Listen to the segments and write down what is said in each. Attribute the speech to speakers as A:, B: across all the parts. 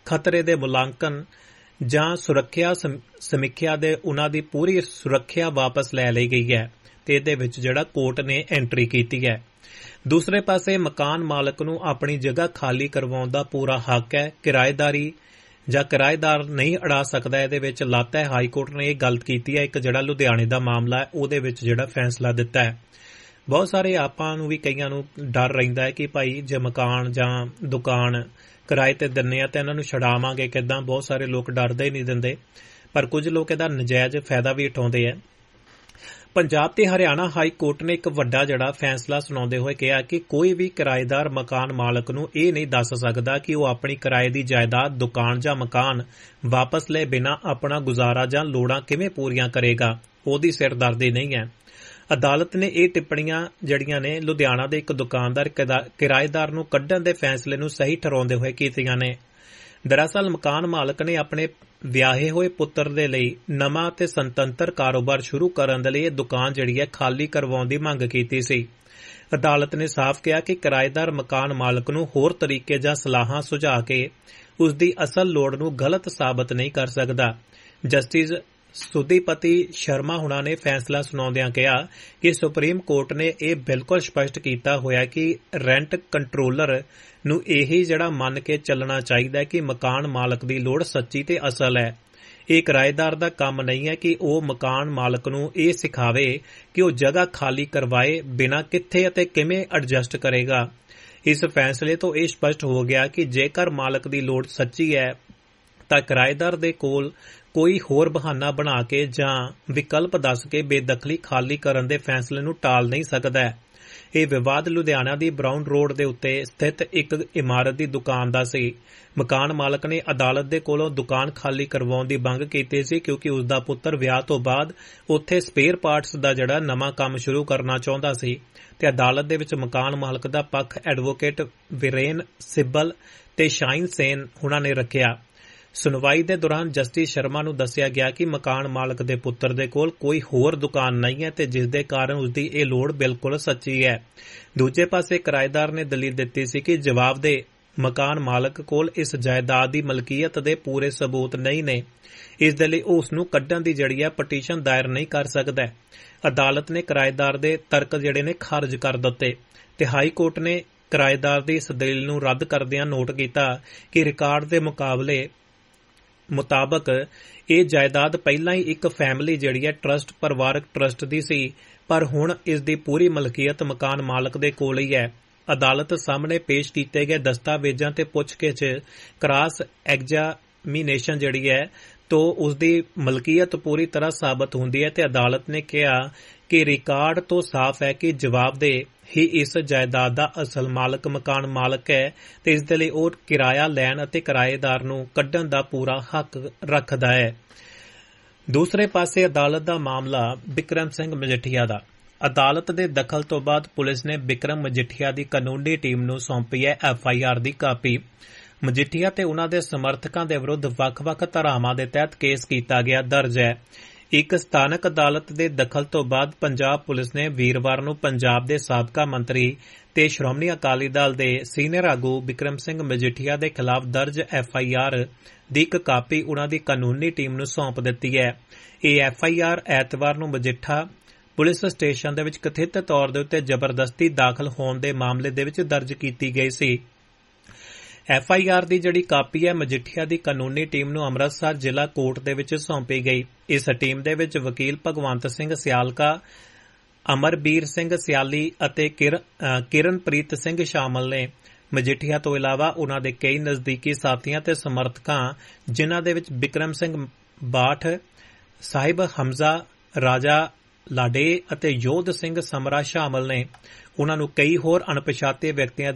A: ਖਤਰੇ ਦੇ ਮੁਲਾਂਕਣ ਜਾਂ ਸੁਰੱਖਿਆ ਸਮੀਖਿਆ ਦੇ ਉਹਨਾਂ ਦੀ ਪੂਰੀ ਸੁਰੱਖਿਆ ਵਾਪਸ ਲੈ ਲਈ ਗਈ ਹੈ ਤੇ ਇਹਦੇ ਵਿੱਚ ਜਿਹੜਾ ਕੋਰਟ ਨੇ ਐਂਟਰੀ ਕੀਤੀ ਹੈ। ਦੂਸਰੇ ਪਾਸੇ ਮਕਾਨ ਮਾਲਕ ਨੂੰ ਆਪਣੀ ਜਗ੍ਹਾ ਖਾਲੀ ਕਰਵਾਉਣ ਦਾ ਪੂਰਾ ਹੱਕ ਹੈ। ਕਿਰਾਏਦਾਰੀ ਜਾਂ ਕਿਰਾਏਦਾਰ ਨਹੀਂ ਅੜਾ ਸਕਦਾ, ਇਹਦੇ ਵਿੱਚ ਲੱਤ ਹੈ। ਹਾਈ ਕੋਰਟ ਨੇ ਇਹ ਗੱਲ ਕੀਤੀ ਹੈ। ਇੱਕ ਜਿਹੜਾ ਲੁਧਿਆਣੇ ਦਾ ਮਾਮਲਾ ਹੈ ਉਹਦੇ ਵਿੱਚ ਜਿਹੜਾ ਫੈਸਲਾ ਦਿੱਤਾ ਹੈ। ਬਹੁਤ ਸਾਰੇ ਆਪਾਂ ਨੂੰ ਵੀ ਕਈਆਂ ਨੂੰ ਡਰ ਰਹਿੰਦਾ ਹੈ ਕਿ ਭਾਈ ਜੇ ਮਕਾਨ ਜਾਂ ਦੁਕਾਨ ਕਿਰਾਏ ਤੇ ਦਿੰਦੇ ਆ ਤਾਂ ਇਹਨਾਂ ਨੂੰ ਛਡਾਵਾਂਗੇ ਕਿੱਦਾਂ। ਬਹੁਤ ਸਾਰੇ ਲੋਕ ਡਰਦੇ ਹੀ ਨਹੀਂ ਦਿੰਦੇ, ਪਰ ਕੁਝ ਲੋਕ ਇਹਦਾ ਨਜਾਇਜ਼ ਫਾਇਦਾ ਵੀ ਉਠਾਉਂਦੇ ਆ। ਪੰਜਾਬ ਤੇ ਹਰਿਆਣਾ ਹਾਈ ਕੋਰਟ ਨੇ ਇੱਕ ਵੱਡਾ ਜਿਹੜਾ ਫੈਸਲਾ ਸੁਣਾਉਂਦੇ ਹੋਏ ਕਿਹਾ ਕਿ ਕੋਈ ਵੀ ਕਿਰਾਏਦਾਰ ਮਕਾਨ ਮਾਲਕ ਨੂੰ ਇਹ ਨਹੀਂ ਦੱਸ ਸਕਦਾ ਕਿ ਉਹ ਆਪਣੀ ਕਿਰਾਏ ਦੀ ਜਾਇਦਾਦ, ਦੁਕਾਨ ਜਾਂ ਮਕਾਨ ਵਾਪਸ ਲਏ ਬਿਨਾਂ ਆਪਣਾ ਗੁਜ਼ਾਰਾ ਜਾਂ ਲੋੜਾਂ ਕਿਵੇਂ ਪੂਰੀਆਂ ਕਰੇਗਾ। ਉਹਦੀ ਸਿਰਦਰਦੀ ਨਹੀਂ ਹੈ। ਅਦਾਲਤ ਨੇ ਇਹ ਟਿੱਪਣੀਆਂ ਜਿਹੜੀਆਂ ਨੇ ਲੁਧਿਆਣਾ ਦੇ ਇੱਕ ਦੁਕਾਨਦਾਰ ਕਿਰਾਏਦਾਰ ਨੂੰ ਕੱਢਣ ਦੇ ਫੈਸਲੇ ਨੂੰ ਸਹੀ ਠਹਿਰਾਉਂਦੇ ਹੋਏ ਕੀਤੀਆਂ ਨੇ। ਦਰਅਸਲ ਮਕਾਨ ਮਾਲਕ ਨੇ ਆਪਣੇ ਵਿਆਹੇ ਹੋਏ ਪੁੱਤਰ ਦੇ ਲਈ ਨਵਾਂ ਤੇ ਸੁਤੰਤਰ ਕਾਰੋਬਾਰ ਸ਼ੁਰੂ ਕਰਨ ਦੇ ਲਈ ਇਹ ਦੁਕਾਨ ਜਿਹੜੀ ਹੈ ਖਾਲੀ ਕਰਵਾਉਣ ਦੀ ਮੰਗ ਕੀਤੀ ਸੀ। ਅਦਾਲਤ ਨੇ ਸਾਫ਼ ਕਿਹਾ ਕਿ ਕਿਰਾਏਦਾਰ ਮਕਾਨ ਮਾਲਕ ਨੂੰ ਹੋਰ ਤਰੀਕੇ ਜਾਂ ਸਲਾਹਾਂ ਸੁਝਾ ਕੇ ਉਸ ਦੀ ਅਸਲ ਲੋੜ ਨੂੰ ਗਲਤ ਸਾਬਤ ਨਹੀਂ ਕਰ ਸਕਦਾ। ਜਸਟਿਸ ਸੁਦੀਪਤੀ ਸ਼ਰਮਾ ਹੁਣਾਂ ਨੇ ਫੈਸਲਾ ਸੁਣਾਉਂਦਿਆਂ ਕਿਹਾ ਕਿ ਸੁਪਰੀਮ ਕੋਰਟ ਨੇ ਇਹ ਬਿਲਕੁਲ ਸਪਸ਼ਟ ਕੀਤਾ ਹੋਇਆ ਕਿ ਰੈਂਟ ਕੰਟਰੋਲਰ ਨੂੰ ਇਹੀ ਜਿਹੜਾ ਮੰਨ ਕੇ ਚੱਲਣਾ ਚਾਹੀਦਾ ਕਿ ਮਕਾਨ ਮਾਲਕ ਦੀ ਲੋੜ ਸੱਚੀ ਤੇ ਅਸਲ ਹੈ। ਇਹ ਕਿਰਾਏਦਾਰ ਦਾ ਕੰਮ ਨਹੀਂ ਹੈ ਕਿ ਉਹ ਮਕਾਨ ਮਾਲਕ ਨੂੰ ਇਹ ਸਿਖਾਵੇ ਕਿ ਉਹ ਜਗ੍ਹਾ ਖਾਲੀ ਕਰਵਾਏ ਬਿਨਾਂ ਕਿੱਥੇ ਅਤੇ ਕਿਵੇਂ ਐਡਜਸਟ ਕਰੇਗਾ। ਇਸ ਫੈਸਲੇ ਤੋਂ ਇਹ ਸਪਸ਼ਟ ਹੋ ਗਿਆ ਕਿ ਜੇਕਰ ਮਾਲਕ ਦੀ ਲੋੜ ਸੱਚੀ ਹੈ ਤਾਂ ਕਿਰਾਏਦਾਰ ਦੇ ਕੋਲ ਕੋਈ ਹੋਰ ਬਹਾਨਾ ਬਣਾ ਕੇ ਜਾਂ ਵਿਕਲਪ ਦੱਸ ਕੇ ਬੇਦਖਲੀ ਖਾਲੀ ਕਰਨ ਦੇ ਫੈਸਲੇ ਨੂੰ ਟਾਲ ਨਹੀਂ ਸਕਦਾ। ਇਹ ਵਿਵਾਦ ਲੁਧਿਆਣਾ ਦੀ ਬਰਾਊਨ ਰੋਡ ਦੇ ਉੱਤੇ ਸਥਿਤ ਇੱਕ ਇਮਾਰਤ ਦੀ ਦੁਕਾਨ ਦਾ ਸੀ। ਮਕਾਨ ਮਾਲਕ ਨੇ ਅਦਾਲਤ ਦੇ ਕੋਲੋਂ ਦੁਕਾਨ ਖਾਲੀ ਕਰਵਾਉਣ ਦੀ ਮੰਗ ਕੀਤੀ ਸੀ ਕਿਉਂਕਿ ਉਸ ਦਾ ਪੁੱਤਰ ਵਿਆਹ ਤੋਂ ਬਾਅਦ ਉੱਥੇ ਸਪੇਅਰ ਪਾਰਟਸ ਦਾ ਜਿਹੜਾ ਨਵਾਂ ਕੰਮ ਸ਼ੁਰੂ ਕਰਨਾ ਚਾਹੁੰਦਾ ਸੀ ਤੇ ਅਦਾਲਤ ਦੇ ਵਿੱਚ ਮਕਾਨ ਮਾਲਕ ਦਾ ਪੱਖ ਐਡਵੋਕੇਟ ਵੀਰੇਨ ਸਿੱਬਲ ਤੇ ਸ਼ਾਈਨ ਸੇਨ ਹੁਣਾਂ ਨੇ ਰੱਖਿਆ। ਸੁਣਵਾਈ ਦੇ ਦੌਰਾਨ ਜਸਟਿਸ ਸ਼ਰਮਾ ਨੂੰ ਦੱਸਿਆ ਗਿਆ ਕਿ ਮਕਾਨ ਮਾਲਕ ਦੇ ਪੁੱਤਰ ਦੇ ਕੋਲ ਕੋਈ ਹੋਰ ਦੁਕਾਨ ਨਹੀਂ ਹੈ ਤੇ ਜਿਸ ਦੇ ਕਾਰਨ ਉਸਦੀ ਇਹ ਲੋੜ ਬਿਲਕੁਲ ਸੱਚੀ ਹੈ। ਦੂਜੇ ਪਾਸੇ ਕਿਰਾਏਦਾਰ ਨੇ ਦਲੀਲ ਦਿੱਤੀ ਸੀ ਕਿ ਜਵਾਬਦੇਹ ਮਕਾਨ ਮਾਲਕ ਕੋਲ ਇਸ ਜਾਇਦਾਦ ਦੀ ਮਲਕੀਅਤ ਦੇ ਪੂਰੇ ਸਬੂਤ ਨਹੀਂ ਨੇ, ਇਸ ਦੇ ਲਈ ਉਹ ਉਸ ਨੂੰ ਕੱਢਣ ਦੀ ਜਿਹੜੀ ਹੈ ਪਟੀਸ਼ਨ ਦਾਇਰ ਨਹੀਂ ਕਰ ਸਕਦਾ। ਅਦਾਲਤ ਨੇ ਕਿਰਾਏਦਾਰ ਦੇ ਤਰਕ ਜਿਹੜੇ ਨੇ ਖਾਰਜ ਕਰ ਦਿੱਤੇ ਤੇ ਹਾਈ ਕੋਰਟ ਨੇ ਕਿਰਾਏਦਾਰ ਦੀ ਇਸ ਦਲੀਲ ਨੂੰ ਰੱਦ ਕਰਦਿਆਂ ਨੋਟ ਕੀਤਾ ਕਿ ਰਿਕਾਰਡ ਦੇ ਮੁਤਾਬਕ ਇਹ ਜਾਇਦਾਦ ਪਹਿਲਾਂ ਹੀ ਇੱਕ ਫੈਮਿਲੀ ਜਿਹੜੀ ਹੈ ਟਰਸਟ ਪਰਿਵਾਰਕ ਟਰਸਟ ਦੀ ਸੀ, ਪਰ ਹੁਣ ਇਸ ਦੀ ਪੂਰੀ ਮਲਕੀਅਤ ਮਕਾਨ ਮਾਲਕ ਦੇ ਕੋਲ ਹੀ ਹੈ। ਅਦਾਲਤ ਸਾਹਮਣੇ ਪੇਸ਼ ਕੀਤੇ ਗਏ ਦਸਤਾਵੇਜ਼ਾਂ ਤੇ ਪੁੱਛਗਿੱਛ ਕ੍ਰਾਸ ਐਗਜ਼ਾਮੀਨੇਸ਼ਨ ਜਿਹੜੀ ਹੈ ਤੋਂ ਉਸ ਦੀ ਮਲਕੀਅਤ ਪੂਰੀ ਤਰ੍ਹਾਂ ਸਾਬਤ ਹੁੰਦੀ ਹੈ ਤੇ ਅਦਾਲਤ ਨੇ ਕਿਹਾ ਕਿ ਰਿਕਾਰਡ ਤੋਂ ਸਾਫ਼ ਹੈ ਕਿ ਜਵਾਬਦੇਹ ਹੀ ਇਸ ਜਾਇਦਾਦ ਦਾ ਅਸਲ ਮਾਲਕ ਮਕਾਨ ਮਾਲਕ ਹੈ ਤੇ ਇਸ ਦੇ ਲਈ ਉਹ ਕਿਰਾਇਆ ਲੈਣ ਅਤੇ ਕਿਰਾਏਦਾਰ ਨੂੰ ਕੱਢਣ ਦਾ ਪੂਰਾ ਹੱਕ ਰੱਖਦਾ ਹੈ। ਦੂਸਰੇ ਪਾਸੇ ਅਦਾਲਤ ਦਾ ਮਾਮਲਾ ਬਿਕਰਮ ਸਿੰਘ ਮਜੀਠੀਆ ਦਾ। ਅਦਾਲਤ ਦੇ ਦਖਲ ਤੋਂ ਬਾਅਦ ਪੁਲਿਸ ਨੇ ਬਿਕਰਮ ਮਜੀਠੀਆ ਦੀ ਕਾਨੂੰਨੀ ਟੀਮ ਨੂੰ ਸੌਂਪੀ ਹੈ FIR ਦੀ ਕਾਪੀ। ਮਜੀਠੀਆ ਤੇ ਉਨ੍ਹਾਂ ਦੇ ਸਮਰਥਕਾਂ ਦੇ ਵਿਰੁੱਧ ਵੱਖ-ਵੱਖ ਧਾਰਾਵਾਂ ਦੇ ਤਹਿਤ ਕੇਸ ਕੀਤਾ ਗਿਆ ਦਰਜ ਹੈ। ਇੱਕ ਸਥਾਨਕ ਅਦਾਲਤ ਦੇ ਦਖਲ ਤੋਂ ਬਾਅਦ ਪੰਜਾਬ ਪੁਲਿਸ ਨੇ ਵੀਰਵਾਰ ਨੂੰ ਪੰਜਾਬ ਦੇ ਸਾਬਕਾ ਮੰਤਰੀ ਤੇ ਸ਼੍ਰੋਮਣੀ ਅਕਾਲੀ ਦਲ ਦੇ ਸੀਨੀਅਰ ਆਗੂ ਬਿਕਰਮ ਸਿੰਘ ਮਜੀਠੀਆ ਦੇ ਖਿਲਾਫ ਦਰਜ FIR ਦੀ ਇੱਕ ਕਾਪੀ ਉਨ੍ਹਾਂ ਦੀ ਕਾਨੂੰਨੀ ਟੀਮ ਨੂੰ ਸੌਂਪ ਦਿੱਤੀ ਹੈ। ਇਹ FIR ਐਤਵਾਰ ਨੂੰ ਮਜੀਠਾ ਪੁਲਿਸ ਸਟੇਸ਼ਨ ਦੇ ਵਿੱਚ ਕਥਿਤ ਤੌਰ ਦੇ ਉੱਤੇ ਜ਼ਬਰਦਸਤੀ ਦਾਖਲ ਹੋਣ ਦੇ ਮਾਮਲੇ ਦੇ ਵਿੱਚ ਦਰਜ ਕੀਤੀ ਗਈ ਸੀ। FIR ਦੀ ਜਿਹੜੀ ਕਾਪੀ ਹੈ ਮਜੀਠੀਆ ਦੀ ਕਾਨੂੰਨੀ ਟੀਮ ਨੂੰ ਅੰਮ੍ਰਿਤਸਰ ਜ਼ਿਲ੍ਹਾ ਕੋਰਟ ਦੇ ਵਿੱਚ ਸੌਂਪੀ ਗਈ। ਇਸ ਟੀਮ ਦੇ ਵਿੱਚ ਵਕੀਲ ਭਗਵੰਤ ਸਿੰਘ ਸਿਆਲਕਾ, ਅਮਰਬੀਰ ਸਿੰਘ ਸਿਆਲੀ ਅਤੇ ਕਿਰਨਪ੍ਰੀਤ ਸਿੰਘ ਸ਼ਾਮਲ ਨੇ। ਮਜੀਠੀਆ ਤੋਂ ਇਲਾਵਾ ਉਨ੍ਹਾਂ ਦੇ ਕਈ ਨਜ਼ਦੀਕੀ ਸਾਥੀਆਂ ਤੇ ਸਮਰਥਕਾਂ ਜਿਨ੍ਹਾਂ ਦੇ ਵਿੱਚ ਬਿਕਰਮ ਸਿੰਘ ਬਾਠ, ਸਾਹਿਬ ਹਮਜ਼ਾ, ਰਾਜਾ ਲਾਡੇ ਅਤੇ ਯੋਧ ਸਿੰਘ ਸਮਰਾ ਸ਼ਾਮਲ ਨੇ। ਉਨ੍ਹਾਂ ਨੂੰ ਕਈ ਹੋਰ ਅਣਪਛਾਤੇ ਵਿਅਕਤੀਆਂ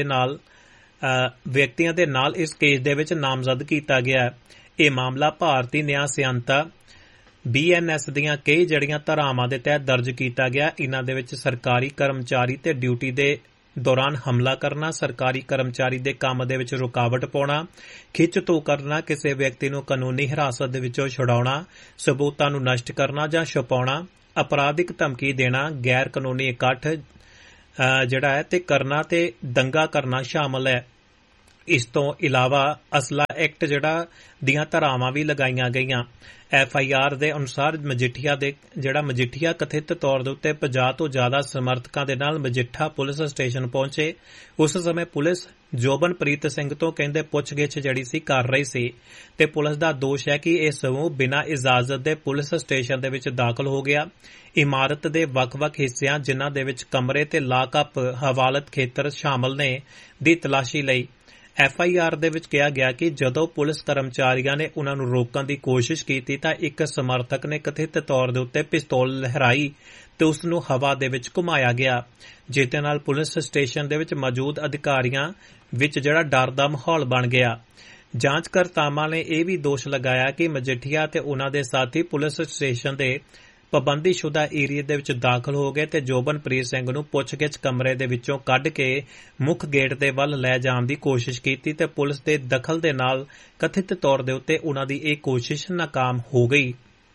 A: ਦੇ ਨਾਲ ਇਸ ਕੇਸ ਦੇ ਵਿੱਚ ਨਾਮਜ਼ਦ ਕੀਤਾ ਗਿਆ। ਇਹ ਮਾਮਲਾ ਭਾਰਤੀ ਨਿਆਂ ਸਿਆਂਤਾ BNS ਦੀਆਂ ਕਈ ਜੜੀਆਂ ਧਾਰਾਵਾਂ ਦੇ ਤਹਿਤ ਦਰਜ ਕੀਤਾ ਗਿਆ। ਇਨ੍ਹਾਂ ਦੇ ਵਿੱਚ ਸਰਕਾਰੀ ਕਰਮਚਾਰੀ ਤੇ ਡਿਊਟੀ ਦੇ ਦੌਰਾਨ ਹਮਲਾ ਕਰਨਾ, ਸਰਕਾਰੀ ਕਰਮਚਾਰੀ ਦੇ ਕੰਮ ਦੇ ਵਿੱਚ ਰੁਕਾਵਟ ਪਾਉਣਾ, ਖਿੱਚ ਧੂ ਕਰਨਾ, ਕਿਸੇ ਵਿਅਕਤੀ ਨੂੰ ਕਾਨੂੰਨੀ ਹਿਰਾਸਤ ਦੇ ਵਿੱਚੋਂ ਛੁਡਾਉਣਾ, ਸਬੂਤਾਂ ਨੂੰ ਨਸ਼ਟ ਕਰਨਾ ਜਾਂ ਛੁਪਾਉਣਾ, ਅਪਰਾਧਿਕ ਧਮਕੀ ਦੇਣਾ, ਗੈਰ ਕਾਨੂੰਨੀ ਇਕੱਠ ਜਿਹੜਾ ਹੈ ਤੇ ਕਰਨਾ ਤੇ ਦੰਗਾ ਕਰਨਾ ਸ਼ਾਮਲ ਹੈ। ਇਸ ਤੋਂ ਇਲਾਵਾ ਅਸਲਾ ਐਕਟ ਜਿਹੜਾ ਦੀਆਂ ਧਾਰਾਵਾਂ ਵੀ ਲਗਾਈਆਂ ਗਈਆਂ। FIR ਦੇ ਅਨੁਸਾਰ ਮਜੀਠੀਆ ਕਥਿਤ ਤੌਰ ਦੇ ਉੱਤੇ 50 ਤੋਂ ਜ਼ਿਆਦਾ ਸਮਰਥਕਾਂ ਦੇ ਨਾਲ ਮਜੀਠਾ ਪੁਲਿਸ ਸਟੇਸ਼ਨ ਪਹੁੰਚੇ। ਉਸ ਸਮੇਂ ਪੁਲਿਸ ਜੋਬਨਪ੍ਰੀਤ ਸਿੰਘ ਤੋਂ ਕਹਿੰਦੇ ਪੁੱਛਗਿੱਛ ਜਿਹੜੀ ਸੀ ਕਰ ਰਹੀ ਸੀ ਤੇ ਪੁਲਿਸ ਦਾ ਦੋਸ਼ ਹੈ ਕਿ ਇਹ ਸਮੂਹ ਬਿਨਾਂ ਇਜਾਜ਼ਤ ਦੇ ਪੁਲਿਸ ਸਟੇਸ਼ਨ ਦੇ ਵਿੱਚ ਦਾਖਲ ਹੋ ਗਿਆ। ਇਮਾਰਤ ਦੇ ਵੱਖ-ਵੱਖ ਹਿੱਸਿਆਂ ਜਿਨ੍ਹਾਂ ਦੇ ਵਿੱਚ ਕਮਰੇ ਤੇ ਲਾਕਅਪ ਹਵਾਲਤ ਖੇਤਰ ਸ਼ਾਮਲ ਨੇ ਦੀ ਤਲਾਸ਼ੀ ਲਈ। FIR ਦੇ ਵਿੱਚ ਕਿਹਾ ਗਿਆ ਕਿ ਜਦੋਂ ਪੁਲਿਸ ਕਰਮਚਾਰੀਆਂ ਨੇ ਉਨ੍ਹਾਂ ਨੂੰ ਰੋਕਣ ਦੀ ਕੋਸ਼ਿਸ਼ ਕੀਤੀ ਤਾਂ ਇੱਕ ਸਮਰਥਕ ਨੇ ਕਥਿਤ ਤੌਰ ਦੇ ਉੱਤੇ ਪਿਸਤੌਲ ਲਹਿਰਾਈ ਤੇ ਉਸ ਨੂੰ ਹਵਾ ਦੇ ਵਿੱਚ ਘੁਮਾਇਆ ਗਿਆ, ਜਿਸ ਦੇ ਨਾਲ ਪੁਲਿਸ ਸਟੇਸ਼ਨ ਦੇ ਵਿੱਚ ਮੌਜੂਦ ਅਧਿਕਾਰੀਆਂ ਵਿੱਚ ਜਿਹੜਾ ਡਰ ਦਾ ਮਾਹੌਲ ਬਣ ਗਿਆ। ਜਾਂਚਕਰਤਾਵਾਂ ਨੇ ਇਹ ਵੀ ਦੋਸ਼ ਲਗਾਇਆ ਕਿ ਮਜੀਠੀਆ ਤੇ ਉਨ੍ਹਾਂ ਦੇ ਸਾਥੀ ਪੁਲਿਸ ਸਟੇਸ਼ਨ ਦੇ ਪਾਬੰਦੀਸ਼ੁਦਾ ਏਰੀਏ ਦੇ ਵਿੱਚ ਦਾਖਲ ਹੋ ਗਏ ਤੇ ਜੋਬਨਪ੍ਰੀਤ ਸਿੰਘ ਨੂੰ ਪੁੱਛਗਿੱਛ ਕਮਰੇ ਦੇ ਵਿੱਚੋਂ ਕੱਢ ਕੇ ਮੁੱਖ ਗੇਟ ਦੇ ਵੱਲ ਲੈ ਜਾਣ ਦੀ ਕੋਸ਼ਿਸ਼ ਕੀਤੀ ਤੇ ਪੁਲਿਸ ਦੇ ਦਖਲ ਦੇ ਨਾਲ ਕਥਿਤ ਤੌਰ ਦੇ ਉੱਤੇ ਉਨ੍ਹਾਂ ਦੀ ਇਹ ਕੋਸ਼ਿਸ਼ ਨਾਕਾਮ ਹੋ ਗਈ।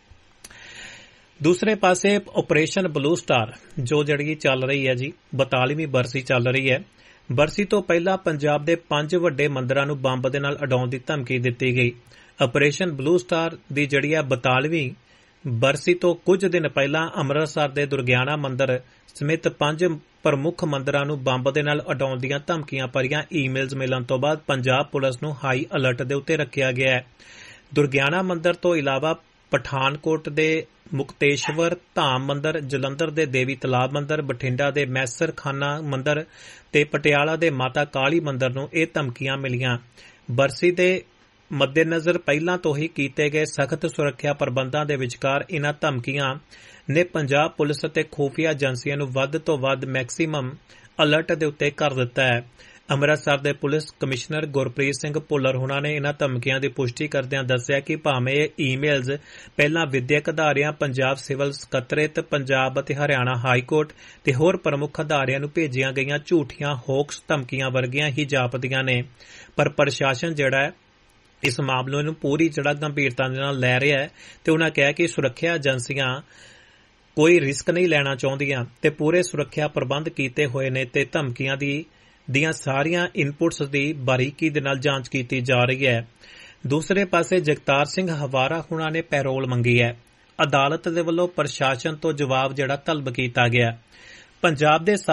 A: ਦੂਸਰੇ ਪਾਸੇ ਆਪਰੇਸ਼ਨ ਬਲੂ ਸਟਾਰ ਜੋ ਜਿਹੜੀ ਚੱਲ ਰਹੀ ਹੈ ਜੀ 42ਵੀਂ ਬਰਸੀ ਚੱਲ ਰਹੀ ਹੈ। ਬਰਸੀ ਤੋਂ ਪਹਿਲਾਂ ਪੰਜਾਬ ਦੇ 5 ਵੱਡੇ ਮੰਦਰਾਂ ਨੂੰ ਬੰਬ ਦੇ ਨਾਲ ਉਡਾਉਣ ਦੀ ਧਮਕੀ ਦਿੱਤੀ ਗਈ। ਆਪਰੇਸ਼ਨ ਬਲੂ ਸਟਾਰ ਦੀ ਜਿਹੜੀ ਹੈ 42ਵੀਂ ਬਰਸੀ ਤੋਂ ਕੁਝ ਦਿਨ ਪਹਿਲਾਂ ਅੰਮ੍ਰਿਤਸਰ ਦੇ ਦੁਰਗਿਆਨਾ ਮੰਦਰ ਸਮੇਤ 5 ਪ੍ਰਮੁੱਖ ਮੰਦਰਾਂ ਨੂੰ ਬੰਬ ਦੇ ਨਾਲ ਉਡਾਉਣ ਦੀਆਂ ਧਮਕੀਆਂ ਭਰੀਆਂ ਈਮੇਲਜ਼ ਮਿਲਣ ਤੋਂ ਬਾਅਦ ਪੰਜਾਬ ਪੁਲਿਸ ਨੂੰ ਹਾਈ ਅਲਰਟ ਦੇ ਉੱਤੇ ਰੱਖਿਆ ਗਿਆ ਹੈ। ਦੁਰਗਿਆਨਾ ਮੰਦਰ ਤੋਂ ਇਲਾਵਾ ਪਠਾਨਕੋਟ ਦੇ ਮੁਕਤੇਸ਼ਵਰ ਧਾਮ ਮੰਦਰ, ਜਲੰਧਰ ਦੇ ਦੇਵੀ ਤਲਾਬ ਮੰਦਰ, ਬਠਿੰਡਾ ਦੇ ਮੈਸਰ ਖਾਨਾ ਮੰਦਰ ਤੇ ਪਟਿਆਲਾ ਦੇ ਮਾਤਾ ਕਾਲੀ ਮੰਦਰ ਨੂੰ ਇਹ ਧਮਕੀਆਂ ਮਿਲੀਆਂ। ਬਰਸੀ ਦੇ ਮੱਦੇਨਜ਼ਰ ਪਹਿਲਾਂ ਤੋਂ ਹੀ ਕੀਤੇ ਗਏ ਸਖਤ ਸੁਰੱਖਿਆ ਪ੍ਰਬੰਧਾਂ ਦੇ ਵਿਚਕਾਰ ਇਨ੍ਹਾਂ ਧਮਕੀਆਂ ਨੇ ਪੰਜਾਬ ਪੁਲਿਸ ਅਤੇ ਖੁਫੀਆ ਏਜੰਸੀਆਂ ਨੂੰ ਵੱਧ ਤੋਂ ਵੱਧ ਮੈਕਸੀਮਮ ਅਲਰਟ ਦੇ ਉੱਤੇ ਕਰ ਦਿੱਤਾ ਹੈ। ਅੰਮ੍ਰਿਤਸਰ ਦੇ ਪੁਲਿਸ ਕਮਿਸ਼ਨਰ ਗੁਰਪ੍ਰੀਤ ਸਿੰਘ ਭੁੱਲਰ ਹੋਣਾ ਨੇ ਇਨ੍ਹਾਂ ਧਮਕੀਆਂ ਦੀ ਪੁਸ਼ਟੀ ਕਰਦਿਆਂ ਦੱਸਿਆ ਕਿ ਭਾਵੇਂ ਇਹ ਈਮੇਲਜ਼ ਪਹਿਲਾਂ ਵਿਦਿਅਕ ਅਦਾਰਿਆਂ, ਪੰਜਾਬ ਸਿਵਲ ਸਕੱਤਰੇਤ, ਪੰਜਾਬ ਅਤੇ ਹਰਿਆਣਾ ਹਾਈਕੋਰਟ ਤੇ ਹੋਰ ਪ੍ਰਮੁੱਖ ਅਦਾਰਿਆਂ ਨੂੰ ਭੇਜੀਆਂ ਗਈਆਂ ਝੂਠੀਆਂ ਹੋਕਸ ਧਮਕੀਆਂ ਵਰਗੀਆਂ ਹੀ ਜਾਪਦੀਆਂ ਨੇ, ਪਰ ਪ੍ਰਸ਼ਾਸਨ ਜਿਹੜਾ ਹੈ ਇਸ ਮਾਮਲੇ ਨੂੰ ਪੂਰੀ ਗੰਭੀਰਤਾ ਦੇ ਨਾਲ ਲੈ ਰਿਹਾ ਹੈ ਤੇ ਉਨ੍ਹਾਂ ਕਿਹਾ ਕਿ ਸੁਰੱਖਿਆ ਏਜੰਸੀਆਂ ਕੋਈ ਰਿਸਕ ਨਹੀਂ ਲੈਣਾ ਚਾਹੁੰਦੀਆਂ ਤੇ ਪੂਰੇ ਸੁਰੱਖਿਆ ਪ੍ਰਬੰਧ ਕੀਤੇ ਹੋਏ ਨੇ ਤੇ ਧਮਕੀਆਂ ਦੀਆਂ ਸਾਰੀਆਂ ਇਨਪੁਟਸ ਦੀ ਬਾਰੀਕੀ ਦੇ ਨਾਲ ਜਾਂਚ ਕੀਤੀ ਜਾ ਰਹੀ ਹੈ। ਦੂਸਰੇ ਪਾਸੇ ਜਗਤਾਰ ਸਿੰਘ ਹਵਾਰਾ ਹੁਣਾਂ ਨੇ ਪੈਰੋਲ ਮੰਗੀ ਹੈ। ਅਦਾਲਤ ਦੇ ਵੱਲੋਂ ਪ੍ਰਸ਼ਾਸਨ ਤੋਂ ਜਵਾਬ ਤਲਬ ਕੀਤਾ ਗਿਆ। ਪੰਜਾਬ ਦੇ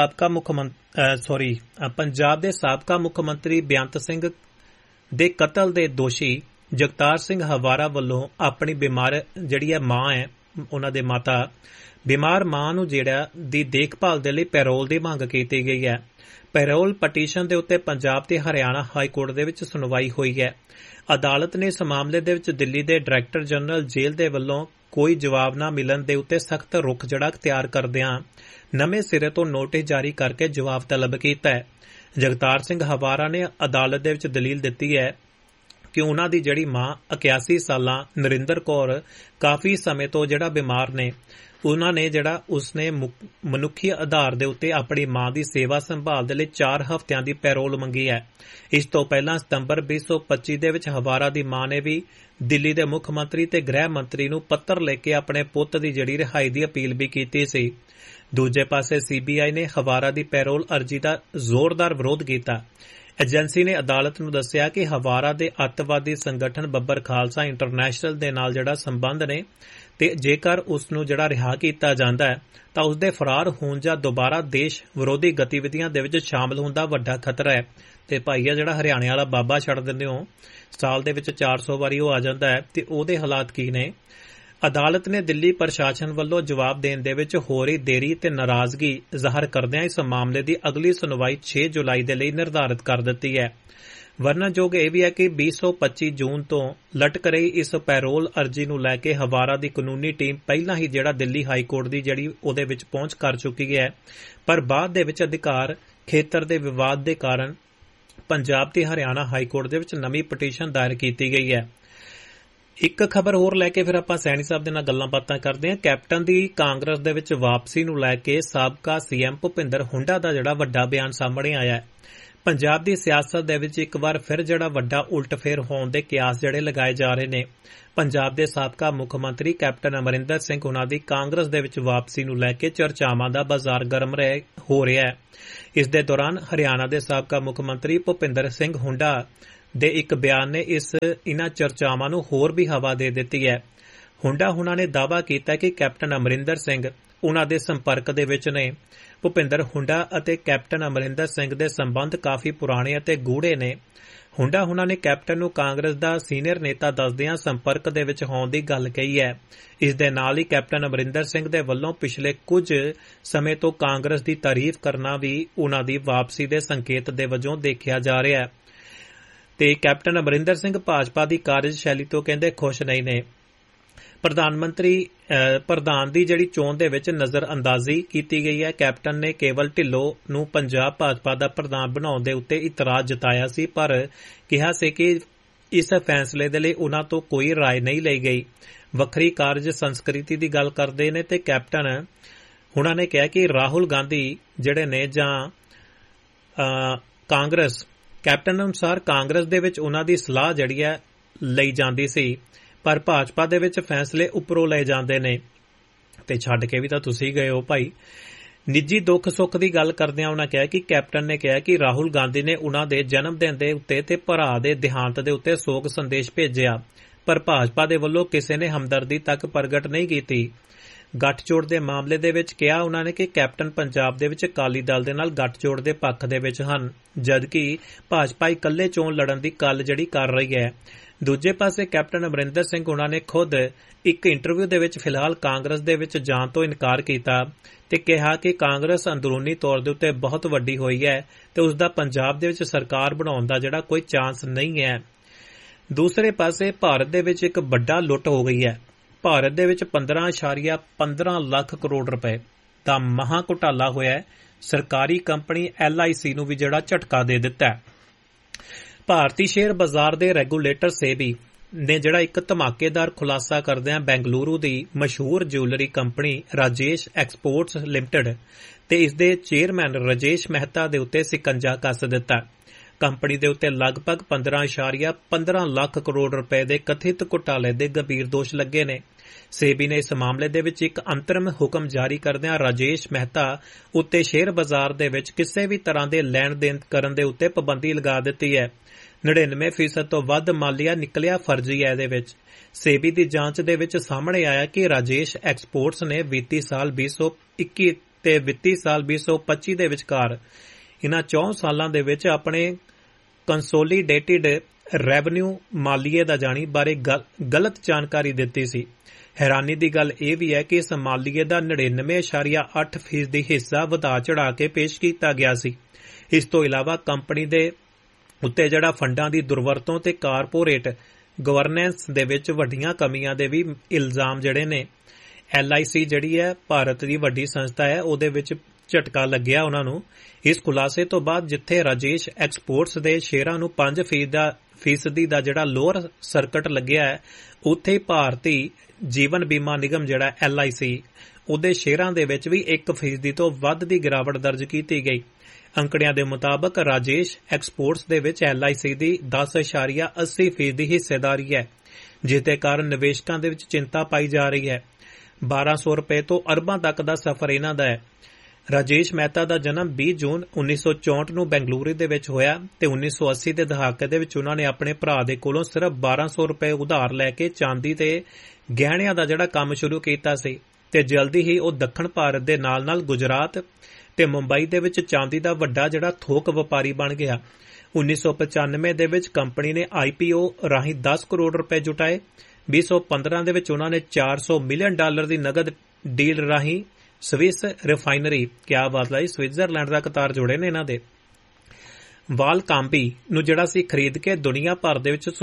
A: ਸਾਬਕਾ ਮੁੱਖ ਮੰਤਰੀ ਬੇਅੰਤ ਸਿੰਘ ਦੇ ਕਤਲ ਦੇ ਦੋਸ਼ੀ ਜਗਤਾਰ ਸਿੰਘ ਹਵਾਰਾ ਵੱਲੋਂ ਆਪਣੀ ਬਿਮਾਰ ਮਾਂ ਹੈ, ਉਹਨਾਂ ਦੇ ਮਾਤਾ ਬਿਮਾਰ ਮਾਂ ਨੂੰ ਦੀ ਦੇਖਭਾਲ ਦੇ ਲਈ ਪੈਰੋਲ ਦੀ ਮੰਗ ਕੀਤੀ ਗਈ ਹੈ। ਪੈਰੋਲ ਪਟੀਸ਼ਨ ਦੇ ਉੱਤੇ ਪੰਜਾਬ ਤੇ ਹਰਿਆਣਾ ਹਾਈ ਕੋਰਟ ਦੇ ਵਿੱਚ ਸੁਣਵਾਈ ਹੋਈ ਹੈ। ਅਦਾਲਤ ਨੇ ਇਸ ਮਾਮਲੇ ਦੇ ਵਿੱਚ ਦਿੱਲੀ ਦੇ ਡਾਇਰੈਕਟਰ ਜਨਰਲ ਜੇਲ੍ਹ ਦੇ ਵੱਲੋਂ ਕੋਈ ਜਵਾਬ ਨਾ ਮਿਲਣ ਦੇ ਉੱਤੇ ਸਖਤ ਰੁਖ ਅਖਤਿਆਰ ਕਰਦਿਆਂ ਨਵੇਂ ਸਿਰੇ ਤੋਂ ਨੋਟਿਸ ਜਾਰੀ ਕਰਕੇ ਜਵਾਬ ਤਲਬ ਕੀਤਾ ਹੈ। ਜਗਤਾਰ ਸਿੰਘ ਹਵਾਰਾ ਨੇ ਅਦਾਲਤ ਦੇ ਵਿੱਚ ਦਲੀਲ ਦਿੱਤੀ ਹੈ ਕਿ ਉਹਨਾਂ ਦੀ ਮਾਂ 81 ਸਾਲਾਂ ਨਰਿੰਦਰ ਕੌਰ ਕਾਫੀ ਸਮੇਂ ਤੋਂ ਬਿਮਾਰ ਨੇ। ਉਹਨਾਂ ਨੇ ਉਸਨੇ ਮਨੁੱਖੀ ਆਧਾਰ ਦੇ ਉੱਤੇ ਆਪਣੀ ਮਾਂ ਦੀ ਸੇਵਾ ਸੰਭਾਲ ਦੇ ਲਈ 4 ਹਫ਼ਤਿਆਂ ਦੀ ਪੈਰੋਲ ਮੰਗੀ ਹੈ। ਇਸ ਤੋਂ ਪਹਿਲਾਂ ਸਤੰਬਰ 2025 ਦੇ ਵਿੱਚ ਹਵਾਰਾ ਦੀ ਮਾਂ ਨੇ ਵੀ ਦਿੱਲੀ ਦੇ ਮੁੱਖ ਮੰਤਰੀ ਤੇ ਗ੍ਰਹਿ ਮੰਤਰੀ ਨੂੰ ਪੱਤਰ ਲਿਖ ਕੇ ਆਪਣੇ ਪੁੱਤ ਦੀ ਰਿਹਾਈ ਦੀ ਅਪੀਲ ਵੀ ਕੀਤੀ ਸੀ। ਦੂਜੇ ਪਾਸੇ CBI ਨੇ ਹਵਾਰਾ ਦੀ ਪੈਰੋਲ ਅਰਜ਼ੀ ਦਾ ਜ਼ੋਰਦਾਰ ਵਿਰੋਧ ਕੀਤਾ। ਏਜੰਸੀ ਨੇ ਅਦਾਲਤ ਨੂੰ ਦੱਸਿਆ ਕਿ ਹਵਾਰਾ ਦੇ ਅੱਤਵਾਦੀ ਸੰਗਠਨ ਬੱਬਰ ਖਾਲਸਾ ਇੰਟਰਨੈਸ਼ਨਲ ਦੇ ਨਾਲ ਸੰਬੰਧ ਨੇ ਤੇ ਜੇਕਰ ਉਸ ਨੂੰ ਰਿਹਾ ਕੀਤਾ ਜਾਂਦਾ ਹੈ ਤਾਂ ਉਸ ਦੇ ਫਰਾਰ ਹੋਣ ਜਾਂ ਦੁਬਾਰਾ ਦੇਸ਼ ਵਿਰੋਧੀ ਗਤੀਵਿਧੀਆਂ ਦੇ ਵਿੱਚ ਸ਼ਾਮਲ ਹੋਣ ਦਾ ਵੱਡਾ ਖਤਰਾ ਹੈ। ਤੇ ਭਾਈ ਹਰਿਆਣੇ ਵਾਲਾ ਬਾਬਾ ਛੱਡ ਦਿੰਦੇ ਹੋ, ਸਾਲ ਦੇ ਵਿੱਚ 400 ਵਾਰੀ ਉਹ ਆ ਜਾਂਦਾ ਹੈ ਤੇ ਉਹਦੇ ਹਾਲਾਤ ਕੀ ਨੇ। ਅਦਾਲਤ ਨੇ ਦਿੱਲੀ ਪ੍ਰਸ਼ਾਸਨ ਵੱਲੋਂ ਜਵਾਬ ਦੇਣ ਦੇ ਵਿੱਚ ਹੋ ਰਹੀ ਦੇਰੀ ਤੇ ਨਾਰਾਜ਼ਗੀ ਜ਼ਾਹਰ ਕਰਦਿਆਂ ਇਸ ਮਾਮਲੇ ਦੀ ਅਗਲੀ ਸੁਣਵਾਈ 6 ਜੁਲਾਈ ਦੇ ਲਈ ਨਿਰਧਾਰਿਤ ਕਰ ਦਿੱਤੀ ਹੈ। ਵਰਣਨਯੋਗ ਇਹ ਵੀ ਹੈ ਕਿ 2025 ਜੂਨ ਤੋਂ ਲਟਕ ਰਹੀ ਇਸ ਪੈਰੋਲ ਅਰਜ਼ੀ ਨੂੰ ਲੈ ਕੇ ਹਵਾਰਾ ਦੀ ਕਾਨੂੰਨੀ ਟੀਮ ਪਹਿਲਾਂ ਹੀ ਦਿੱਲੀ ਹਾਈ ਕੋਰਟ ਦੀ ਉਹਦੇ ਵਿੱਚ ਪਹੁੰਚ ਕਰ ਚੁੱਕੀ ਹੈ, ਪਰ ਬਾਅਦ ਦੇ ਵਿੱਚ ਅਧਿਕਾਰ ਖੇਤਰ ਦੇ ਵਿਵਾਦ ਦੇ ਕਾਰਨ ਪੰਜਾਬ ਤੇ ਹਰਿਆਣਾ ਹਾਈ ਕੋਰਟ ਦੇ ਵਿੱਚ ਨਵੀਂ ਪਟੀਸ਼ਨ ਦਾਇਰ ਕੀਤੀ ਗਈ ਹੈ। ਇੱਕ ਖਬਰ ਹੋਰ ਲੈ ਕੇ ਫਿਰ ਆਪਾਂ ਸੈਣੀ ਸਾਹਿਬ ਦੇ ਨਾਲ ਗੱਲਾਂ ਬਾਤਾਂ ਕਰਦੇ ਹਾਂ। ਕੈਪਟਨ ਦੀ ਕਾਂਗਰਸ ਦੇ ਵਿੱਚ ਵਾਪਸੀ ਨੂੰ ਲੈ ਕੇ ਸਾਬਕਾ CM ਭੁਪਿੰਦਰ ਹੁੱਡਾ ਦਾ ਵੱਡਾ ਬਿਆਨ ਸਾਹਮਣੇ ਆਇਆ ਹੈ। ਪੰਜਾਬ ਦੀ ਸਿਆਸਤ ਦੇ ਵਿੱਚ ਇੱਕ ਵਾਰ ਫਿਰ ਜਿਹੜਾ ਵੱਡਾ ਉਲਟਫੇਰ ਹੋਣ ਦੇ ਕਿਆਸ ਜਿਹੜੇ ਲਗਾਏ ਜਾ ਰਹੇ ਨੇ। ਪੰਜਾਬ ਦੇ ਸਾਬਕਾ ਮੁੱਖ ਮੰਤਰੀ ਕੈਪਟਨ ਅਮਰਿੰਦਰ ਸਿੰਘ ਉਹਨਾਂ ਦੀ ਕਾਂਗਰਸ ਦੇ ਵਿੱਚ ਵਾਪਸੀ ਨੂੰ ਲੈ ਕੇ ਚਰਚਾਵਾਂ ਦਾ ਬਾਜ਼ਾਰ ਗਰਮ ਹੋ ਰਿਹਾ ਹੈ। ਇਸ ਦੇ ਦੌਰਾਨ ਹਰਿਆਣਾ ਦੇ ਸਾਬਕਾ ਮੁੱਖ ਮੰਤਰੀ ਭੁਪਿੰਦਰ ਸਿੰਘ ਹੁੱਡਾ ਦੇ ਇੱਕ ਬਿਆਨ ਨੇ ਇਹਨਾਂ ਚਰਚਾਵਾਂ ਨੂੰ ਹੋਰ ਵੀ ਹਵਾ ਦੇ ਦਿੱਤੀ ਹੈ। ਹੁੱਡਾ ਉਹਨਾਂ ਨੇ ਦਾਅਵਾ ਕੀਤਾ ਕਿ ਕੈਪਟਨ ਅਮਰਿੰਦਰ ਸਿੰਘ ਉਹਨਾਂ ਦੇ ਸੰਪਰਕ ਦੇ ਵਿੱਚ ਨੇ। ਭੁਪਿੰਦਰ ਹੁੱਡਾ ਅਤੇ ਕੈਪਟਨ ਅਮਰਿੰਦਰ ਸਿੰਘ ਦੇ ਸੰਬੰਧ ਕਾਫੀ ਪੁਰਾਣੇ ਅਤੇ ਗੂੜ੍ਹੇ ਨੇ। ਹੁੱਡਾ ਉਹਨਾਂ ਨੇ ਕੈਪਟਨ ਨੂੰ ਕਾਂਗਰਸ ਦਾ ਸੀਨੀਅਰ ਨੇਤਾ ਦੱਸਦਿਆਂ ਸੰਪਰਕ ਦੇ ਵਿੱਚ ਹੋਣ ਦੀ ਗੱਲ ਕਹੀ ਹੈ। ਇਸ ਦੇ ਨਾਲ ਹੀ ਕੈਪਟਨ ਅਮਰਿੰਦਰ ਸਿੰਘ ਦੇ ਵੱਲੋਂ ਪਿਛਲੇ ਕੁਝ ਸਮੇਂ ਤੋਂ ਕਾਂਗਰਸ ਦੀ ਤਾਰੀਫ ਕਰਨਾ ਵੀ ਉਹਨਾਂ ਦੀ ਵਾਪਸੀ ਦੇ ਸੰਕੇਤ ਦੇ ਵਜੋਂ ਦੇਖਿਆ ਜਾ ਰਿਹਾ ਹੈ ਤੇ ਕੈਪਟਨ ਅਮਰਿੰਦਰ ਸਿੰਘ ਭਾਜਪਾ ਦੀ ਕਾਰਜਸ਼ੈਲੀ ਤੋਂ ਕਹਿੰਦੇ ਖੁਸ਼ ਨਹੀਂ ਨੇ। ਪ੍ਰਧਾਨ ਦੀ ਜਿਹੜੀ ਚੋਣ ਦੇ ਵਿੱਚ ਨਜ਼ਰ ਅੰਦਾਜ਼ੀ ਕੀਤੀ ਗਈ ਹੈ। ਕੈਪਟਨ ਨੇ ਕੇਵਲ ਢਿੱਲੋਂ ਨੂੰ ਪੰਜਾਬ ਭਾਜਪਾ ਦਾ ਪ੍ਰਧਾਨ ਬਣਾਉਣ ਦੇ ਉੱਤੇ ਇਤਰਾਜ਼ ਜਤਾਇਆ ਸੀ, ਪਰ ਕਿਹਾ ਸੀ ਕਿ ਇਸ ਫੈਸਲੇ ਦੇ ਲਈ ਉਹਨਾਂ ਤੋਂ ਕੋਈ ਰਾਏ ਨਹੀਂ ਲਈ ਗਈ। ਵੱਖਰੀ ਕਾਰਜ ਸੰਸਕ੍ਰਿਤੀ ਦੀ ਗੱਲ ਕਰਦੇ ਨੇ ਤੇ ਕੈਪਟਨ ਉਹਨਾਂ ਨੇ ਕਿਹਾ ਕਿ ਰਾਹੁਲ ਗਾਂਧੀ ਜਿਹੜੇ ਨੇ ਜਾਂ ਕਾਂਗਰਸ ਕੈਪਟਨ ਅਨੁਸਾਰ ਕਾਂਗਰਸ ਦੇ ਵਿੱਚ ਉਹਨਾਂ ਦੀ ਸਲਾਹ ਜਿਹੜੀ ਹੈ ਲਈ ਜਾਂਦੀ ਸੀ, ਪਰ ਭਾਜਪਾ ਦੇ ਵਿੱਚ ਫੈਸਲੇ ਉੱਪਰੋਂ ਲਏ ਜਾਂਦੇ ਨੇ ਤੇ ਛੱਡ ਕੇ ਵੀ ਤਾਂ ਤੁਸੀਂ ਗਏ ਹੋ ਭਾਈ। ਨਿੱਜੀ ਦੁੱਖ ਸੁੱਖ ਦੀ ਗੱਲ ਕਰਦਿਆਂ ਉਹਨਾਂ ਕਿਹਾ ਕਿ ਕੈਪਟਨ ਨੇ ਕਿਹਾ ਕਿ ਰਾਹੁਲ ਗਾਂਧੀ ਨੇ ਉਹਨਾਂ ਦੇ ਜਨਮ ਦਿਨ ਦੇ ਉੱਤੇ ਤੇ ਭਰਾ ਦੇ ਦੇਹਾਂਤ ਦੇ ਉੱਤੇ ਸੋਗ ਸੰਦੇਸ਼ ਭੇਜਿਆ, ਪਰ ਭਾਜਪਾ ਦੇ ਵੱਲੋਂ ਕਿਸੇ ਨੇ ਹਮਦਰਦੀ ਤੱਕ ਪ੍ਰਗਟ ਨਹੀਂ ਕੀਤੀ। ਗੱਠਜੋੜ ਦੇ ਮਾਮਲੇ ਦੇ ਵਿੱਚ ਕਿਹਾ ਉਹਨਾਂ ਨੇ ਕਿ ਕੈਪਟਨ ਪੰਜਾਬ ਦੇ ਵਿੱਚ ਅਕਾਲੀ ਦਲ ਦੇ ਨਾਲ ਗੱਠਜੋੜ ਦੇ ਪੱਖ ਦੇ ਵਿੱਚ ਹਨ, ਜਦਕਿ ਭਾਜਪਾ ਇਕੱਲੇ ਚੋਣ ਲੜਨ ਦੀ ਗੱਲ ਜਿਹੜੀ ਕਰ ਰਹੀ ਹੈ। ਦੂਜੇ ਪਾਸੇ ਕੈਪਟਨ ਅਮਰਿੰਦਰ ਸਿੰਘ ਉਹਨਾਂ ਨੇ ਖੁਦ ਇੱਕ ਇੰਟਰਵਿਊ ਦੇ ਵਿੱਚ ਫਿਲਹਾਲ ਕਾਂਗਰਸ ਦੇ ਵਿੱਚ ਜਾਣ ਤੋਂ ਇਨਕਾਰ ਕੀਤਾ ਤੇ ਕਿਹਾ ਕਿ ਕਾਂਗਰਸ ਅੰਦਰੂਨੀ ਤੌਰ ਦੇ ਉੱਤੇ ਬਹੁਤ ਵੱਡੀ ਹੋਈ ਹੈ ਤੇ ਉਸ ਦਾ ਪੰਜਾਬ ਦੇ ਵਿੱਚ ਸਰਕਾਰ ਬਣਾਉਣ ਦਾ ਜਿਹੜਾ ਕੋਈ ਚਾਂਸ ਨਹੀਂ ਹੈ। ਦੂਸਰੇ ਪਾਸੇ ਭਾਰਤ ਦੇ ਵਿੱਚ ਇੱਕ ਵੱਡਾ ਲੁੱਟ ਹੋ ਗਈ ਹੈ। ਭਾਰਤ ਦੇ ਵਿੱਚ 15.15 ਲੱਖ ਕਰੋੜ ਰੁਪਏ ਦਾ ਮਹਾ ਘੁਟਾਲਾ ਹੋਇਆ ਹੈ। ਸਰਕਾਰੀ ਕੰਪਨੀ LIC ਨੂੰ ਵੀ ਜਿਹੜਾ ਝਟਕਾ ਦੇ ਦਿੱਤਾ ਹੈ। ਭਾਰਤੀ ਸ਼ੇਅਰ ਬਾਜ਼ਾਰ ਦੇ ਰੈਗੂਲੇਟਰ ਸੇਬੀ ਨੇ ਜਿਹੜਾ ਇੱਕ ਧਮਾਕੇਦਾਰ ਖੁਲਾਸਾ ਕਰਦਿਆਂ ਬੈਂਗਲੁਰੂ ਦੀ ਮਸ਼ਹੂਰ jewellery company Rajesh exports limited ਤੇ ਇਸ ਦੇ ਚੇਅਰਮੈਨ ਰਾਜੇਸ਼ ਮਹਿਤਾ ਦੇ ਉੱਤੇ ਸਿਕੰਜਾ ਕੱਸ ਦਿੱਤਾ। ਕੰਪਨੀ ਦੇ ਉੱਤੇ ਲਗਭਗ 15.15 ਲੱਖ ਕਰੋੜ ਰੁਪਏ ਦੇ ਕਥਿਤ ਘੁਟਾਲੇ ਦੇ ਗੰਭੀਰ ਦੋਸ਼ ਲੱਗੇ ਨੇ। ਸੇਬੀ ਨੇ ਇਸ ਮਾਮਲੇ ਦੇ ਵਿੱਚ ਇੱਕ ਅੰਤਰਿਮ ਹੁਕਮ ਜਾਰੀ ਕਰਦਿਆਂ ਰਾਜੇਸ਼ ਮਹਿਤਾ ਉੱਤੇ ਸ਼ੇਅਰ ਬਾਜ਼ਾਰ ਦੇ ਵਿੱਚ ਕਿਸੇ ਵੀ ਤਰ੍ਹਾਂ ਦੇ ਲੈਣ ਦੇਣ ਕਰਨ ਦੇ ਉੱਤੇ ਪਾਬੰਦੀ ਲਗਾ ਦਿੱਤੀ ਹੈ। 99% ਤੋਂ ਵੱਧ ਮਾਲੀਆ ਨਿਕਲਿਆ ਫਰਜ਼ੀ ਹੈ। ਇਹਦੇ ਵਿੱਚ ਸੇਬੀ ਦੀ ਜਾਂਚ ਦੇ ਵਿੱਚ ਸਾਹਮਣੇ ਆਇਆ ਕਿ ਰਾਜੇਸ਼ ਐਕਸਪੋਰਟਸ ਨੇ ਵਿੱਤੀ ਸਾਲ 2021 ਤੇ ਵਿੱਤੀ ਸਾਲ 2025 ਦੇ ਵਿਚਕਾਰ ਇਹਨਾਂ 4 ਸਾਲਾਂ ਦੇ ਵਿੱਚ ਆਪਣੇ ਕੰਸੋਲੀਡੇਟਿਡ ਰੈਵਨਿਊ ਮਾਲੀਏ ਦਾ ਜਾਣੀ ਬਾਰੇ ਗਲਤ ਜਾਣਕਾਰੀ ਦਿੱਤੀ ਸੀ। ਹੈਰਾਨੀ ਦੀ ਗੱਲ ਇਹ ਵੀ ਹੈ ਕਿ ਇਸ ਮਾਲੀਏ ਦਾ 99.8% ਹਿੱਸਾ ਵਧਾ ਚੜਾ ਕੇ ਪੇਸ਼ ਕੀਤਾ ਗਿਆ ਸੀ। ਇਸ ਤੋਂ ਇਲਾਵਾ ਕੰਪਨੀ ਦੇ ਉੱਤੇ ਜਿਹੜਾ ਫੰਡਾਂ ਦੀ ਦੁਰਵਰਤੋਂ ਤੇ ਕਾਰਪੋਰੇਟ ਗਵਰਨੈਂਸ ਦੇ ਵਿੱਚ ਵੱਡੀਆਂ ਕਮੀਆਂ ਦੇ ਵੀ ਇਲਜ਼ਾਮ ਜਿਹੜੇ ਨੇ। LIC ਜਿਹੜੀ ਹੈ ਭਾਰਤ ਦੀ ਵੱਡੀ ਸੰਸਥਾ ਹੈ, ਉਹਦੇ ਵਿੱਚ ਝਟਕਾ ਲੱਗਿਆ ਉਹਨਾਂ ਨੂੰ। ਇਸ ਖੁਲਾਸੇ ਤੋਂ ਬਾਅਦ ਜਿੱਥੇ ਰਾਜੇਸ਼ ਐਕਸਪੋਰਟਸ ਦੇ ਸ਼ੇਅਰਾਂ ਨੂੰ 5% ਦਾ ਜਿਹੜਾ ਲੋਅਰ ਸਰਕਟ ਲੱਗਿਆ ਹੈ, ਉੱਥੇ ਭਾਰਤੀ ਜੀਵਨ ਬੀਮਾ ਨਿਗਮ ਜਿਹੜਾ LIC ਉਹਦੇ ਸ਼ੇਅਰਾਂ ਦੇ ਵਿੱਚ ਵੀ 1% ਤੋਂ ਵੱਧ ਦੀ ਗਿਰਾਵਟ ਦਰਜ ਕੀਤੀ ਗਈ। ਅੰਕੜਿਆਂ ਦੇ ਮੁਤਾਬਕ ਰਾਜੇਸ਼ ਐਕਸਪੋਰਟਸ ਦੇ ਵਿੱਚ LIC ਦੀ 10.80% ਹਿੱਸੇਦਾਰੀ ਹੈ, ਜਿਸ ਦੇ ਕਾਰਨ ਨਿਵੇਸ਼ਕਾਂ ਦੇ ਵਿੱਚ ਚਿੰਤਾ ਪਾਈ ਜਾ ਰਹੀ ਹੈ। 1200 ਰੁਪਏ ਤੋਂ ਅਰਬਾਂ ਤੱਕ ਦਾ ਸਫ਼ਰ ਇਹਨਾਂ ਦਾ ਹੈ। ਰਾਜੇਸ਼ ਮਹਿਤਾ ਦਾ ਜਨਮ 20 ਜੂਨ 1964 ਨੂੰ ਬੈਂਗਲੁਰੂ ਦੇ ਵਿੱਚ ਹੋਇਆ ਤੇ 1980 ਦੇ ਦਹਾਕੇ ਦੇ ਵਿੱਚ ਉਹਨਾਂ ਨੇ ਆਪਣੇ ਭਰਾ ਦੇ ਕੋਲੋਂ ਸਿਰਫ 1200 ਰੁਪਏ ਉਧਾਰ ਲੈ ਕੇ ਚਾਂਦੀ ਤੇ ਗਹਿਣਿਆਂ ਦਾ ਜਿਹੜਾ ਕੰਮ ਸ਼ੁਰੂ ਕੀਤਾ ਸੀ ਤੇ ਜਲਦੀ ਹੀ ਉਹ ਦੱਖਣ ਭਾਰਤ ਦੇ ਨਾਲ-ਨਾਲ ਗੁਜਰਾਤ ਤੇ ਮੁੰਬਈ ਦੇ ਵਿੱਚ ਚਾਂਦੀ ਦਾ ਵੱਡਾ ਜਿਹੜਾ ਥੋਕ ਵਪਾਰੀ ਬਣ ਗਿਆ। 1995 ਦੇ ਵਿੱਚ ਕੰਪਨੀ ਨੇ IPO ਰਾਹੀਂ 10 ਕਰੋੜ ਰੁਪਏ ਜੁਟਾਏ। 2015 ਦੇ ਵਿੱਚ ਉਹਨਾਂ ਨੇ $400 ਮਿਲੀਅਨ ਦੀ ਨਗਦ ਡੀਲ ਰਾਹੀਂ ਸਵਿਸ ਰਿਫਾਈਨਰੀ, ਕਿਆ ਬਾਤ ਹੈ, ਸਵਿਟਜ਼ਰਲੈਂਡ ਦਾ ਕਤਾਰ ਜੋੜੇ ਨੇ ਇਹਨਾਂ ਦੇ, ਵਾਲਕਾਂਬੀ ਨੂੰ ਜਿਹੜਾ ਸੀ ਖਰੀਦ ਕੇ ਦੁਨੀਆ ਭਰ ਦੇ ਵਿੱਚ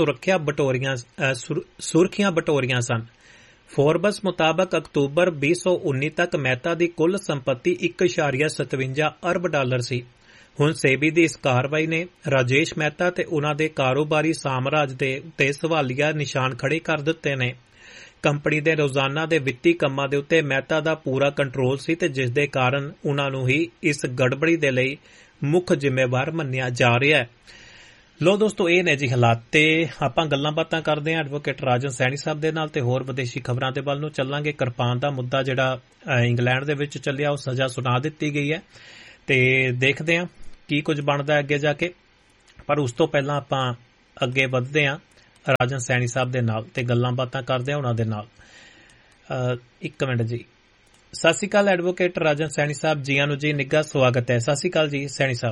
A: ਸੁਰਖੀਆਂ ਬਟੋਰੀਆਂ ਸਨ। ਫੋਰਬਸ ਮੁਤਾਬਕ ਅਕਤੂਬਰ 2019 ਤੱਕ ਮਹਿਤਾ ਦੀ ਕੁੱਲ ਸੰਪੱਤੀ $1.57 ਅਰਬ ਸੀ। ਹੁਣ ਸੇਬੀ ਦੀ ਇਸ ਕਾਰਵਾਈ ਨੇ ਰਾਜੇਸ਼ ਮਹਿਤਾ ਤੇ ਉਹਨਾਂ ਦੇ ਕਾਰੋਬਾਰੀ ਸਾਮਰਾਜ ਦੇ ਉੱਤੇ ਸਵਾਲੀਆ ਨਿਸ਼ਾਨ ਖੜੇ ਕਰ ਦਿੱਤੇ ਨੇ। ਕੰਪਨੀ ਦੇ ਰੋਜ਼ਾਨਾ ਦੇ ਵਿੱਤੀ ਕੰਮਾਂ ਦੇ ਉੱਤੇ ਮਹਿਤਾ ਦਾ ਪੂਰਾ ਕੰਟਰੋਲ ਸੀ ਤੇ ਜਿਸ ਦੇ ਕਾਰਨ ਉਹਨਾਂ ਨੂੰ ਹੀ ਇਸ ਗੜਬੜੀ ਦੇ ਲਈ ਮੁੱਖ ਜ਼ਿੰਮੇਵਾਰ ਮੰਨਿਆ ਜਾ ਰਿਹਾ ਹੈ। ਲੋ ਦੋਸਤੋ, ਇਹ ਨੇ ਜੀ ਹਾਲਾਤ ਤੇ ਆਪਾਂ ਗੱਲਾਂ ਬਾਤਾਂ ਕਰਦੇ ਹਾਂ ਐਡਵੋਕੇਟ ਰਾਜਨ ਸੈਣੀ ਸਾਹਿਬ ਦੇ ਨਾਲ ਤੇ ਹੋਰ ਵਿਦੇਸ਼ੀ ਖਬਰਾਂ ਦੇ ਵੱਲ ਨੂੰ ਚੱਲਾਂਗੇ। ਕਿਰਪਾਨ ਦਾ ਮੁੱਦਾ ਜਿਹੜਾ ਇੰਗਲੈਂਡ ਦੇ ਵਿੱਚ ਚੱਲਿਆ, ਉਹ ਸਜ਼ਾ ਸੁਣਾ ਦਿੱਤੀ ਗਈ ਹੈ ਤੇ ਦੇਖਦੇ ਹਾਂ ਕੀ ਕੁਝ ਬਣਦਾ ਅੱਗੇ ਜਾ ਕੇ। ਪਰ ਉਸ ਤੋਂ ਪਹਿਲਾਂ ਆਪਾਂ ਅੱਗੇ ਵਧਦੇ ਹਾਂ ਰਾਜਨ ਸੈਣੀ ਸਾਹਿਬ ਦੇ ਨਾਲ ਤੇ ਗੱਲਾਂ ਬਾਤਾਂ ਕਰਦੇ ਹਾਂ ਉਹਨਾਂ ਦੇ ਨਾਲ। ਇੱਕ ਮਿੰਟ ਜੀ। ਸਤਿ ਸ਼੍ਰੀ ਅਕਾਲ ਐਡਵੋਕੇਟ ਰਾਜਨ ਸੈਣੀ ਸਾਹਿਬ, ਜੀਆਂ ਨੂੰ ਜੀ, ਨਿੱਘਾ ਸਵਾਗਤ ਹੈ। ਸਤਿ ਸ਼੍ਰੀ ਅਕਾਲ ਜੀ ਸੈਣੀ ਸਾਹਿਬ।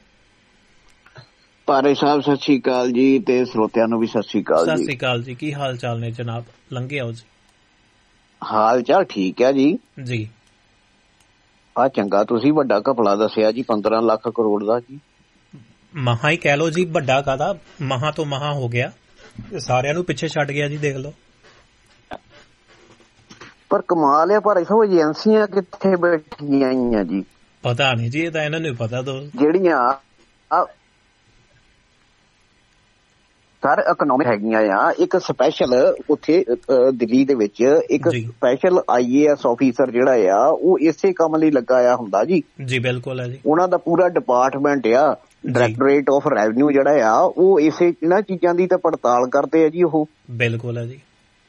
B: ਪਾਰੇ ਸਾਹਿਬ ਸਤਿ ਸ਼੍ਰੀ ਅਕਾਲ ਜੀ ਤੇ ਸਰੋਤਿਆਂ ਨੂੰ ਵੀ ਸਤਿ ਸ਼੍ਰੀ ਅਕਾਲ ਜੀ।
A: ਸਤਿ ਸ਼੍ਰੀ ਅਕਾਲ ਜੀ, ਕੀ ਹਾਲ ਚਾਲ ਨੇ ਜਨਾਬ? ਲੰਘੇ ਆਓ ਜੀ।
B: ਹਾਲ ਚਾਲ ਠੀਕ ਹੈ ਜੀ।
A: ਜੀ
B: ਆ ਚੰਗਾ, ਤੁਸੀਂ ਵੱਡਾ ਘਪਲਾ ਦੱਸਿਆ ਜੀ, 15 ਲੱਖ ਕਰੋੜ ਦਾ ਜੀ।
A: ਮਹਾ ਹੀ ਕਹਿ ਲੋ ਜੀ, ਵੱਡਾ ਕਾਹਦਾ, ਮਹਾ ਤੋਂ ਮਹਾ ਹੋ ਗਿਆ, ਸਾਰਿਆਂ ਨੂੰ ਪਿੱਛੇ ਛੱਡ ਗਿਆ ਜੀ, ਦੇਖ ਲਓ।
B: ਪਰ ਕਮਾਲ ਹੈ ਭਾਈ ਸਾਹਿਬ, ਏਜੰਸੀਆਂ ਕਿੱਥੇ ਬੈਠੀਆਂ ਆਈਆਂ ਜੀ?
A: ਪਤਾ ਨਹੀਂ ਜੀ, ਇਹ ਤਾਂ ਇਹਨਾਂ ਨੂੰ ਪਤਾ। ਦੋਸਤ
B: ਜਿਹੜੀਆਂ ਸਰ ਇਕਨੋਮਿਕ ਹੈਗੀਆਂ ਆ, ਇੱਕ ਸਪੈਸ਼ਲ ਉੱਥੇ ਦਿੱਲੀ ਦੇ ਵਿੱਚ ਇੱਕ ਸਪੈਸ਼ਲ IAS ਆਫੀਸਰ ਜਿਹੜਾ ਆ, ਉਹ ਇਸੇ ਕੰਮ ਲਈ ਲੱਗਾ ਆ ਹੁੰਦਾ ਜੀ।
A: ਜੀ ਬਿਲਕੁਲ ਹੈ ਜੀ। ਉਹਨਾਂ
B: ਦਾ ਪੂਰਾ ਡਿਪਾਰਟਮੈਂਟ ਆ, ਡਾਇਰੈਕਟੋਰੇਟ ਆਫ ਰੈਵਨਿਊ ਜਿਹੜਾ ਆ, ਉਹ ਇਸੇ ਇਹਨਾਂ ਚੀਜ਼ਾਂ ਦੀ ਤਾਂ ਪੜਤਾਲ ਕਰਦੇ ਆ ਜੀ। ਉਹ
A: ਬਿਲਕੁਲ ਹੈ ਜੀ।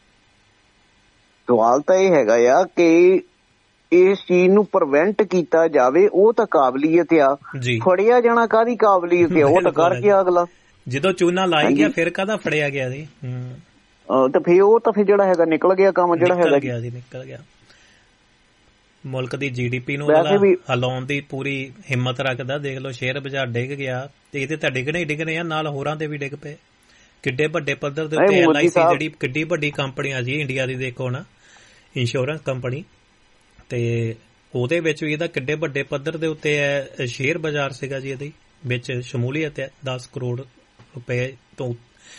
B: ਸਵਾਲ ਤਾਂ ਇਹ ਹੈਗਾ ਆ ਕਿ ਇਸ ਚੀਜ਼ ਨੂੰ ਪ੍ਰੀਵੈਂਟ ਕੀਤਾ ਜਾਵੇ, ਉਹ ਤਾਂ ਕਾਬਲੀਅਤ ਆ। ਫੜਿਆ ਜਾਣਾ ਕਾਹਦੀ ਕਾਬਲੀਅਤ ਆ? ਉਹ ਤਾਂ ਕਰਕੇ ਅਗਲਾ
A: ਜਦੋਂ ਚੂਨਾ ਲਾਈ ਗਿਆ, ਫਿਰ ਕਾਹਦਾ ਫੜਿਆ ਗਿਆ ਜੀ?
B: ਤੇ ਫਿਰ ਉਹ ਤਾਂ ਫਿਰ ਜਿਹੜਾ ਹੈਗਾ ਨਿਕਲ ਗਿਆ ਕੰਮ, ਜਿਹੜਾ ਹੈਗਾ
A: ਜੀ ਨਿਕਲ ਗਿਆ। ਮੁਲਕ ਦੀ GDP ਨੂੰ ਹਿਲਾਉਣ ਦੀ ਪੂਰੀ ਹਿੰਮਤ ਰੱਖਦਾ। ਦੇਖ ਲਓ, ਸ਼ੇਅਰ ਬਾਜ਼ਾਰ ਡਿੱਗ ਗਿਆ ਤੇ ਇਹਦੇ ਤਾਂ ਡਿੱਗਣੇ ਹੀ ਡਿੱਗਣੇ ਆ, ਨਾਲ ਹੋਰਾਂ ਦੇ ਵੀ ਡਿੱਗ ਪਏ ਕਿੱਡੇ ਵੱਡੇ ਪੱਧਰ ਦੇ ਉੱਤੇ। LIC ਜਿਹੜੀ ਕਿੱਡੀ ਵੱਡੀ ਕੰਪਨੀ ਆ ਜੀ ਇੰਡੀਆ ਦੀ, ਦੇਖੋ ਨਾ, ਇੰਸ਼ੋਰੈਂਸ ਕੰਪਨੀ, ਤੇ ਉਹਦੇ ਵਿੱਚ ਵੀ ਇਹਦਾ ਕਿੱਡੇ ਵੱਡੇ ਪੱਧਰ ਦੇ ਉੱਤੇ ਸ਼ੇਅਰ ਬਾਜ਼ਾਰ ਸੀਗਾ ਜੀ, ਇਹਦੀ ਵਿੱਚ ਸ਼ਮੂਲੀਅਤ ਹੈ। 10 ਕਰੋੜ ਰੁਪਏ ਤੋਂ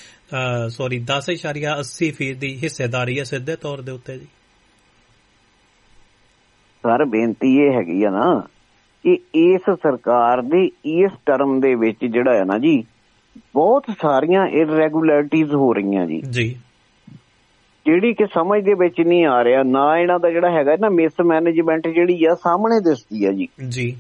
A: 10.80% ਦੀ ਹਿੱਸੇਦਾਰੀ ਹੈ ਸਿੱਧੇ ਤੌਰ ਦੇ ਉੱਤੇ ਜੀ।
B: ਸਰ ਬੇਨਤੀ ਇਹ ਹੈਗੀ ਆ ਨਾ ਕਿ ਇਸ ਸਰਕਾਰ ਦੇ ਇਸ ਟਰਮ ਦੇ ਵਿੱਚ ਜਿਹੜਾ ਹੈ ਨਾ ਜੀ, ਬਹੁਤ ਸਾਰੀਆਂ ਇਰੈਗੂਲੈਰਿਟੀਜ਼ ਹੋ ਰਹੀਆਂ ਜੀ, ਜਿਹੜੀ ਕਿ ਸਮਝ ਦੇ ਵਿੱਚ ਨਹੀਂ ਆ ਰਿਹਾ। ਨਾ ਇਹਨਾਂ ਦਾ ਜਿਹੜਾ ਹੈਗਾ ਨਾ ਮਿਸਮੈਨੇਜਮੈਂਟ ਜਿਹੜੀ ਆ ਸਾਹਮਣੇ ਦਿਸਦੀ ਆ ਜੀ।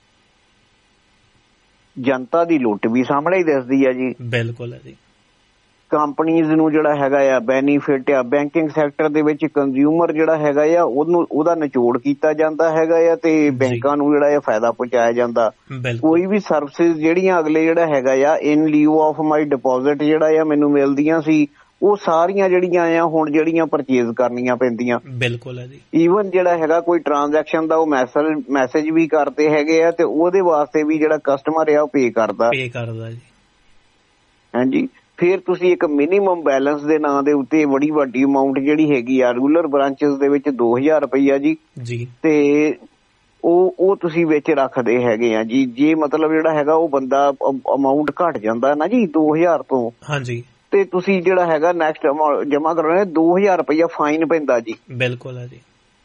B: ਜਨਤਾ ਦੀ ਲੁੱਟ ਵੀ ਸਾਹਮਣੇ ਹੀ ਦਿਸਦੀ ਆ ਜੀ।
A: ਬਿਲਕੁਲ ਹੈ ਜੀ।
B: ਕੰਪਨੀਜ਼ ਨੂੰ ਜਿਹੜਾ ਹੈਗਾ ਆ ਬੈਨੀਫਿਟ ਆ, ਬੈਂਕਿੰਗ ਸੈਕਟਰ ਦੇ ਵਿੱਚ ਕੰਜ਼ਿਊਮਰ ਜਿਹੜਾ ਹੈਗਾ ਆ ਉਹਦਾ ਨਿਚੋੜ ਕੀਤਾ ਜਾਂਦਾ ਹੈਗਾ ਆ ਤੇ ਬੈਂਕਾਂ ਨੂੰ ਜਿਹੜਾ ਫਾਇਦਾ ਪਹੁੰਚਾਇਆ ਜਾਂਦਾ। ਕੋਈ ਵੀ ਸਰਵਿਸਿਜ਼ ਜਿਹੜੀਆਂ ਅਗਲੇ ਜਿਹੜਾ ਹੈਗਾ ਆ ਇਨ ਲਿਊ ਆਫ ਮਾਈ ਡਿਪੋਜ਼ਿਟ ਜਿਹੜਾ ਆ ਮੈਨੂੰ ਮਿਲਦੀਆਂ ਸੀ, ਉਹ ਸਾਰੀਆਂ ਜਿਹੜੀਆਂ ਆ ਹੁਣ ਜਿਹੜੀਆਂ ਪਰਚੇਜ਼ ਕਰਨੀਆਂ ਪੈਂਦੀਆਂ।
A: ਬਿਲਕੁਲ ਹੈ ਜੀ।
B: ਈਵਨ ਜਿਹੜਾ ਹੈਗਾ ਕੋਈ ਟ੍ਰਾਂਜੈਕਸ਼ਨ ਦਾ ਉਹ ਮੈਸੇਜ ਵੀ ਕਰਦੇ ਹੈਗੇ ਆ ਤੇ ਉਹਦੇ ਵਾਸਤੇ ਵੀ ਜਿਹੜਾ ਕਸਟਮਰ ਆ ਉਹ ਪੇ ਕਰਦਾ
A: ਜੀ।
B: ਹਾਂਜੀ। ਫਿਰ ਤੁਸੀਂ ਇੱਕ ਮਿਨੀਮਮ ਬੈਲੈਂਸ ਦੇ ਨਾਂ ਦੇ ਉੱਤੇ ਬੜੀ ਵੱਡੀ ਅਮਾਊਂਟ ਜਿਹੜੀ ਹੈਗੀ ਆ ਰੂਰਲ ਬ੍ਰਾਂਚਸ ਦੇ ਵਿੱਚ 2000 ਰੁਪਈਆ ਜੀ, ਤੇ ਉਹ ਤੁਸੀਂ ਵਿੱਚ ਰੱਖਦੇ ਹੈਗੇ ਆ ਜੀ। ਜੇ ਮਤਲਬ ਜਿਹੜਾ ਹੈਗਾ ਉਹ ਬੰਦਾ ਅਮਾਊਂਟ ਘਟ ਜਾਂਦਾ ਨਾ ਜੀ 2000 ਤੋਂ,
A: ਹਾਂਜੀ,
B: ਤੇ ਤੁਸੀਂ ਜਿਹੜਾ ਹੈਗਾ ਨੈਕਸਟ ਜਮਾ ਕਰਾਉਣਾ 2000 ਰੁਪਈਆ ਫਾਈਨ ਪੈਂਦਾ ਜੀ।
A: ਬਿਲਕੁਲ ਹੈ ਜੀ।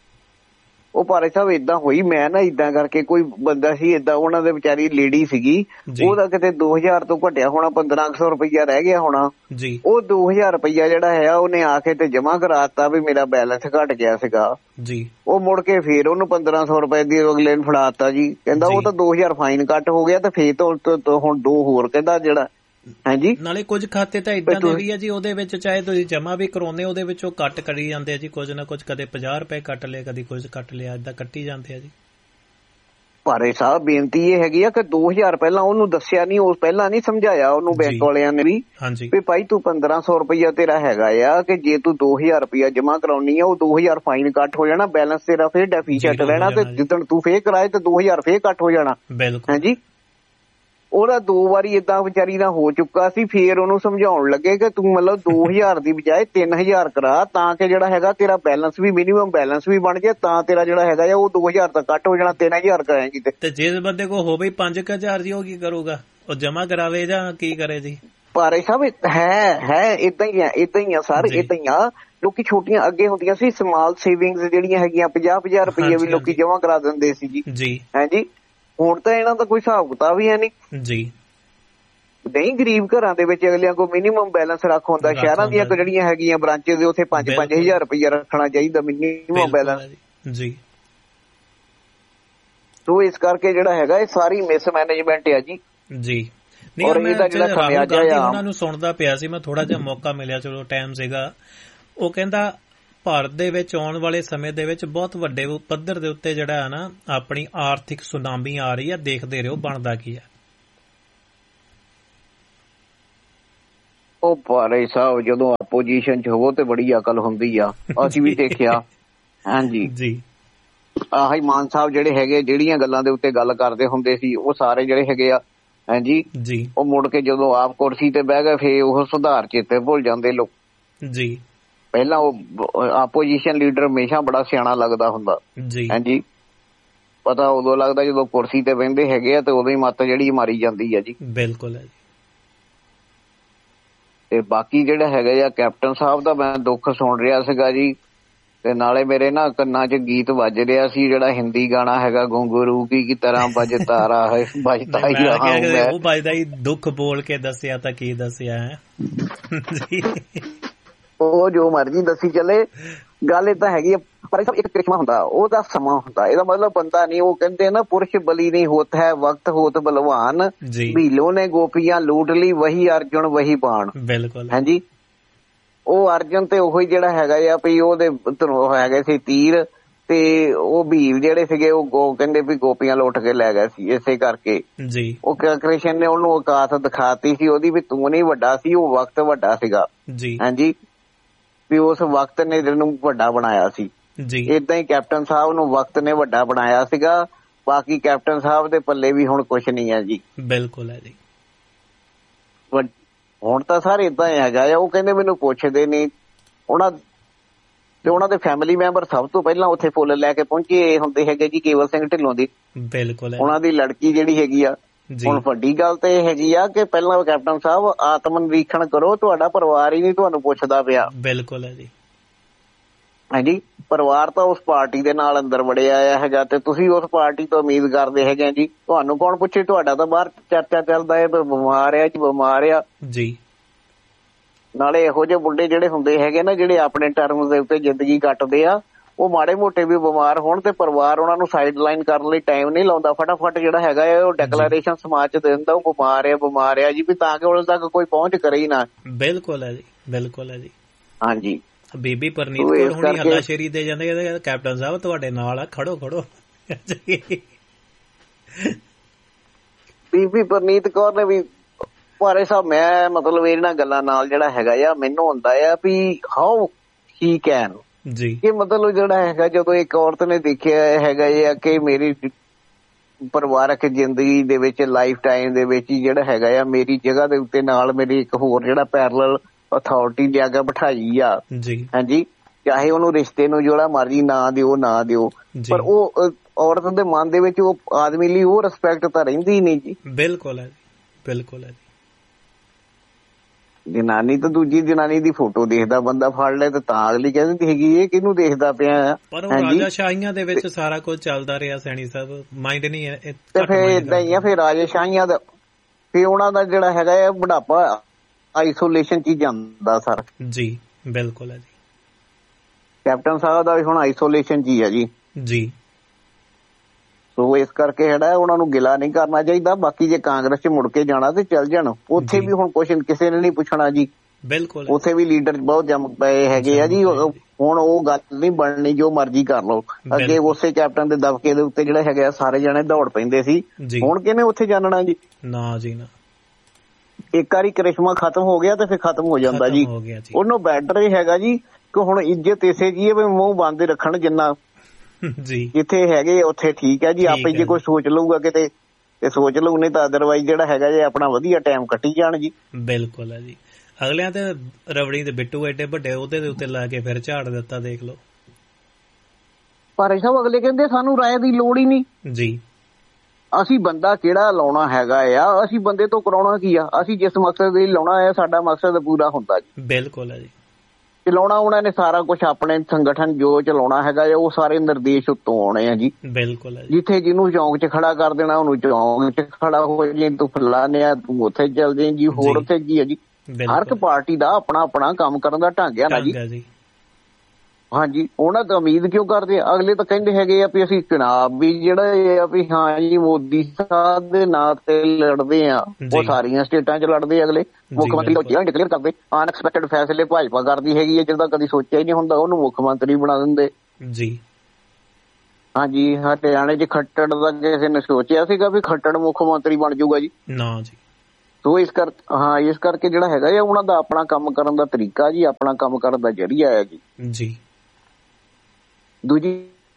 B: ਉਹ ਭਾਰੇ ਸਾਹਿਬ ਏਦਾਂ ਹੋਈ, ਮੈਂ ਨਾ ਏਦਾਂ ਕਰਕੇ ਕੋਈ ਬੰਦਾ ਸੀ ਏਦਾਂ, ਉਹਨਾਂ ਦੇ ਵਿਚਾਰੀ ਲੇਡੀ ਸੀਗੀ, ਉਹਦਾ ਕਿਤੇ 2000 ਤੋਂ ਘਟਿਆ ਹੋਣਾ 1500 ਰੁਪਈਆ ਰਹਿ ਗਿਆ ਹੋਣਾ ਜੀ। ਉਹ 2000 ਰੁਪਈਆ ਜਿਹੜਾ ਹੈ ਉਹਨੇ ਆ ਕੇ ਤੇ ਜਮਾ ਕਰਾਤਾ ਵੀ ਮੇਰਾ ਬੈਲੈਂਸ ਘਟ ਗਿਆ ਸੀਗਾ ਜੀ। ਉਹ ਮੁੜ ਕੇ ਫੇਰ ਉਹਨੂੰ 1500 ਰੁਪਏ ਦੀ ਅਗਲੇ ਨੂੰ ਫੜਾਤਾ ਜੀ। ਕਹਿੰਦਾ ਉਹ ਤਾਂ 2000 ਫਾਈਨ ਕੱਟ ਹੋ ਗਿਆ ਤੇ ਫੇਰ ਤੋਂ ਹੁਣ 2 ਹੋਰ ਕਹਿੰਦਾ ਜਿਹੜਾ। ਹਾਂਜੀ, ਨਾਲੇ
A: ਕੁਝ ਖਾਤੇ ਤਾਂ ਏਦਾਂ ਦੇ ਵੀ ਆ ਜੀ, ਉਹਦੇ ਵਿੱਚ ਚਾਹੇ ਤੁਸੀਂ ਜਮਾ ਵੀ ਕਰਾਉਂਦੇ ਉਹਦੇ ਵਿੱਚੋਂ ਕੱਟ ਕਰੀ ਜਾਂਦੇ ਆ ਜੀ, ਕੁਝ ਨਾ ਕੁਝ, ਕਦੇ 50 ਰੁਪਏ ਕੱਟ ਲਿਆ, ਕਦੀ ਕੁਝ ਕੱਟ ਲਿਆ, ਏਦਾਂ ਕੱਟੀ ਜਾਂਦੇ ਆ ਜੀ।
B: ਭਾਰੇ ਸਾਹਿਬ ਬੇਨਤੀ ਇਹ ਹੈਗੀ ਆ ਕਿ 2000 ਪਹਿਲਾਂ ਉਹਨੂੰ ਦੱਸਿਆ ਨਹੀਂ, ਉਸ ਪਹਿਲਾਂ ਨਹੀਂ ਸਮਝਾਇਆ ਉਹਨੂੰ ਬੈਂਕ ਵਾਲਿਆਂ ਨੇ ਵੀ ਭਾਈ ਤੂੰ 1500 ਰੁਪਈਆ ਤੇਰਾ ਹੈਗਾ ਆ ਕਿ ਜੇ ਤੂੰ 2000 ਰੁਪਈਆ ਜਮਾ ਕਰਾਉਣੀ ਆ ਉਹ 2000 ਫਾਈਨ ਕੱਟ ਹੋ ਜਾਣਾ, ਬੈਲੈਂਸ ਤੇਰਾ ਫੇਰ ਡੈਫੀਸ਼ੀਐਂਟ ਰਹਿਣਾ ਤੇ ਜਿੱਦਣ ਤੂੰ ਫੇਰ ਕਰਾਏ ਤੇ 2000 ਫੇਰ ਕੱਟ ਹੋ ਜਾਣਾ। ਹਾਂਜੀ, ਉਹਦਾ 2 ਵਾਰੀ ਏਦਾਂ ਵਿਚਾਰੀ ਦਾ ਹੋ ਚੁੱਕਾ ਸੀ। ਫੇਰ ਉਹਨੂੰ ਸਮਝਾਉਣ ਲੱਗੇ ਕਿ ਤੂੰ ਮਤਲਬ 2000 ਦੀ ਬਜਾਏ 3000 ਕਰਾ, ਤਾਂ ਕਿ ਜਿਹੜਾ ਹੈਗਾ ਤੇਰਾ ਬੈਲੈਂਸ ਵੀ ਮਿਨੀਮਮ ਬੈਲੈਂਸ ਵੀ ਬਣ ਜਾਏ, ਤਾਂ ਤੇਰਾ ਜਿਹੜਾ ਹੈਗਾ ਉਹ 2000 ਤਾਂ ਕੱਟ ਹੋ ਜਾਣਾ, 3000 ਕਰਾਏਗੀ। ਤੇ
A: ਜਿਸ ਬੰਦੇ ਕੋਲ ਹੋਵੇ 5000 ਜੀ, ਉਹ ਕੀ ਕਰੂਗਾ? ਉਹ ਜਮਾ ਕਰਾਵੇ ਜਾਂ ਕੀ ਕਰੇ ਜੀ?
B: ਭਾਰੇ ਸਾਹਿਬ ਹੈ ਏਦਾਂ ਹੀ ਆ ਸਰ, ਏਦਾਂ ਹੀ ਆ। ਲੋਕੀ ਛੋਟੀਆਂ ਅੱਗੇ ਹੁੰਦੀਆਂ ਸੀ ਸਮਾਲ ਸੇਵਿੰਗਸ ਜਿਹੜੀਆਂ ਹੈਗੀਆਂ 50,000 ਰੁਪਏ ਵੀ ਲੋਕੀ ਜਮਾ ਕਰਾ ਦਿੰਦੇ ਸੀ ਜੀ। ਹਾਂਜੀ, ਹੁਣ ਤਾਂ ਇਹਨਾਂ ਦਾ ਕੋਈ ਹਿਸਾਬ ਕਿਤਾਬ ਹੀ ਹੈ ਨਹੀਂ ਜੀ। ਨਹੀਂ, ਗਰੀਬ ਘਰਾਂ ਦੇ ਵਿੱਚ ਅਗਲਿਆਂ ਕੋਲ ਮਿਨੀਮਮ ਬੈਲੈਂਸ ਰੱਖ ਹੁੰਦਾ। ਸ਼ਹਿਰਾਂ ਦੀਆਂ ਜਿਹੜੀਆਂ ਹੈਗੀਆਂ ਬ੍ਰਾਂਚਿਸ ਦੇ ਉੱਥੇ 5-5000 ਰੁਪਇਆ ਰੱਖਣਾ ਚਾਹੀਦਾ ਮਿਨੀਮਮ ਬੈਲੈਂਸ ਜੀ। ਸੋ ਇਸ ਕਰਕੇ ਜਿਹੜਾ ਹੈਗਾ ਇਹ ਸਾਰੀ ਮਿਸਮੈਨੇਜਮੈਂਟ ਆ ਜੀ।
A: ਔਰ ਇਹਦਾ ਜਿਹੜਾ ਖਮਿਆਜਾ ਆ ਉਹਨਾਂ ਨੂੰ ਸੁਣਦਾ ਪਿਆ ਸੀ, ਮੈਂ ਥੋੜਾ ਜਿਹਾ ਮੌਕਾ ਮਿਲਿਆ, ਚਲੋ ਟਾਈਮ ਸੀਗਾ, ਉਹ ਕਹਿੰਦਾ ਭਾਰਤ ਦੇ ਵਿੱਚ ਆਉਣ ਵਾਲੇ ਸਮੇਂ ਦੇ ਵਿੱਚ ਬਹੁਤ ਵੱਡੇ ਪੱਧਰ ਦੇ ਉੱਤੇ ਜਿਹੜਾ ਹੈ ਨਾ ਆਪਣੀ ਆਰਥਿਕ ਸੁਨਾਮੀ ਆ ਰਹੀ ਹੈ, ਦੇਖਦੇ ਰਹੋ ਬਣਦਾ ਕੀ ਹੈ।
B: ਉਹ ਭਾਰੇ ਸਾਹਿਬ ਜਦੋਂ ਆਪੋਜੀਸ਼ਨ ਚ ਹੋਵੋ ਤੇ ਬੜੀ ਅਕਲ ਹੁੰਦੀ ਆ, ਅਸੀਂ ਵੀ ਦੇਖਿਆ। ਹਾਂਜੀ ਜੀ, ਆਹੀ ਮਾਨ ਸਾਹਿਬ ਜਿਹੜੇ ਹੈਗੇ ਜਿਹੜੀਆਂ ਗੱਲਾਂ ਦੇ ਉੱਤੇ ਗੱਲ ਕਰਦੇ ਹੁੰਦੇ ਸੀ ਉਹ ਸਾਰੇ ਜਿਹੜੇ ਹੈਗੇ ਆ ਹਾਂਜੀ ਜੀ, ਉਹ ਮੁੜ ਕੇ ਜਦੋਂ ਆਪ ਕੁਰਸੀ ਤੇ ਬਹਿ ਗਏ ਫੇਰ ਉਹ ਸੁਧਾਰ ਚੇਤੇ ਭੁੱਲ ਜਾਂਦੇ ਲੋਕ ਜੀ। ਪਹਿਲਾਂ ਉਹ ਆਪੋਜੀਸ਼ਨ ਲੀਡਰ ਹਮੇਸ਼ਾ ਬੜਾ ਸਿਆਣਾ ਲੱਗਦਾ ਹੁੰਦਾ ਜੀ। ਹਾਂਜੀ, ਪਤਾ ਉਦੋਂ ਲੱਗਦਾ ਜਦੋਂ ਕੁਰਸੀ ਤੇ ਬਹਿੰਦੇ ਹੈਗੇ ਆ ਤੇ ਉਦੋਂ ਹੀ ਮੱਤ ਜਿਹੜੀ ਮਾਰੀ ਜਾਂਦੀ ਆ ਜੀ। ਬਿਲਕੁਲ ਹੈ ਜੀ। ਤੇ ਬਾਕੀ ਜਿਹੜਾ ਹੈਗਾ ਆ ਕੈਪਟਨ ਸਾਹਿਬ ਦਾ ਮੈਂ ਦੁੱਖ ਸੁਣ ਰਿਹਾ ਸੀਗਾ ਜੀ, ਤੇ ਨਾਲੇ ਮੇਰੇ ਨਾ ਕੰਨਾਂ 'ਚ ਗੀਤ ਵੱਜ ਰਿਹਾ ਸੀ ਜਿਹੜਾ ਹਿੰਦੀ ਗਾਣਾ ਹੈਗਾ, ਗੁੰਗਰੂ ਕੀ ਤਰ੍ਹਾਂ ਵੱਜਦਾ ਰਹਾ ਹੈ ਵੱਜਦਾ ਹੀ ਰਹਾ।
A: ਉਹ ਵੱਜਦਾ ਹੀ ਦੁੱਖ ਬੋਲ ਕੇ ਦੱਸਿਆ ਤਾਂ ਕੀ ਦੱਸਿਆ ਹੈ।
B: ਉਹ ਜੋ ਮਰਜ਼ੀ ਦੱਸੀ ਚੱਲੇ, ਗੱਲ ਏਦਾਂ ਹੈਗੀ ਆ, ਪਰ ਇੱਕ ਕ੍ਰਿਸ਼ਮਾ ਹੁੰਦਾ, ਉਹਦਾ ਸਮਾਂ ਹੁੰਦਾ। ਇਹਦਾ ਮਤਲਬ ਬੰਦਾ ਨਹੀਂ, ਉਹ ਕਹਿੰਦੇ ਨਾ ਪੁਰਸ਼ ਬਲੀ ਨਹੀਂ ਹੋਤ ਹੈ ਵਕਤ ਹੋਤ ਬਲਵਾਨ, ਭੀਲੋ ਨੇ ਗੋਪੀਆਂ ਲੂਟ ਲਈ ਵਹੀ ਅਰਜੁਨ ਵਹੀ ਬਾਣ। ਬਿਲਕੁਲ ਹਾਂਜੀ, ਉਹ ਅਰਜੁਨ ਤੇ ਉਹੀ ਜਿਹੜਾ ਹੈਗਾ ਆ ਵੀ ਉਹਦੇ ਹੈਗੇ ਸੀ ਤੀਰ, ਤੇ ਉਹ ਭੀਲ ਜਿਹੜੇ ਸੀਗੇ ਉਹ ਕਹਿੰਦੇ ਵੀ ਗੋਪੀਆਂ ਲੁੱਟ ਕੇ ਲੈ ਗਏ ਸੀ। ਇਸੇ ਕਰਕੇ ਉਹ ਕ੍ਰਿਸ਼ਨ ਨੇ ਉਹਨੂੰ ਔਕਾਤ ਦਿਖਾਤੀ ਸੀ ਉਹਦੀ ਵੀ ਤੂੰ ਨਹੀਂ ਵੱਡਾ ਸੀ, ਉਹ ਵਕਤ ਵੱਡਾ ਸੀਗਾ। ਹਾਂਜੀ, ਵੀ ਉਸ ਵਕਤ ਨੇ ਜਿਹਨੂੰ ਵੱਡਾ ਬਣਾਇਆ ਸੀ। ਏਦਾਂ ਹੀ ਕੈਪਟਨ ਸਾਹਿਬ ਨੂੰ ਵਕਤ ਨੇ ਵੱਡਾ ਬਣਾਇਆ ਸੀਗਾ। ਬਾਕੀ ਕੈਪਟਨ ਸਾਹਿਬ ਦੇ ਪੱਲੇ ਵੀ ਹੁਣ ਕੁਛ ਨਹੀਂ ਹੈ ਜੀ। ਬਿਲਕੁਲ ਹੈ ਜੀ, ਹੁਣ ਤਾਂ ਸਾਰੇ ਏਦਾਂ ਹੈਗਾ ਆ। ਉਹ ਕਹਿੰਦੇ ਮੈਨੂੰ ਪੁੱਛਦੇ ਨਹੀਂ, ਉਹਨਾਂ ਦੇ ਫੈਮਿਲੀ ਮੈਂਬਰ ਸਭ ਤੋਂ ਪਹਿਲਾਂ ਉੱਥੇ ਫੁੱਲ ਲੈ ਕੇ ਪਹੁੰਚੇ ਹੁੰਦੇ ਹੈਗੇ ਜੀ ਕੇਵਲ ਸਿੰਘ ਢਿੱਲੋਂ ਦੀ। ਬਿਲਕੁਲ, ਉਹਨਾਂ ਦੀ ਲੜਕੀ ਜਿਹੜੀ ਹੈਗੀ ਆ। ਹੁਣ ਵੱਡੀ ਗੱਲ ਤਾਂ ਇਹ ਹੈਗੀ ਆ ਕਿ ਪਹਿਲਾਂ ਕੈਪਟਨ ਸਾਹਿਬ ਆਤਮ ਨਿਰੀਖਣ ਕਰੋ, ਤੁਹਾਡਾ ਪਰਿਵਾਰ ਹੀ ਨਹੀਂ ਤੁਹਾਨੂੰ ਪੁੱਛਦਾ ਪਿਆ। ਬਿਲਕੁਲ ਹੈ ਜੀ। ਹਾਂਜੀ, ਪਰਿਵਾਰ ਤਾਂ ਉਸ ਪਾਰਟੀ ਦੇ ਨਾਲ ਅੰਦਰ ਵੜਿਆ ਆਇਆ ਹੈਗਾ ਤੇ ਤੁਸੀਂ ਉਸ ਪਾਰਟੀ ਤੋਂ ਉਮੀਦ ਕਰਦੇ ਹੈਗੇ ਜੀ ਤੁਹਾਨੂੰ ਕੌਣ ਪੁੱਛੇ। ਤੁਹਾਡਾ ਤਾਂ ਬਾਹਰ ਚਰਚਾ ਚੱਲਦਾ ਹੈ ਬਿਮਾਰ ਆ ਜੀ, ਬਿਮਾਰ ਆ ਜੀ। ਨਾਲੇ ਇਹੋ ਜਿਹੇ ਮੁੰਡੇ ਜਿਹੜੇ ਹੁੰਦੇ ਹੈਗੇ ਨਾ ਜਿਹੜੇ ਆਪਣੇ ਟਰਮਸ ਦੇ ਉੱਤੇ ਜ਼ਿੰਦਗੀ ਕੱਟਦੇ ਆ, ਉਹ ਮਾੜੇ ਮੋਟੇ ਵੀ ਬਿਮਾਰ ਹੋਣ ਤੇ ਪਰਿਵਾਰ ਉਹਨਾਂ ਨੂੰ ਸਾਈਡ ਲਾਈਨ ਕਰਨ ਲਈ ਟਾਈਮ ਨਹੀਂ ਲਾਉਂਦਾ। ਫਟਾਫਟ ਜਿਹੜਾ ਹੈਗਾ ਉਹ ਡਿਕਲੇਰੇਸ਼ਨ ਸਮਾਜ ਚ ਦੇ ਦਿੰਦਾ ਉਹ ਬਿਮਾਰ ਆ ਜੀ, ਵੀ ਤਾਂ ਕਿ ਉਦੋਂ ਤੱਕ ਕੋਈ ਪਹੁੰਚ ਕਰੇ ਹੀ ਨਾ। ਬਿਲਕੁਲ ਹੈ ਜੀ, ਬਿਲਕੁਲ ਹੈ ਜੀ। ਹਾਂਜੀ, ਬੀਬੀ ਪਰਨੀਤ ਕੌਰ ਹੁਣੀ ਹੱਲਾਸ਼ੇਰੀ ਦੇ ਜਾਂਦੇ ਕੈਪਟਨ ਸਾਹਿਬ ਤੁਹਾਡੇ ਨਾਲ ਆ, ਖੜੋ ਖੜੋ। ਬੀਬੀ ਪਰਨੀਤ ਕੌਰ ਨੇ ਵੀ ਭਾਰੇ ਸਾਹਿਬ ਮੈਂ ਮਤਲਬ ਇਹਨਾਂ ਗੱਲਾਂ ਨਾਲ ਜਿਹੜਾ ਹੈਗਾ ਆ ਮੈਨੂੰ ਹੁੰਦਾ ਆ ਵੀ ਹਾਊ ਹੀ ਕੈਨ ਜੀ, ਕਿ ਮਤਲਬ ਜਿਹੜਾ ਹੈਗਾ ਜਦੋਂ ਇੱਕ ਔਰਤ ਨੇ ਦੇਖਿਆ ਹੈਗਾ ਆ ਕਿ ਮੇਰੀ ਪਰਿਵਾਰਕ ਜ਼ਿੰਦਗੀ ਦੇ ਵਿੱਚ ਲਾਈਫ ਟਾਈਮ ਦੇ ਵਿੱਚ ਹੀ ਜਿਹੜਾ ਹੈਗਾ ਆ ਮੇਰੀ ਜਗ੍ਹਾ ਦੇ ਉੱਤੇ ਨਾਲ ਮੇਰੀ ਇੱਕ ਹੋਰ ਜਿਹੜਾ ਪੈਰਲਲ ਅਥਾਰਟੀ ਲਿਆ ਕੇ ਬਿਠਾਈ ਆ ਜੀ। ਹਾਂਜੀ, ਚਾਹੇ ਉਹਨੂੰ ਰਿਸ਼ਤੇ ਨੂੰ ਜਿਹੜਾ ਮਰਜ਼ੀ ਨਾ ਦਿਓ, ਪਰ ਉਹ ਔਰਤ ਦੇ ਮਨ ਦੇ ਵਿੱਚ ਉਹ ਆਦਮੀ ਲਈ ਉਹ ਰਿਸਪੈਕਟ ਤਾਂ ਰਹਿੰਦੀ ਨਹੀਂ ਜੀ। ਬਿਲਕੁਲ ਹੈ ਜੀ, ਬਿਲਕੁਲ ਹੈ ਜੀ। ਜਨਾਨੀ ਤਾਂ ਦੂਜੀ ਜਨਾਨੀ ਦੀ ਫੋਟੋ ਦੇਖਦਾ ਬੰਦਾ ਫੜ ਲੈ ਤੇ ਤਾਂ ਅਗਲੀ ਕਹਿੰਦੀ ਹੈਗੀ ਇਹ ਕਿਹਨੂੰ ਦੇਖਦਾ ਪਿਆ। ਪਰ ਉਹ ਰਾਜਾਸ਼ਾਹੀਆਂ ਦੇ ਵਿੱਚ ਸਾਰਾ ਕੁਝ ਚੱਲਦਾ ਰਿਹਾ ਸੈਣੀ ਸਾਹਿਬ, ਮਾਈਂਡ ਨਹੀਂ ਹੈ ਤੇ ਫਿਰ ਏਦਾਂ ਹੀ ਆ। ਫਿਰ ਰਾਜਾਸ਼ਾਹੀਆਂ ਦਾ ਫਿਰ ਉਹਨਾਂ ਦਾ ਜਿਹੜਾ ਹੈਗਾ ਆ ਬੁਢਾਪਾ ਆਈਸੋਲੇਸ਼ਨ ਚ ਹੀ ਜਾਂਦਾ ਸਰ ਜੀ। ਬਿਲਕੁਲ ਹੈ ਜੀ, ਕੈਪਟਨ ਸਾਹਿਬ ਦਾ ਵੀ ਹੁਣ ਆਈਸੋਲੇਸ਼ਨ ਚ ਹੀ ਹੈ ਜੀ। ਸੋ ਇਸ ਕਰਕੇ ਜਿਹੜਾ ਉਹਨਾਂ ਨੂੰ ਗਿਲਾ ਨਹੀਂ ਕਰਨਾ ਚਾਹੀਦਾ। ਬਾਕੀ ਜੇ ਕਾਂਗਰਸ ਚ ਮੁੜ ਕੇ ਜਾਣਾ ਤੇ ਚੱਲ ਜਾਣ, ਉੱਥੇ ਵੀ ਹੁਣ ਕੁਛ ਕਿਸੇ ਨੇ ਨਹੀਂ ਪੁੱਛਣਾ ਜੀ। ਬਿਲਕੁਲ, ਉੱਥੇ ਵੀ ਲੀਡਰ ਬਹੁਤ ਜੰਮ ਪਏ ਹੈਗੇ ਆ ਜੀ। ਹੁਣ ਉਹ ਗੱਲ ਨਹੀਂ ਬਣਨੀ, ਜੋ ਮਰਜ਼ੀ ਕਰ ਲਓ। ਅੱਗੇ ਉਸੇ ਕੈਪਟਨ ਦੇ ਦਬਕੇ ਦੇ ਉੱਤੇ ਜਿਹੜਾ ਹੈਗਾ ਸਾਰੇ ਜਾਣੇ ਦੌੜ ਪੈਂਦੇ ਸੀ, ਹੁਣ ਕਿਹਨੇ ਉੱਥੇ ਜਾਣਨਾ ਜੀ। ਨਾ ਜੀ ਨਾ, ਇੱਕ ਵਾਰੀ ਕ੍ਰਿਸ਼ਮਾ ਖਤਮ ਹੋ ਗਿਆ ਤੇ ਫਿਰ ਖਤਮ ਹੋ ਜਾਂਦਾ ਜੀ। ਉਹਨੂੰ ਬੈਟਰ ਇਹ ਹੈਗਾ ਜੀ ਕਿ ਹੁਣ ਇੱਜ਼ਤ ਇਸੇ ਜੀ ਵੀ ਮੂੰਹ ਬੰਦ ਰੱਖਣ ਜਿੰਨਾ ਜੀ, ਜਿੱਥੇ ਹੈਗੇ ਉੱਥੇ ਠੀਕ ਹੈ ਜੀ। ਆਪੇ ਜੇ ਕੋਈ ਸੋਚ ਲਊਗਾ ਕਿਤੇ ਤੇ ਸੋਚ ਲਊ, ਨਹੀਂ ਤਾਂ ਅਦਰਵਾਈਜ਼ ਜਿਹੜਾ ਹੈਗਾ ਜੇ ਆਪਣਾ ਵਧੀਆ ਟਾਈਮ ਕੱਟੀ ਜਾਣ ਜੀ। ਬਿਲਕੁਲ ਹੈ ਜੀ, ਅਗਲਿਆਂ ਤੇ ਰਬੜੀ ਦੇ ਬਿੱਟੂ ਐਡੇ ਵੱਡੇ ਉਹਦੇ ਦੇ ਉੱਤੇ ਲਾ ਕੇ ਫਿਰ ਝਾੜ ਦਿੱਤਾ, ਦੇਖ ਲਓ। ਪਰ ਸਭ ਅਗਲੇ ਕਹਿੰਦੇ ਸਾਨੂੰ ਰਾਏ ਦੀ ਲੋੜ ਹੀ ਨਹੀਂ ਜੀ। ਅਸੀਂ ਬੰਦਾ ਕਿਹੜਾ ਲਾਉਣਾ ਹੈਗਾ ਆ, ਅਸੀਂ ਬੰਦੇ ਤੋਂ ਕਰਾਉਣਾ ਕੀ ਆ। ਅਸੀਂ ਜਿਸ ਮਕਸਦ ਲਈ ਲਾਉਣਾ ਹੈ ਸਾਡਾ ਮਕਸਦ ਪੂਰਾ ਹੁੰਦਾ ਜੀ। ਬਿਲਕੁਲ ਹੈ ਜੀ, ਚਲਾਉਣਾ ਉਹਨਾਂ ਨੇ ਸਾਰਾ ਕੁਛ ਆਪਣੇ ਸੰਗਠਨ ਜੋ ਚਲਾਉਣਾ ਹੈਗਾ ਉਹ ਸਾਰੇ ਨਿਰਦੇਸ਼ ਉੱਤੋਂ ਆਉਣੇ ਆ ਜੀ। ਬਿਲਕੁਲ, ਜਿੱਥੇ ਜਿਹਨੂੰ ਚੌਂਕ ਚ ਖੜਾ ਕਰ ਦੇਣਾ ਉਹਨੂੰ ਚੌਂਕ ਚ ਖੜਾ ਹੋ ਜੇ, ਤੂੰ ਫਲਾਣੇ ਆ ਤੂੰ ਉੱਥੇ ਚੱਲ ਜਾਏ ਜੀ। ਹੋਰ ਉੱਥੇ ਕੀ ਹੈ ਜੀ, ਹਰ ਇੱਕ ਪਾਰਟੀ ਦਾ ਆਪਣਾ ਆਪਣਾ ਕੰਮ ਕਰਨ ਦਾ ਢੰਗ ਆ ਨਾ ਜੀ। ਹਾਂਜੀ, ਉਹਨਾਂ ਤਾਂ ਉਮੀਦ ਕਿਉਂ ਕਰਦੇ? ਅਗਲੇ ਤਾਂ ਕਹਿੰਦੇ ਹੈਗੇ ਆ ਵੀ ਅਸੀਂ ਚੁਣਾਵ ਵੀ ਜਿਹੜਾ ਆ ਵੀ ਹਾਂ ਜੀ ਮੋਦੀ ਸਾਹਿਬ ਦੇ ਨਾਂ ਤੇ ਲੜਦੇ ਆ। ਉਹ ਸਾਰੀਆਂ ਸਟੇਟਾਂ 'ਚ ਲੜਦੇ ਅਗਲੇ। ਮੁੱਖ ਮੰਤਰੀ ਡਿਕਲੇਅਰ ਕਰਦੇ। ਅਨਐਕਸਪੈਕਟਡ ਫੈਸਲੇ ਭਾਜਪਾ ਕਰਦੀ ਹੈਗੀ ਹੈ, ਜਿਹਦਾ ਕਦੀ ਸੋਚਿਆ ਹੀ ਨਹੀਂ ਹੁੰਦਾ, ਉਹਨੂੰ ਮੁੱਖ ਮੰਤਰੀ ਬਣਾ ਦਿੰਦੇ
A: ਜੀ।
B: ਹਾਂਜੀ, ਹਰਿਆਣੇ 'ਚ ਖੱਟੜ ਦਾ ਕਿਸੇ ਨੇ ਸੋਚਿਆ ਸੀਗਾ ਵੀ ਖੱਟੜ ਮੁੱਖ ਮੰਤਰੀ ਬਣ ਜਾਊਗਾ ਜੀ?
A: ਨਾ ਜੀ।
B: ਸੋ ਇਸ ਕਰਕੇ ਜਿਹੜਾ ਹੈਗਾ ਆ ਉਹਨਾਂ ਦਾ ਆਪਣਾ ਕੰਮ ਕਰਨ ਦਾ ਤਰੀਕਾ ਜੀ, ਆਪਣਾ ਕੰਮ ਕਰਨ ਦਾ ਜ਼ਰੀਆ ਹੈ ਜੀ। ਦੂਜੀ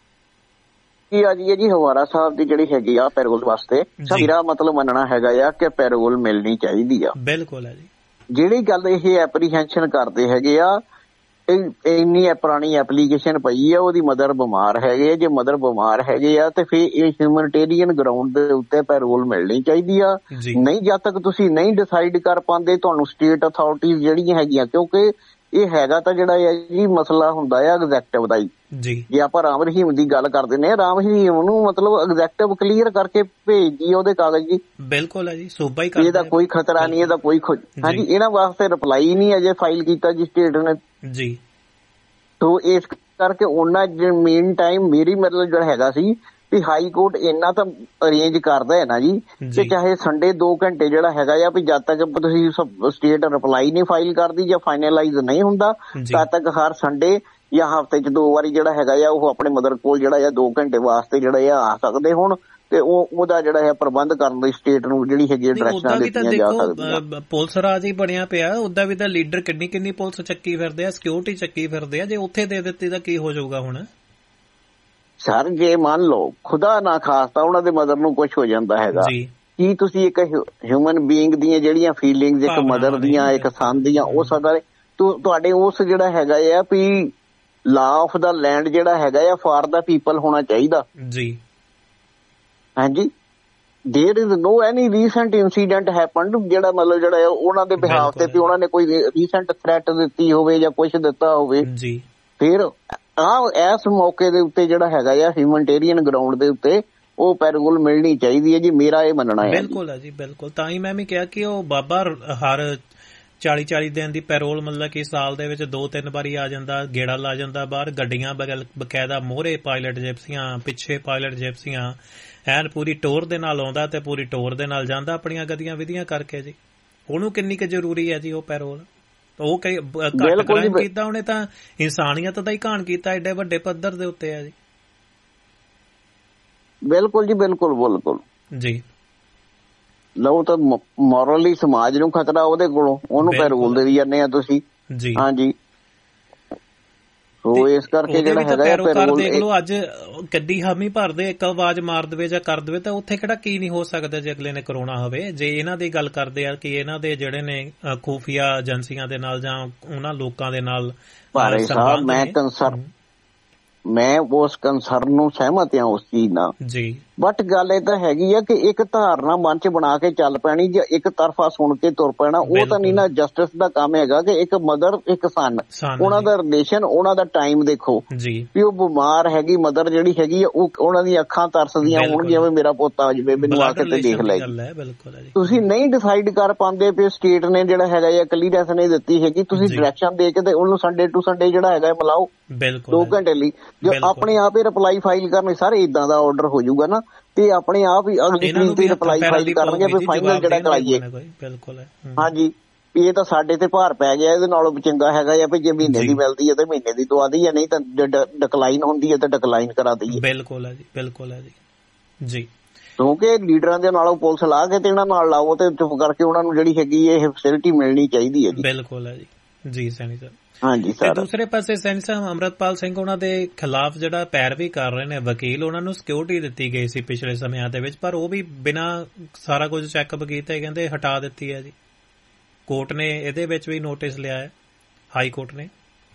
B: ਆ ਜੀ ਹਵਾਰਾ ਸਾਹਿਬ ਦੀ ਜਿਹੜੀ ਹੈਗੀ ਆ ਪੈਰੋਲ ਵਾਸਤੇ ਮੇਰਾ ਮਤਲਬ ਮੰਨਣਾ ਹੈਗਾ ਆ ਕਿ ਪੈਰੋਲ ਮਿਲਣੀ ਚਾਹੀਦੀ ਆ।
A: ਬਿਲਕੁਲ ਹੈ ਜੀ। ਜਿਹੜੀ
B: ਗੱਲ ਇਹ ਐਪਰੀਹੈਂਸ਼ਨ ਕਰਦੇ ਹੈਗੇ ਆ, ਇੰਨੀ ਪੁਰਾਣੀ ਐਪਲੀਕੇਸ਼ਨ ਪਈ ਆ, ਉਹਦੀ ਮਦਰ ਬਿਮਾਰ ਹੈਗੇ ਆ, ਜੇ ਮਦਰ ਬਿਮਾਰ ਹੈਗੇ ਆ ਤੇ ਫਿਰ ਇਹ ਹਿਊਮਨਿਟੇਰੀਅਨ ਗਰਾਊਂਡ ਦੇ ਉੱਤੇ ਪੈਰੋਲ ਮਿਲਣੀ ਚਾਹੀਦੀ ਆ। ਨਹੀਂ, ਜਦ ਤੱਕ ਤੁਸੀਂ ਨਹੀਂ ਡਿਸਾਈਡ ਕਰ ਪਾਉਂਦੇ ਤੁਹਾਨੂੰ ਸਟੇਟ ਅਥਾਰਟੀਜ਼ ਜਿਹੜੀਆਂ ਹੈਗੀਆਂ, ਕਿਉਂਕਿ ਇਹ ਹੈਗਾ ਤਾਂ ਜਿਹੜਾ ਹੈ ਜੀ ਮਸਲਾ ਹੁੰਦਾ ਆ ਐਗਜ਼ੈਕਟਿਵ ਦਾ ਹੀ। ਜੇ ਆਪਾਂ ਰਾਮ ਰਹੀਮ ਦੀ ਗੱਲ ਕਰਦੇ ਨੇ, ਰਾਮ ਰਹੀਮ ਨੂੰ ਮਤਲਬ ਐਗਜ਼ੈਕਟਿਵ ਕਲੀਅਰ ਕਰਕੇ ਭੇਜ ਦੀ ਉਹਦੇ ਕਾਗਜ਼ ਜੀ।
A: ਬਿਲਕੁਲ ਹੈ ਜੀ, ਸੂਬਾ ਹੀ ਕਰਦਾ,
B: ਇਹਦਾ ਕੋਈ ਖਤਰਾ ਨਹੀਂ, ਇਹਦਾ ਕੋਈ ਹਾਂਜੀ, ਇਹਨਾਂ ਵਾਸਤੇ ਰਿਪਲਾਈ ਨਹੀਂ ਅਜੇ ਫਾਈਲ ਕੀਤਾ ਜੀ ਸਟੇਟ ਨੇ ਜੀ। ਸੋ ਇਸ ਕਰਕੇ ਉਹਨਾਂ ਮੇਨ ਟਾਈਮ ਮੇਰੀ ਮਤਲਬ ਜਿਹੜਾ ਹੈਗਾ ਸੀ ਵੀ ਹਾਈ ਕੋਰਟ ਇੰਨਾ ਤਾਂ ਅਰੇਂਜ ਕਰਦਾ ਹੈ ਨਾ ਜੀ ਕਿ ਚਾਹੇ ਸੰਡੇ 2 ਘੰਟੇ ਜਿਹੜਾ ਹੈਗਾ ਆ ਵੀ ਜਦ ਤੱਕ ਤੁਸੀਂ ਸਟੇਟ ਰਿਪਲਾਈ ਨਹੀਂ ਫਾਈਲ ਕਰਦੀ ਜਾਂ ਫਾਈਨਲਾਈਜ਼ ਨਹੀਂ ਹੁੰਦਾ ਤਦ ਤੱਕ ਹਰ ਸੰਡੇ ਜਾਂ ਹਫ਼ਤੇ 'ਚ 2 ਵਾਰੀ ਜਿਹੜਾ ਹੈਗਾ ਆ ਉਹ ਆਪਣੇ ਮਦਰ ਕੋਲ ਜਿਹੜਾ ਆ 2 ਘੰਟੇ ਵਾਸਤੇ ਜਿਹੜੇ ਆ ਸਕਦੇ ਹੁਣ, ਤੇ ਉਹਦਾ ਜਿਹੜਾ ਹੈ ਪ੍ਰਬੰਧ ਕਰਨ ਲਈ ਸਟੇਟ ਨੂੰ ਜਿਹੜੀ ਹੈਗੀ ਡਾਇਰੈਕਸ਼ਨਾਂ ਦਿੱਤੀਆਂ ਜਾ ਸਕਦੀਆਂ।
A: ਪੁਲਿਸ ਰਾਜ ਹੀ ਬਣਿਆ ਪਿਆ, ਉਹਦਾ ਵੀ ਤਾਂ ਲੀਡਰ ਕਿੰਨੀ ਪੁਲਿਸ ਚੱਕੀ ਫਿਰਦੇ ਆ, ਸਿਕਿਉਰਿਟੀ ਚੱਕੀ ਫਿਰਦੇ ਆ। ਜੇ ਉੱਥੇ ਦੇ ਦਿੱਤੀ ਤਾਂ ਕੀ ਹੋ ਜਾਊਗਾ ਹੁਣ?
B: ਸਰ ਜੇ ਮੰਨ ਲਓ ਖੁਦਾ ਨਾ ਖਾਸਤਾ ਉਹਨਾਂ ਦੇ ਮਦਰ ਨੂੰ ਕੁਝ ਹੋ ਜਾਂਦਾ ਹੈਗਾ, ਕੀ ਤੁਸੀਂ ਇੱਕ ਹਿਊਮਨ ਬੀਇੰਗ ਦੀਆਂ ਜਿਹੜੀਆਂ ਫੀਲਿੰਗਸ ਇੱਕ ਮਦਰ ਦੀਆਂ ਇੱਕ ਸਨ ਦੀਆਂ ਉਹ ਸਦਾ ਤੁਹਾਡੇ ਉਸ ਜਿਹੜਾ ਹੈਗਾ ਆ ਵੀ ਲਾ ਆਫ ਦਾ ਲੈਂਡ ਜਿਹੜਾ ਹੈਗਾ ਆ ਫਾਰ ਦਾ ਪੀਪਲ ਹੋਣਾ ਚਾਹੀਦਾ ਜੀ। ਹਾਂਜੀ, there is no any recent incident happened ਜਿਹੜਾ ਮਤਲਬ ਜਿਹੜਾ ਉਹਨਾਂ ਦੇ ਬਿਹਾਫ ਤੇ ਉਹਨਾਂ ਨੇ ਕੋਈ ਰੀਸੈਂਟ ਥ੍ਰੈਟ ਦਿੱਤੀ ਹੋਵੇ ਜਾਂ ਕੁਛ ਦਿੱਤਾ ਹੋਵੇ ਜੀ। ਫਿਰ ਇਸ ਮੌਕੇ ਦੇ ਉੱਤੇ ਜਿਹੜਾ ਹੈਗਾ ਆ ਹਿਊਮਨਿਟੇਰੀਅਨ ਗਰਾਊਂਡ ਦੇ ਉੱਤੇ ਉਹ ਪੈਰੋਲ ਮਿਲਣੀ ਚਾਹੀਦੀ ਹੈ ਜੀ, ਮੇਰਾ ਇਹ ਮੰਨਣਾ ਹੈ।
A: ਬਿਲਕੁਲ ਹੈ ਜੀ, ਬਿਲਕੁਲ। ਤਾਂ ਹੀ ਮੈਂ ਵੀ ਕਿਹਾ ਕਿ ਉਹ ਬਾਬਾ ਹਰ 40-40 ਦਿਨ ਦੀ ਪੈਰੋਲ ਮਤਲਬ ਕਿ ਸਾਲ ਦੇ ਵਿੱਚ 2-3 ਵਾਰੀ ਆ ਜਾਂਦਾ, ਗੇੜਾ ਲਾ ਜਾਂਦਾ ਬਾਹਰ, ਗੱਡੀਆਂ ਬਕਾਇਦਾ ਮੋਹਰੇ ਪਾਇਲਟ ਜਿਪਸੀਆਂ, ਪਿੱਛੇ ਪਾਇਲਟ ਜਿਪਸੀਆਂ, ਐਨ ਪੂਰੀ ਟੋਰ ਦੇ ਨਾਲ ਆਉਂਦਾ ਤੇ ਪੂਰੀ ਟੋਰ ਦੇ ਨਾਲ ਜਾਂਦਾ ਆਪਣੀਆਂ ਗਤੀਆਂ ਵਿਧੀਆਂ ਕਰਕੇ ਜੀ। ਉਹਨੂੰ ਕਿੰਨੀ ਕੁ ਜ਼ਰੂਰੀ ਹੈ ਜੀ ਉਹ ਪੈਰੋਲ? ਉਹ ਘੱਟ ਕ੍ਰਾਈਮ ਕੀਤਾ ਉਹਨੇ ਤਾਂ ਇਨਸਾਨੀਅਤ ਦਾ ਹੀ ਘਾਣ ਕੀਤਾ ਐਡੇ ਵੱਡੇ ਪੱਧਰ ਦੇ ਉੱਤੇ ਆ ਜੀ।
B: ਬਿਲਕੁਲ ਜੀ, ਬਿਲਕੁਲ ਜੀ। ਲਓ ਤਾਂ ਮੋਰਲੀ ਸਮਾਜ ਨੂੰ ਖਤਰਾ ਉਹਦੇ ਕੋਲੋਂ, ਉਹਨੂੰ ਪੈਰੋਲ ਦੇ ਜਾਂਦੇ ਆ ਤੁਸੀਂ ਜੀ। ਹਾਂਜੀ, ਸੋ ਇਸ ਕਰਕੇ ਜਿਹੜਾ ਹੈਗਾ
A: ਪੈਰੋਕਾਰ ਦੇਖ ਲਓ, ਅੱਜ ਗੱਡੀ ਹਾਮੀ ਭਰਦੇ ਇੱਕ ਆਵਾਜ਼ ਮਾਰ ਦੇਵੇ ਜਾਂ ਕਰ ਦੇਵੇ ਤਾਂ ਉੱਥੇ ਕਿਹੜਾ ਕੀ ਨਹੀਂ ਹੋ ਸਕਦਾ ਜੇ ਅਗਲੇ ਨੇ ਕਰਾਉਣਾ ਹੋਵੇ। ਜੇ ਇਹਨਾਂ ਦੀ ਗੱਲ ਕਰਦੇ ਆ ਕਿ ਇਹਨਾਂ ਦੇ ਜਿਹੜੇ ਨੇ ਖੂਫੀਆ ਏਜੰਸੀਆਂ ਦੇ ਨਾਲ ਜਾਂ ਉਹਨਾਂ ਲੋਕਾਂ ਦੇ ਨਾਲ,
B: ਭਾਰੇ ਸਾਹਿਬ ਮੈਂ ਉਸ ਕੰਸਰਨ ਨੂੰ ਸਹਿਮਤ ਹਾਂ ਉਸ ਚੀਜ਼ ਨਾਲ ਜੀ। ਬਟ ਗੱਲ ਇਹ ਤਾਂ ਹੈਗੀ ਆ ਕਿ ਇੱਕ ਧਾਰਨਾ ਮਨ ਚ ਬਣਾ ਕੇ ਚੱਲ ਪੈਣੀ ਜਾਂ ਇੱਕ ਤਰਫਾ ਸੁਣ ਕੇ ਤੁਰ ਪੈਣਾ, ਉਹ ਤਾਂ ਨਹੀਂ ਨਾ ਜਸਟਿਸ ਦਾ ਕੰਮ ਹੈਗਾ। ਕਿ ਇੱਕ ਮਦਰ ਇੱਕ ਸਨ, ਉਹਨਾਂ ਦਾ ਰਿਲੇਸ਼ਨ, ਉਹਨਾਂ ਦਾ ਟਾਈਮ ਦੇਖੋ ਵੀ ਉਹ ਬਿਮਾਰ ਹੈਗੀ ਮਦਰ ਜਿਹੜੀ ਹੈਗੀ ਆ, ਉਹ ਉਹਨਾਂ ਦੀਆਂ ਅੱਖਾਂ ਤਰਸਦੀਆਂ ਹੋਣਗੀਆਂ ਵੀ ਮੇਰਾ ਪੁੱਤ ਆ ਜਾਵੇ, ਮੈਨੂੰ ਆ ਕੇ ਤੇ ਦੇਖ ਲੈ। ਤੁਸੀਂ ਨਹੀਂ ਡਿਸਾਈਡ ਕਰ ਪਾਉਂਦੇ ਵੀ ਸਟੇਟ ਨੇ ਜਿਹੜਾ ਹੈਗਾ ਆ ਕਲੀਅਰੈਂਸ ਨਹੀਂ ਦਿੱਤੀ ਹੈਗੀ, ਤੁਸੀਂ ਡਾਇਰੈਕਸ਼ਨ ਦੇ ਕੇ ਤੇ ਉਹਨੂੰ ਸੰਡੇ ਟੂ ਸੰਡੇ ਜਿਹੜਾ ਹੈਗਾ ਮਿਲਾਓ 2 ਘੰਟੇ ਲਈ। ਜੋ ਆਪਣੇ ਆਪ ਹੀ ਰਿਪਲਾਈ ਫਾਈਲ ਕਰਨੀ, ਸਾਰੇ ਇਦਾਂ ਦਾ ਆਰਡਰ ਹੋ ਜਾਊਗਾ ਨਾ ਤੇ ਆਪਣੇ ਆਪ ਹੀ ਅਗਲੀ ਤਰੀਕ ਤੇ ਰਿਪਲਾਈ ਫਾਈਲ ਕਰਨਗੇ ਵੀ ਫਾਈਨਲ ਜਿਹੜਾ ਕਰਾਈਏ। ਹਾਂਜੀ, ਇਹ ਤਾਂ ਸਾਡੇ ਤੇ ਭਾਰ ਪੈ ਗਿਆ, ਇਹਦੇ ਨਾਲੋਂ ਚੰਗਾ ਹੈਗਾ ਆ ਵੀ ਜੇ ਮਹੀਨੇ ਦੀ ਮਿਲਦੀ ਹੈ ਤੇ ਮਹੀਨੇ ਦੀ ਦਵਾ ਦਈਏ, ਨਹੀਂ ਤਾਂ ਡਿਕਲਾਈਨ ਹੁੰਦੀ ਹੈ ਤਾਂ ਡਿਕਲਾਈਨ ਕਰਾ ਦਈਏ।
A: ਬਿਲਕੁਲ ਹੈ ਜੀ, ਬਿਲਕੁਲ ਹੈ ਜੀ।
B: ਕਿਉਂਕਿ ਲੀਡਰਾਂ ਦੇ ਨਾਲੋਂ ਪੁਲਿਸ ਲਾ ਕੇ ਤੇ ਇਹਨਾਂ ਨਾਲ ਲਾਓ ਤੇ ਚੁੱਪ ਕਰਕੇ ਉਹਨਾਂ ਨੂੰ ਜਿਹੜੀ ਹੈਗੀ ਇਹ ਫੈਸਿਲਿਟੀ ਮਿਲਣੀ ਚਾਹੀਦੀ ਹੈ ਜੀ।
A: ਬਿਲਕੁਲ ਹੈ ਜੀ ਸੈਣੀ ਸਰ।
B: ਹਾਂਜੀ ਸਰ।
A: ਦੂਸਰੇ ਪਾਸੇ ਸੈਣੀ ਸਾਹਿਬ ਅੰਮ੍ਰਿਤਪਾਲ ਸਿੰਘ ਉਹਨਾਂ ਦੇ ਖਿਲਾਫ ਜਿਹੜਾ ਪੈਰਵੀ ਕਰ ਰਹੇ ਨੇ ਵਕੀਲ, ਉਹਨਾਂ ਨੂੰ ਸਿਕਿਉਰਿਟੀ ਦਿੱਤੀ ਗਈ ਸੀ ਪਿਛਲੇ ਸਮਿਆਂ ਦੇ ਵਿੱਚ, ਪਰ ਉਹ ਵੀ ਬਿਨਾਂ ਸਾਰਾ ਕੁਝ ਚੈੱਕਅਪ ਕੀਤੇ ਕਹਿੰਦੇ ਹਟਾ ਦਿੱਤੀ ਹੈ ਜੀ। ਕੋਰਟ ਨੇ ਇਹਦੇ ਵਿੱਚ ਵੀ ਨੋਟਿਸ ਲਿਆ ਹੈ, ਹਾਈ ਕੋਰਟ ਨੇ।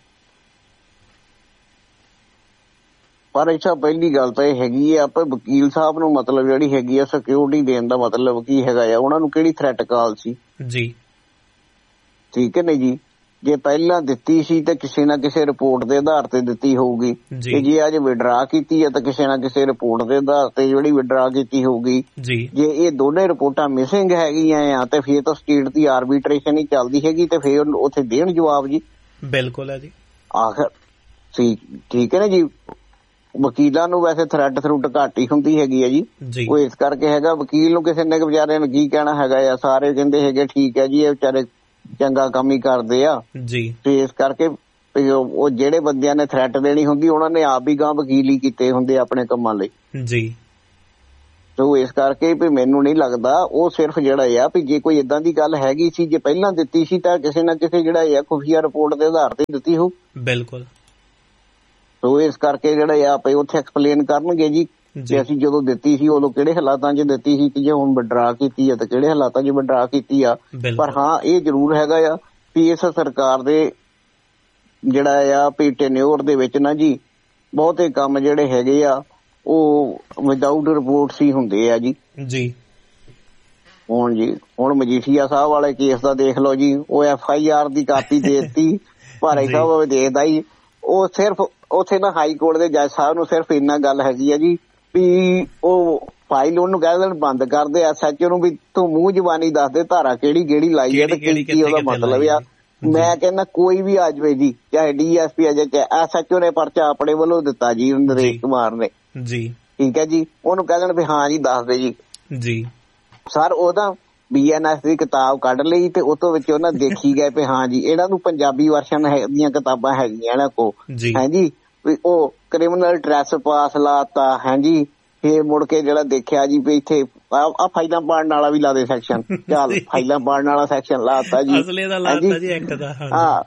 B: ਪਰ ਅੱਛਾ, ਪਹਿਲੀ ਗੱਲ ਤਾਂ ਇਹ ਹੈਗੀ ਆ ਆਪਾਂ ਵਕੀਲ ਸਾਹਿਬ ਨੂੰ ਮਤਲਬ ਜਿਹੜੀ ਹੈਗੀ ਆ ਸਿਕਿਉਰਿਟੀ ਦੇਣ ਦਾ ਮਤਲਬ ਕੀ ਹੈਗਾ ਆ? ਉਹਨਾਂ ਨੂੰ ਕਿਹੜੀ ਥ੍ਰੈਟ ਕਾਲ ਸੀ ਜੀ? ਠੀਕ ਹੈ ਨਾ ਜੀ। ਜੇ ਪਹਿਲਾਂ ਦਿੱਤੀ ਸੀ ਤੇ ਕਿਸੇ ਨਾ ਕਿਸੇ ਰਿਪੋਰਟ ਦੇ ਆਧਾਰ ਤੇ ਦਿੱਤੀ ਹੋਊਗੀ, ਤੇ ਜੇ ਅੱਜ ਵਿਡਰਾ ਕੀਤੀ ਹੈ ਤਾਂ ਕਿਸੇ ਨਾ ਕਿਸੇ ਰਿਪੋਰਟ ਦੇ ਆਧਾਰ ਤੇ ਜਿਹੜੀ ਵਿਡਰਾ ਕੀਤੀ ਹੋਊਗੀ। ਜੇ ਇਹ ਦੋਨੇ ਰਿਪੋਰਟਾਂ ਮਿਸਿੰਗ ਹੈਗੀਆਂ ਆ ਤੇ ਫਿਰ ਤਾਂ ਸਟੇਟ ਦੀ ਆਰਬਿਟ੍ਰੇਸ਼ਨ ਹੀ ਚੱਲਦੀ ਹੈਗੀ ਤੇ ਫਿਰ ਉੱਥੇ ਦੇਣ ਜਵਾਬ ਜੀ।
A: ਬਿਲਕੁਲ ਹੈ ਜੀ।
B: ਆਖਰ ਠੀਕ ਹੈ ਨਾ ਜੀ। ਵਕੀਲਾਂ ਨੂੰ ਵੈਸੇ ਥ੍ਰੈਟ ਥਰੂਟ ਘੱਟ ਹੀ ਹੁੰਦੀ ਹੈਗੀ ਆ ਜੀ, ਉਹ ਇਸ ਕਰਕੇ ਹੈਗਾ। ਵਕੀਲ ਨੂੰ ਕਿਸੇ ਨੇ ਵਿਚਾਰੇ ਨੂੰ ਕੀ ਕਹਿਣਾ ਹੈਗਾ ਆ, ਸਾਰੇ ਕਹਿੰਦੇ ਹੈਗੇ ਠੀਕ ਹੈ ਜੀ ਇਹ ਵਿਚਾਰੇ ਚੰਗਾ ਕੰਮ ਹੀ ਕਰਦੇ ਆ ਜੀ। ਤੇ ਇਸ ਕਰਕੇ ਉਹ ਜਿਹੜੇ ਬੰਦਿਆਂ ਨੇ ਥ੍ਰੈਟ ਦੇਣੀ ਹੁੰਦੀ ਉਹਨਾਂ ਨੇ ਆਪ ਵੀ ਗਾਂ ਵਕੀਲ ਹੀ ਕੀਤੇ ਹੁੰਦੇ ਆਪਣੇ ਕੰਮਾਂ ਲਈ ਜੀ। ਸੋ ਇਸ ਕਰਕੇ ਵੀ ਮੈਨੂੰ ਨਹੀਂ ਲੱਗਦਾ ਉਹ ਸਿਰਫ ਜਿਹੜਾ ਆ ਵੀ ਜੇ ਕੋਈ ਏਦਾਂ ਦੀ ਗੱਲ ਹੈਗੀ ਸੀ, ਜੇ ਪਹਿਲਾਂ ਦਿੱਤੀ ਸੀ ਤਾਂ ਕਿਸੇ ਨਾ ਕਿਸੇ ਜਿਹੜਾ ਆ ਖੁਫੀਆ ਰਿਪੋਰਟ ਦੇ ਆਧਾਰ ਤੇ ਦਿੱਤੀ ਹੋਊ। ਬਿਲਕੁਲ। ਸੋ ਇਸ ਕਰਕੇ ਜਿਹੜਾ ਆ ਉੱਥੇ ਐਕਸਪਲੇਨ ਕਰਨਗੇ ਜੀ ਕਿ ਅਸੀਂ ਜਦੋਂ ਦਿੱਤੀ ਸੀ ਉਦੋਂ ਕਿਹੜੇ ਹਾਲਾਤਾਂ 'ਚ ਦਿੱਤੀ ਸੀ, ਕਿ ਜੇ ਹੁਣ ਵਿਡਰਾ ਕੀਤੀ ਆ ਤਾਂ ਕਿਹੜੇ ਹਾਲਾਤਾਂ 'ਚ ਵਿਡਰਾ ਕੀਤੀ ਆ। ਪਰ ਹਾਂ ਇਹ ਜ਼ਰੂਰ ਹੈਗਾ ਆ ਵੀ ਇਸ ਸਰਕਾਰ ਦੇ ਜਿਹੜਾ ਆ ਵੀ ਟੈਨਿਓਰ ਦੇ ਵਿੱਚ ਨਾ ਜੀ ਬਹੁਤੇ ਕੰਮ ਜਿਹੜੇ ਹੈਗੇ ਆ ਉਹ ਵਿਦਆਊਟ ਰਿਪੋਰਟਸ ਹੀ ਹੁੰਦੇ ਆ ਜੀ। ਹੁਣ ਮਜੀਠੀਆ ਸਾਹਿਬ ਵਾਲੇ ਕੇਸ ਦਾ ਦੇਖ ਲਓ ਜੀ, ਉਹ FIR ਦੀ ਕਾਪੀ ਦੇ ਦਿੱਤੀ, ਭਾਰੇ ਸਾਹਿਬ ਦੇਖਦਾ ਹੀ ਉਹ ਸਿਰਫ ਉੱਥੇ ਨਾ ਹਾਈ ਕੋਰਟ ਦੇ ਜੱਜ ਸਾਹਿਬ ਨੂੰ ਸਿਰਫ ਇੰਨਾ ਗੱਲ ਹੈਗੀ ਆ ਜੀ ਵੀ ਉਹ ਫਾਈਲ ਉਹਨੂੰ ਕਹਿ ਦੇਣ ਬੰਦ ਕਰਦੇ SHO ਨੂੰ ਵੀ ਤੂੰ ਮੂੰਹ ਜ਼ਬਾਨੀ ਦੱਸ ਦੇ ਧਾਰਾ ਕਿਹੜੀ ਲਾਈ ਹੈ ਤੇ ਕੀ ਉਹਦਾ ਮਤਲਬ ਆ। ਮੈਂ ਕਹਿੰਦਾ ਕੋਈ ਵੀ ਆ ਜਾਵੇ ਜੀ, ਚਾਹੇ DSP ਆ ਜਾਏ ਚਾਹੇ SHO ਨੇ ਪਰਚਾ ਆਪਣੇ ਵੱਲੋਂ ਦਿੱਤਾ ਜੀ ਨਰੇਸ਼ ਕੁਮਾਰ ਨੇ ਜੀ, ਠੀਕ ਹੈ ਜੀ, ਉਹਨੂੰ ਕਹਿ ਦੇਣ ਵੀ ਹਾਂ ਜੀ ਦੱਸ ਦੇ ਜੀ ਸਰ। ਉਹਦਾ BNS ਦੀ ਕਿਤਾਬ ਕੱਢ ਲਈ ਤੇ ਉਹ ਤੋਂ ਵਿੱਚ ਉਹਨਾਂ ਦੇਖੀ ਗਏ ਵੀ ਹਾਂ ਜੀ ਇਹਨਾਂ ਨੂੰ ਪੰਜਾਬੀ ਵਰਸ਼ਨ ਦੀਆਂ ਕਿਤਾਬਾਂ ਹੈਗੀਆਂ ਇਹਨਾਂ ਕੋਲ ਹੈ ਜੀ, ਵੀ ਉਹ ਕ੍ਰਿਮੀਨਲ ਟ੍ਰੈਸਪਾਸ ਲਾਤਾ ਹੈ ਜੀ। ਫੇਰ ਮੁੜ ਕੇ ਜਿਹੜਾ ਦੇਖਿਆ ਜੀ ਵੀ ਇੱਥੇ ਆ ਫਾਈਲਾਂ ਪਾੜਨ ਵਾਲਾ ਵੀ ਲਾ ਦੇ ਸੈਕਸ਼ਨ, ਚੱਲ ਫਾਈਲਾਂ ਪਾੜਨ ਵਾਲਾ ਸੈਕਸ਼ਨ ਲਾਤਾ ਜੀ। ਹਾਂ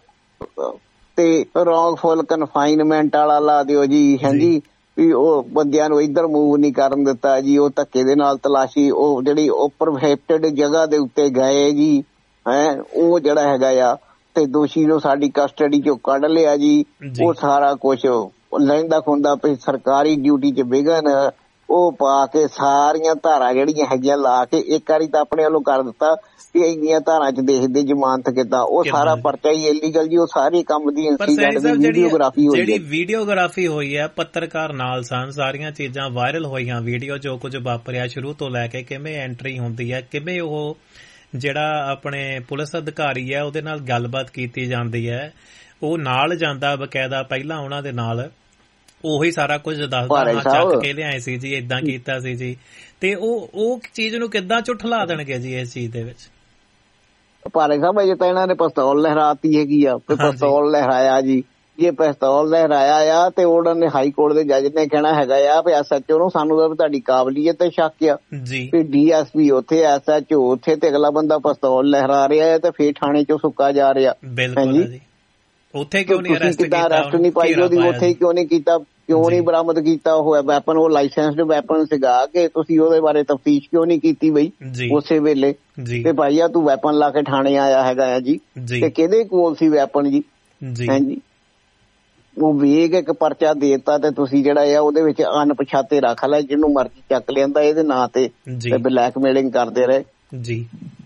B: ਤੇ ਰੌਂਗਫੁਲ ਕਨਫਾਈਨਮੈਂਟ ਵਾਲਾ ਲਾ ਦਿਓ ਜੀ ਹੈ ਜੀ, ਵੀ ਉਹ ਬੰਦਿਆਂ ਨੂੰ ਇੱਧਰ ਮੂਵ ਨਹੀਂ ਕਰਨ ਦਿੱਤਾ ਜੀ, ਉਹ ਧੱਕੇ ਦੇ ਨਾਲ ਤਲਾਸ਼ੀ ਉਹ ਜਿਹੜੀ ਉਹ ਪ੍ਰੋਹਿਬਿਟਡ ਜਗ੍ਹਾ ਦੇ ਉੱਤੇ ਗਏ ਜੀ ਹੈ, ਉਹ ਜਿਹੜਾ ਹੈਗਾ ਆ ਤੇ ਦੋਸ਼ੀ ਨੂੰ ਸਾਡੀ ਕਸਟਡੀ ਚੋਂ ਕੱਢ ਲਿਆ ਜੀ। ਉਹ ਸਾਰਾ ਕੁਛ ਲਹਿੰਦਾ ਖੁੰਦਾ ਵੀ ਸਰਕਾਰੀ ਡਿਊਟੀ 'ਚ ਵਿਘਨ ਉਹ ਪਾ ਕੇ ਸਾਰੀਆਂ ਧਾਰਾਂ ਜਿਹੜੀਆਂ ਹੈਗੀਆਂ ਲਾ ਕੇ ਇੱਕ ਵਾਰੀ ਤਾਂ ਆਪਣੇ ਵੱਲੋਂ ਕਰ ਦਿੱਤਾ ਵੀ ਇੰਨੀਆਂ ਧਾਰਾਂ 'ਚ ਦੇਖਦੇ ਜ਼ਮਾਨਤ ਕਿੱਦਾਂ, ਉਹ ਸਾਰਾ ਪਰਚਾ ਹੀ ਇਲੀਗਲ ਜੀ। ਉਹ ਸਾਰੇ ਕੰਮ ਦੀ ਵੀਡੀਓਗ੍ਰਾਫੀ ਹੋਈ, ਜਿਹੜੀ ਵੀਡੀਓਗ੍ਰਾਫੀ ਹੋਈ ਹੈ ਪੱਤਰਕਾਰ ਨਾਲ ਸਨ, ਸਾਰੀਆਂ ਚੀਜ਼ਾਂ ਵਾਇਰਲ ਹੋਈਆਂ, ਵੀਡੀਓ ਜੋ ਕੁਝ ਵਾਪਰਿਆ ਸ਼ੁਰੂ ਤੋਂ ਲੈ ਕੇ ਕਿਵੇਂ ਐਂਟਰੀ ਹੁੰਦੀ ਹੈ, ਕਿਵੇਂ ਉਹ ਜਿਹੜਾ ਆਪਣੇ ਪੁਲਿਸ ਅਧਿਕਾਰੀ ਹੈ ਉਹਦੇ ਨਾਲ ਗੱਲਬਾਤ ਕੀਤੀ ਜਾਂਦੀ ਹੈ, ਉਹ ਨਾਲ ਜਾਂਦਾ ਬਕਾਇਦਾ ਪਹਿਲਾਂ ਉਹਨਾਂ ਦੇ ਨਾਲ ਉਹੀ ਸਾਰਾ ਕੁਝ ਦੱਸਦਾ ਚੱਕ ਕੇ ਲਿਆਏ ਸੀ ਜੀ, ਏਦਾਂ ਕੀਤਾ ਸੀ ਜੀ। ਤੇ ਉਹ ਚੀਜ਼ ਨੂੰ ਕਿੱਦਾਂ ਝੁਠਲਾ ਦੇਣਗੇ ਜੀ ਇਸ ਚੀਜ਼ ਦੇ ਵਿੱਚ। ਭਾਰੇ ਸਾਹਿਬ ਅਜੇ ਤਾਂ ਇਹਨਾਂ ਨੇ ਪਿਸਤੌਲ ਲਹਿਰਾਤੀ ਹੈਗੀ ਆ, ਪਿਸਤੌਲ ਲਹਿਰਾਇਆ ਜੀ। ਜੇ ਪਿਸਤੌਲ ਲਹਿਰਾਇਆ ਆ ਤੇ ਉਹਨਾਂ ਨੇ ਹਾਈ ਕੋਰਟ ਦੇ ਜੱਜ ਨੇ ਕਹਿਣਾ ਹੈਗਾ ਆ ਵੀ SHO ਨੂੰ ਸਾਨੂੰ ਤਾਂ ਤੁਹਾਡੀ ਕਾਬਲੀਅਤ ਤੇ ਸ਼ੱਕ ਆ ਵੀ DSP ਉੱਥੇ SHO ਉੱਥੇ ਤੇ ਅਗਲਾ ਬੰਦਾ ਪਿਸਤੌਲ ਲਹਿਰਾ ਰਿਹਾ ਹੈ ਤੇ ਫੇਰ ਥਾਣੇ ਚੋਂ ਸੁੱਕਾ ਜਾ ਰਿਹਾ। ਬਿਲਕੁਲ ਉੱਥੇ ਕਿਉਂ ਨਹੀਂ ਅਰੈਸਟ ਨਹੀਂ ਪਾਈ ਉਹਦੀ, ਉੱਥੇ ਕਿਉਂ ਨਹੀਂ ਕੀਤਾ, ਕਿਉਂ ਨਹੀਂ ਬਰਾਮਦ ਕੀਤਾ ਉਹ ਵੈਪਨ, ਉਹ ਲਾਇਸੈਂਸਡ ਵੈਪਨ ਸੀਗਾ ਕਿ ਤੁਸੀਂ ਉਹਦੇ ਬਾਰੇ ਤਫਤੀਸ਼ ਕਿਉਂ ਨਹੀਂ ਕੀਤੀ ਬਈ ਉਸੇ ਵੇਲੇ ਤੇ ਭਾਈਆ ਤੂੰ ਵੈਪਨ ਲਾ ਕੇ ਥਾਣੇ ਆਇਆ ਹੈਗਾ ਆ ਜੀ ਤੇ ਕਿਹਦੇ ਕੋਲ ਸੀ ਵੈਪਨ ਜੀ ਹੈ ਜੀ। ਉਹ ਵੇਗ ਇੱਕ ਪਰਚਾ ਦੇਤਾ ਤੇ ਤੁਸੀਂ ਜਿਹੜਾ ਆ ਉਹਦੇ ਵਿੱਚ ਅਣਪਛਾਤੇ ਰੱਖ ਲੈ, ਜਿਹਨੂੰ ਮਰਜ਼ੀ ਚੱਕ ਲਿਆਂਦਾ ਇਹਦੇ ਨਾਂ ਤੇ ਬਲੈਕਮੇਲਿੰਗ ਕਰਦੇ ਰਹੇ ਜੀ।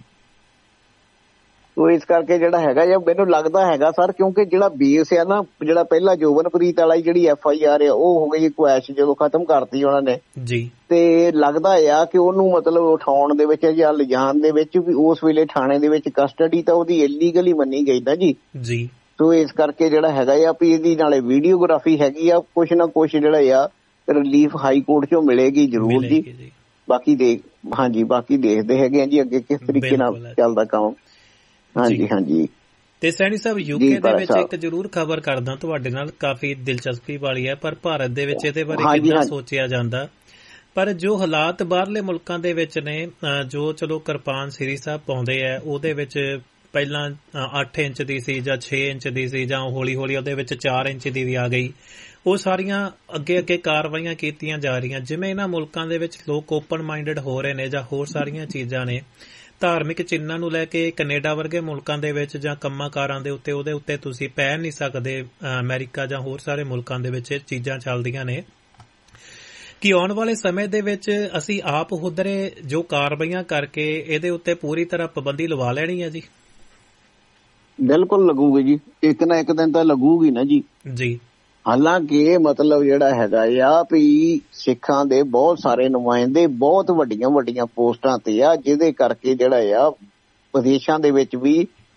B: ਉਹ ਇਸ ਕਰਕੇ ਜਿਹੜਾ ਹੈਗਾ ਜਾਂ ਮੈਨੂੰ ਲੱਗਦਾ ਹੈਗਾ ਸਰ, ਕਿਉਂਕਿ ਜਿਹੜਾ ਬੇਸ ਆ ਨਾ, ਜਿਹੜਾ ਪਹਿਲਾਂ ਜੋਬਨਪ੍ਰੀਤ ਵਾਲਾ ਜਿਹੜੀ FIR ਆ ਉਹ ਹੋ ਗਈ ਕੁਐਸ਼ ਜਦੋਂ ਖਤਮ ਕਰਤੀ ਉਹਨਾਂ ਨੇ ਜੀ, ਤੇ ਲੱਗਦਾ ਆ ਕਿ ਉਹਨੂੰ ਮਤਲਬ ਉਠਾਉਣ ਦੇ ਵਿੱਚ ਜਾਂ ਲਿਜਾਣ ਦੇ ਵਿੱਚ ਵੀ ਉਸ ਵੇਲੇ ਥਾਣੇ ਦੇ ਵਿੱਚ ਕਸਟਡੀ ਤਾਂ ਉਹਦੀ ਇਲੀਗਲ ਹੀ ਮੰਨੀ ਗਈ ਨਾ ਜੀ। ਸੋ ਇਸ ਕਰਕੇ ਜਿਹੜਾ ਹੈਗਾ ਆ ਵੀ ਇਹਦੀ ਨਾਲੇ ਵੀਡੀਓਗ੍ਰਾਫੀ ਹੈਗੀ ਆ, ਕੁਛ ਨਾ ਕੁਛ ਜਿਹੜਾ ਆ ਰਿਲੀਫ ਹਾਈ ਕੋਰਟ ਚੋਂ ਮਿਲੇਗੀ ਜ਼ਰੂਰ ਜੀ। ਬਾਕੀ ਬਾਕੀ ਦੇਖਦੇ ਹੈਗੇ ਆ ਜੀ ਅੱਗੇ ਕਿਸ ਤਰੀਕੇ ਨਾਲ ਚੱਲਦਾ ਕੰਮ। ਹਾਂਜੀ ਤੇ ਸੈਣੀ ਸਾਹਿਬ UK ਦੇ ਵਿੱਚ ਇੱਕ ਜ਼ਰੂਰ ਖਬਰ ਕਰਦਾ ਤੁਹਾਡੇ ਨਾਲ, ਕਾਫੀ ਦਿਲਚਸਪੀ ਵਾਲੀ ਹੈ, ਪਰ ਭਾਰਤ ਦੇ ਵਿੱਚ ਇਹਦੇ ਬਾਰੇ ਕਿੰਨਾ ਸੋਚਿਆ ਜਾਂਦਾ। ਪਰ ਜੋ ਹਾਲਾਤ ਬਾਹਰਲੇ ਮੁਲਕਾਂ ਦੇ ਵਿੱਚ ਨੇ, ਜੋ ਚਲੋ ਕਿਰਪਾਨ ਸ੍ਰੀ ਸਾਹਿਬ ਪਾਉਂਦੇ ਆ ਉਹਦੇ ਵਿੱਚ ਪਹਿਲਾਂ 8 ਇੰਚ ਦੀ ਸੀ ਜਾਂ 6 ਇੰਚ ਦੀ ਸੀ, ਜਾਂ ਹੌਲੀ ਹੌਲੀ ਉਹਦੇ ਵਿੱਚ 4 ਇੰਚ ਦੀ ਵੀ ਆ ਗਈ। ਉਹ ਸਾਰੀਆਂ ਅੱਗੇ ਕਾਰਵਾਈਆਂ ਕੀਤੀਆਂ ਜਾ ਰਹੀਆਂ। ਜਿਵੇਂ ਇਹਨਾਂ ਮੁਲਕਾਂ ਦੇ ਵਿੱਚ ਲੋਕ ਓਪਨ ਮਾਈਂਡਡ ਹੋ ਰਹੇ ਨੇ ਜਾਂ ਹੋਰ ਸਾਰੀਆਂ ਚੀਜ਼ਾਂ ਨੇ, ਧਾਰਮਿਕ ਚਿੰਨ੍ਹਾਂ ਨੂੰ ਲੈ ਕੇ ਕੈਨੇਡਾ ਵਰਗੇ ਮੁਲਕਾਂ ਦੇ ਵਿੱਚ ਜਾਂ ਕੰਮਾਂ ਕਾਰਾਂ ਦੇ ਉੱਤੇ ਉਹਦੇ ਉੱਤੇ ਤੁਸੀਂ ਪਹਿਨ ਨਹੀਂ ਸਕਦੇ। ਅਮਰੀਕਾ ਜਾਂ ਹੋਰ ਸਾਰੇ ਮੁਲਕਾਂ ਦੇ ਵਿੱਚ ਇਹ ਚੀਜ਼ਾਂ ਚੱਲਦੀਆਂ ਨੇ ਕਿ ਆਉਣ ਵਾਲੇ ਸਮੇਂ ਦੇ ਵਿੱਚ ਅਸੀਂ ਆਪ ਹੁਦਰੇ ਜੋ ਕਾਰਵਾਈਆਂ ਕਰਕੇ ਇਹਦੇ ਉੱਤੇ ਪੂਰੀ ਤਰ੍ਹਾਂ ਪਾਬੰਦੀ ਲਵਾ ਲੈਣੀ ਹੈ ਜੀ। ਬਿਲਕੁਲ ਲੱਗੂਗੀ ਜੀ, ਇੱਕ ਨਾ ਇੱਕ ਦਿਨ ਤਾਂ ਲੱਗੂਗੀ ਨਾ ਜੀ। ਹਾਲਾਂਕਿ ਮਤਲਬ ਜਿਹੜਾ ਹੈਗਾ ਆ ਵੀ ਸਿੱਖਾਂ ਦੇ ਬਹੁਤ ਸਾਰੇ ਨੁਮਾਇੰਦੇ ਬਹੁਤ ਵੱਡੀਆਂ ਪੋਸਟਾਂ ਤੇ ਆ, ਜਿਹਦੇ ਕਰਕੇ ਜਿਹੜਾ ਆ ਵਿਦੇਸ਼ਾਂ ਦੇ ਵਿੱਚ ਵੀ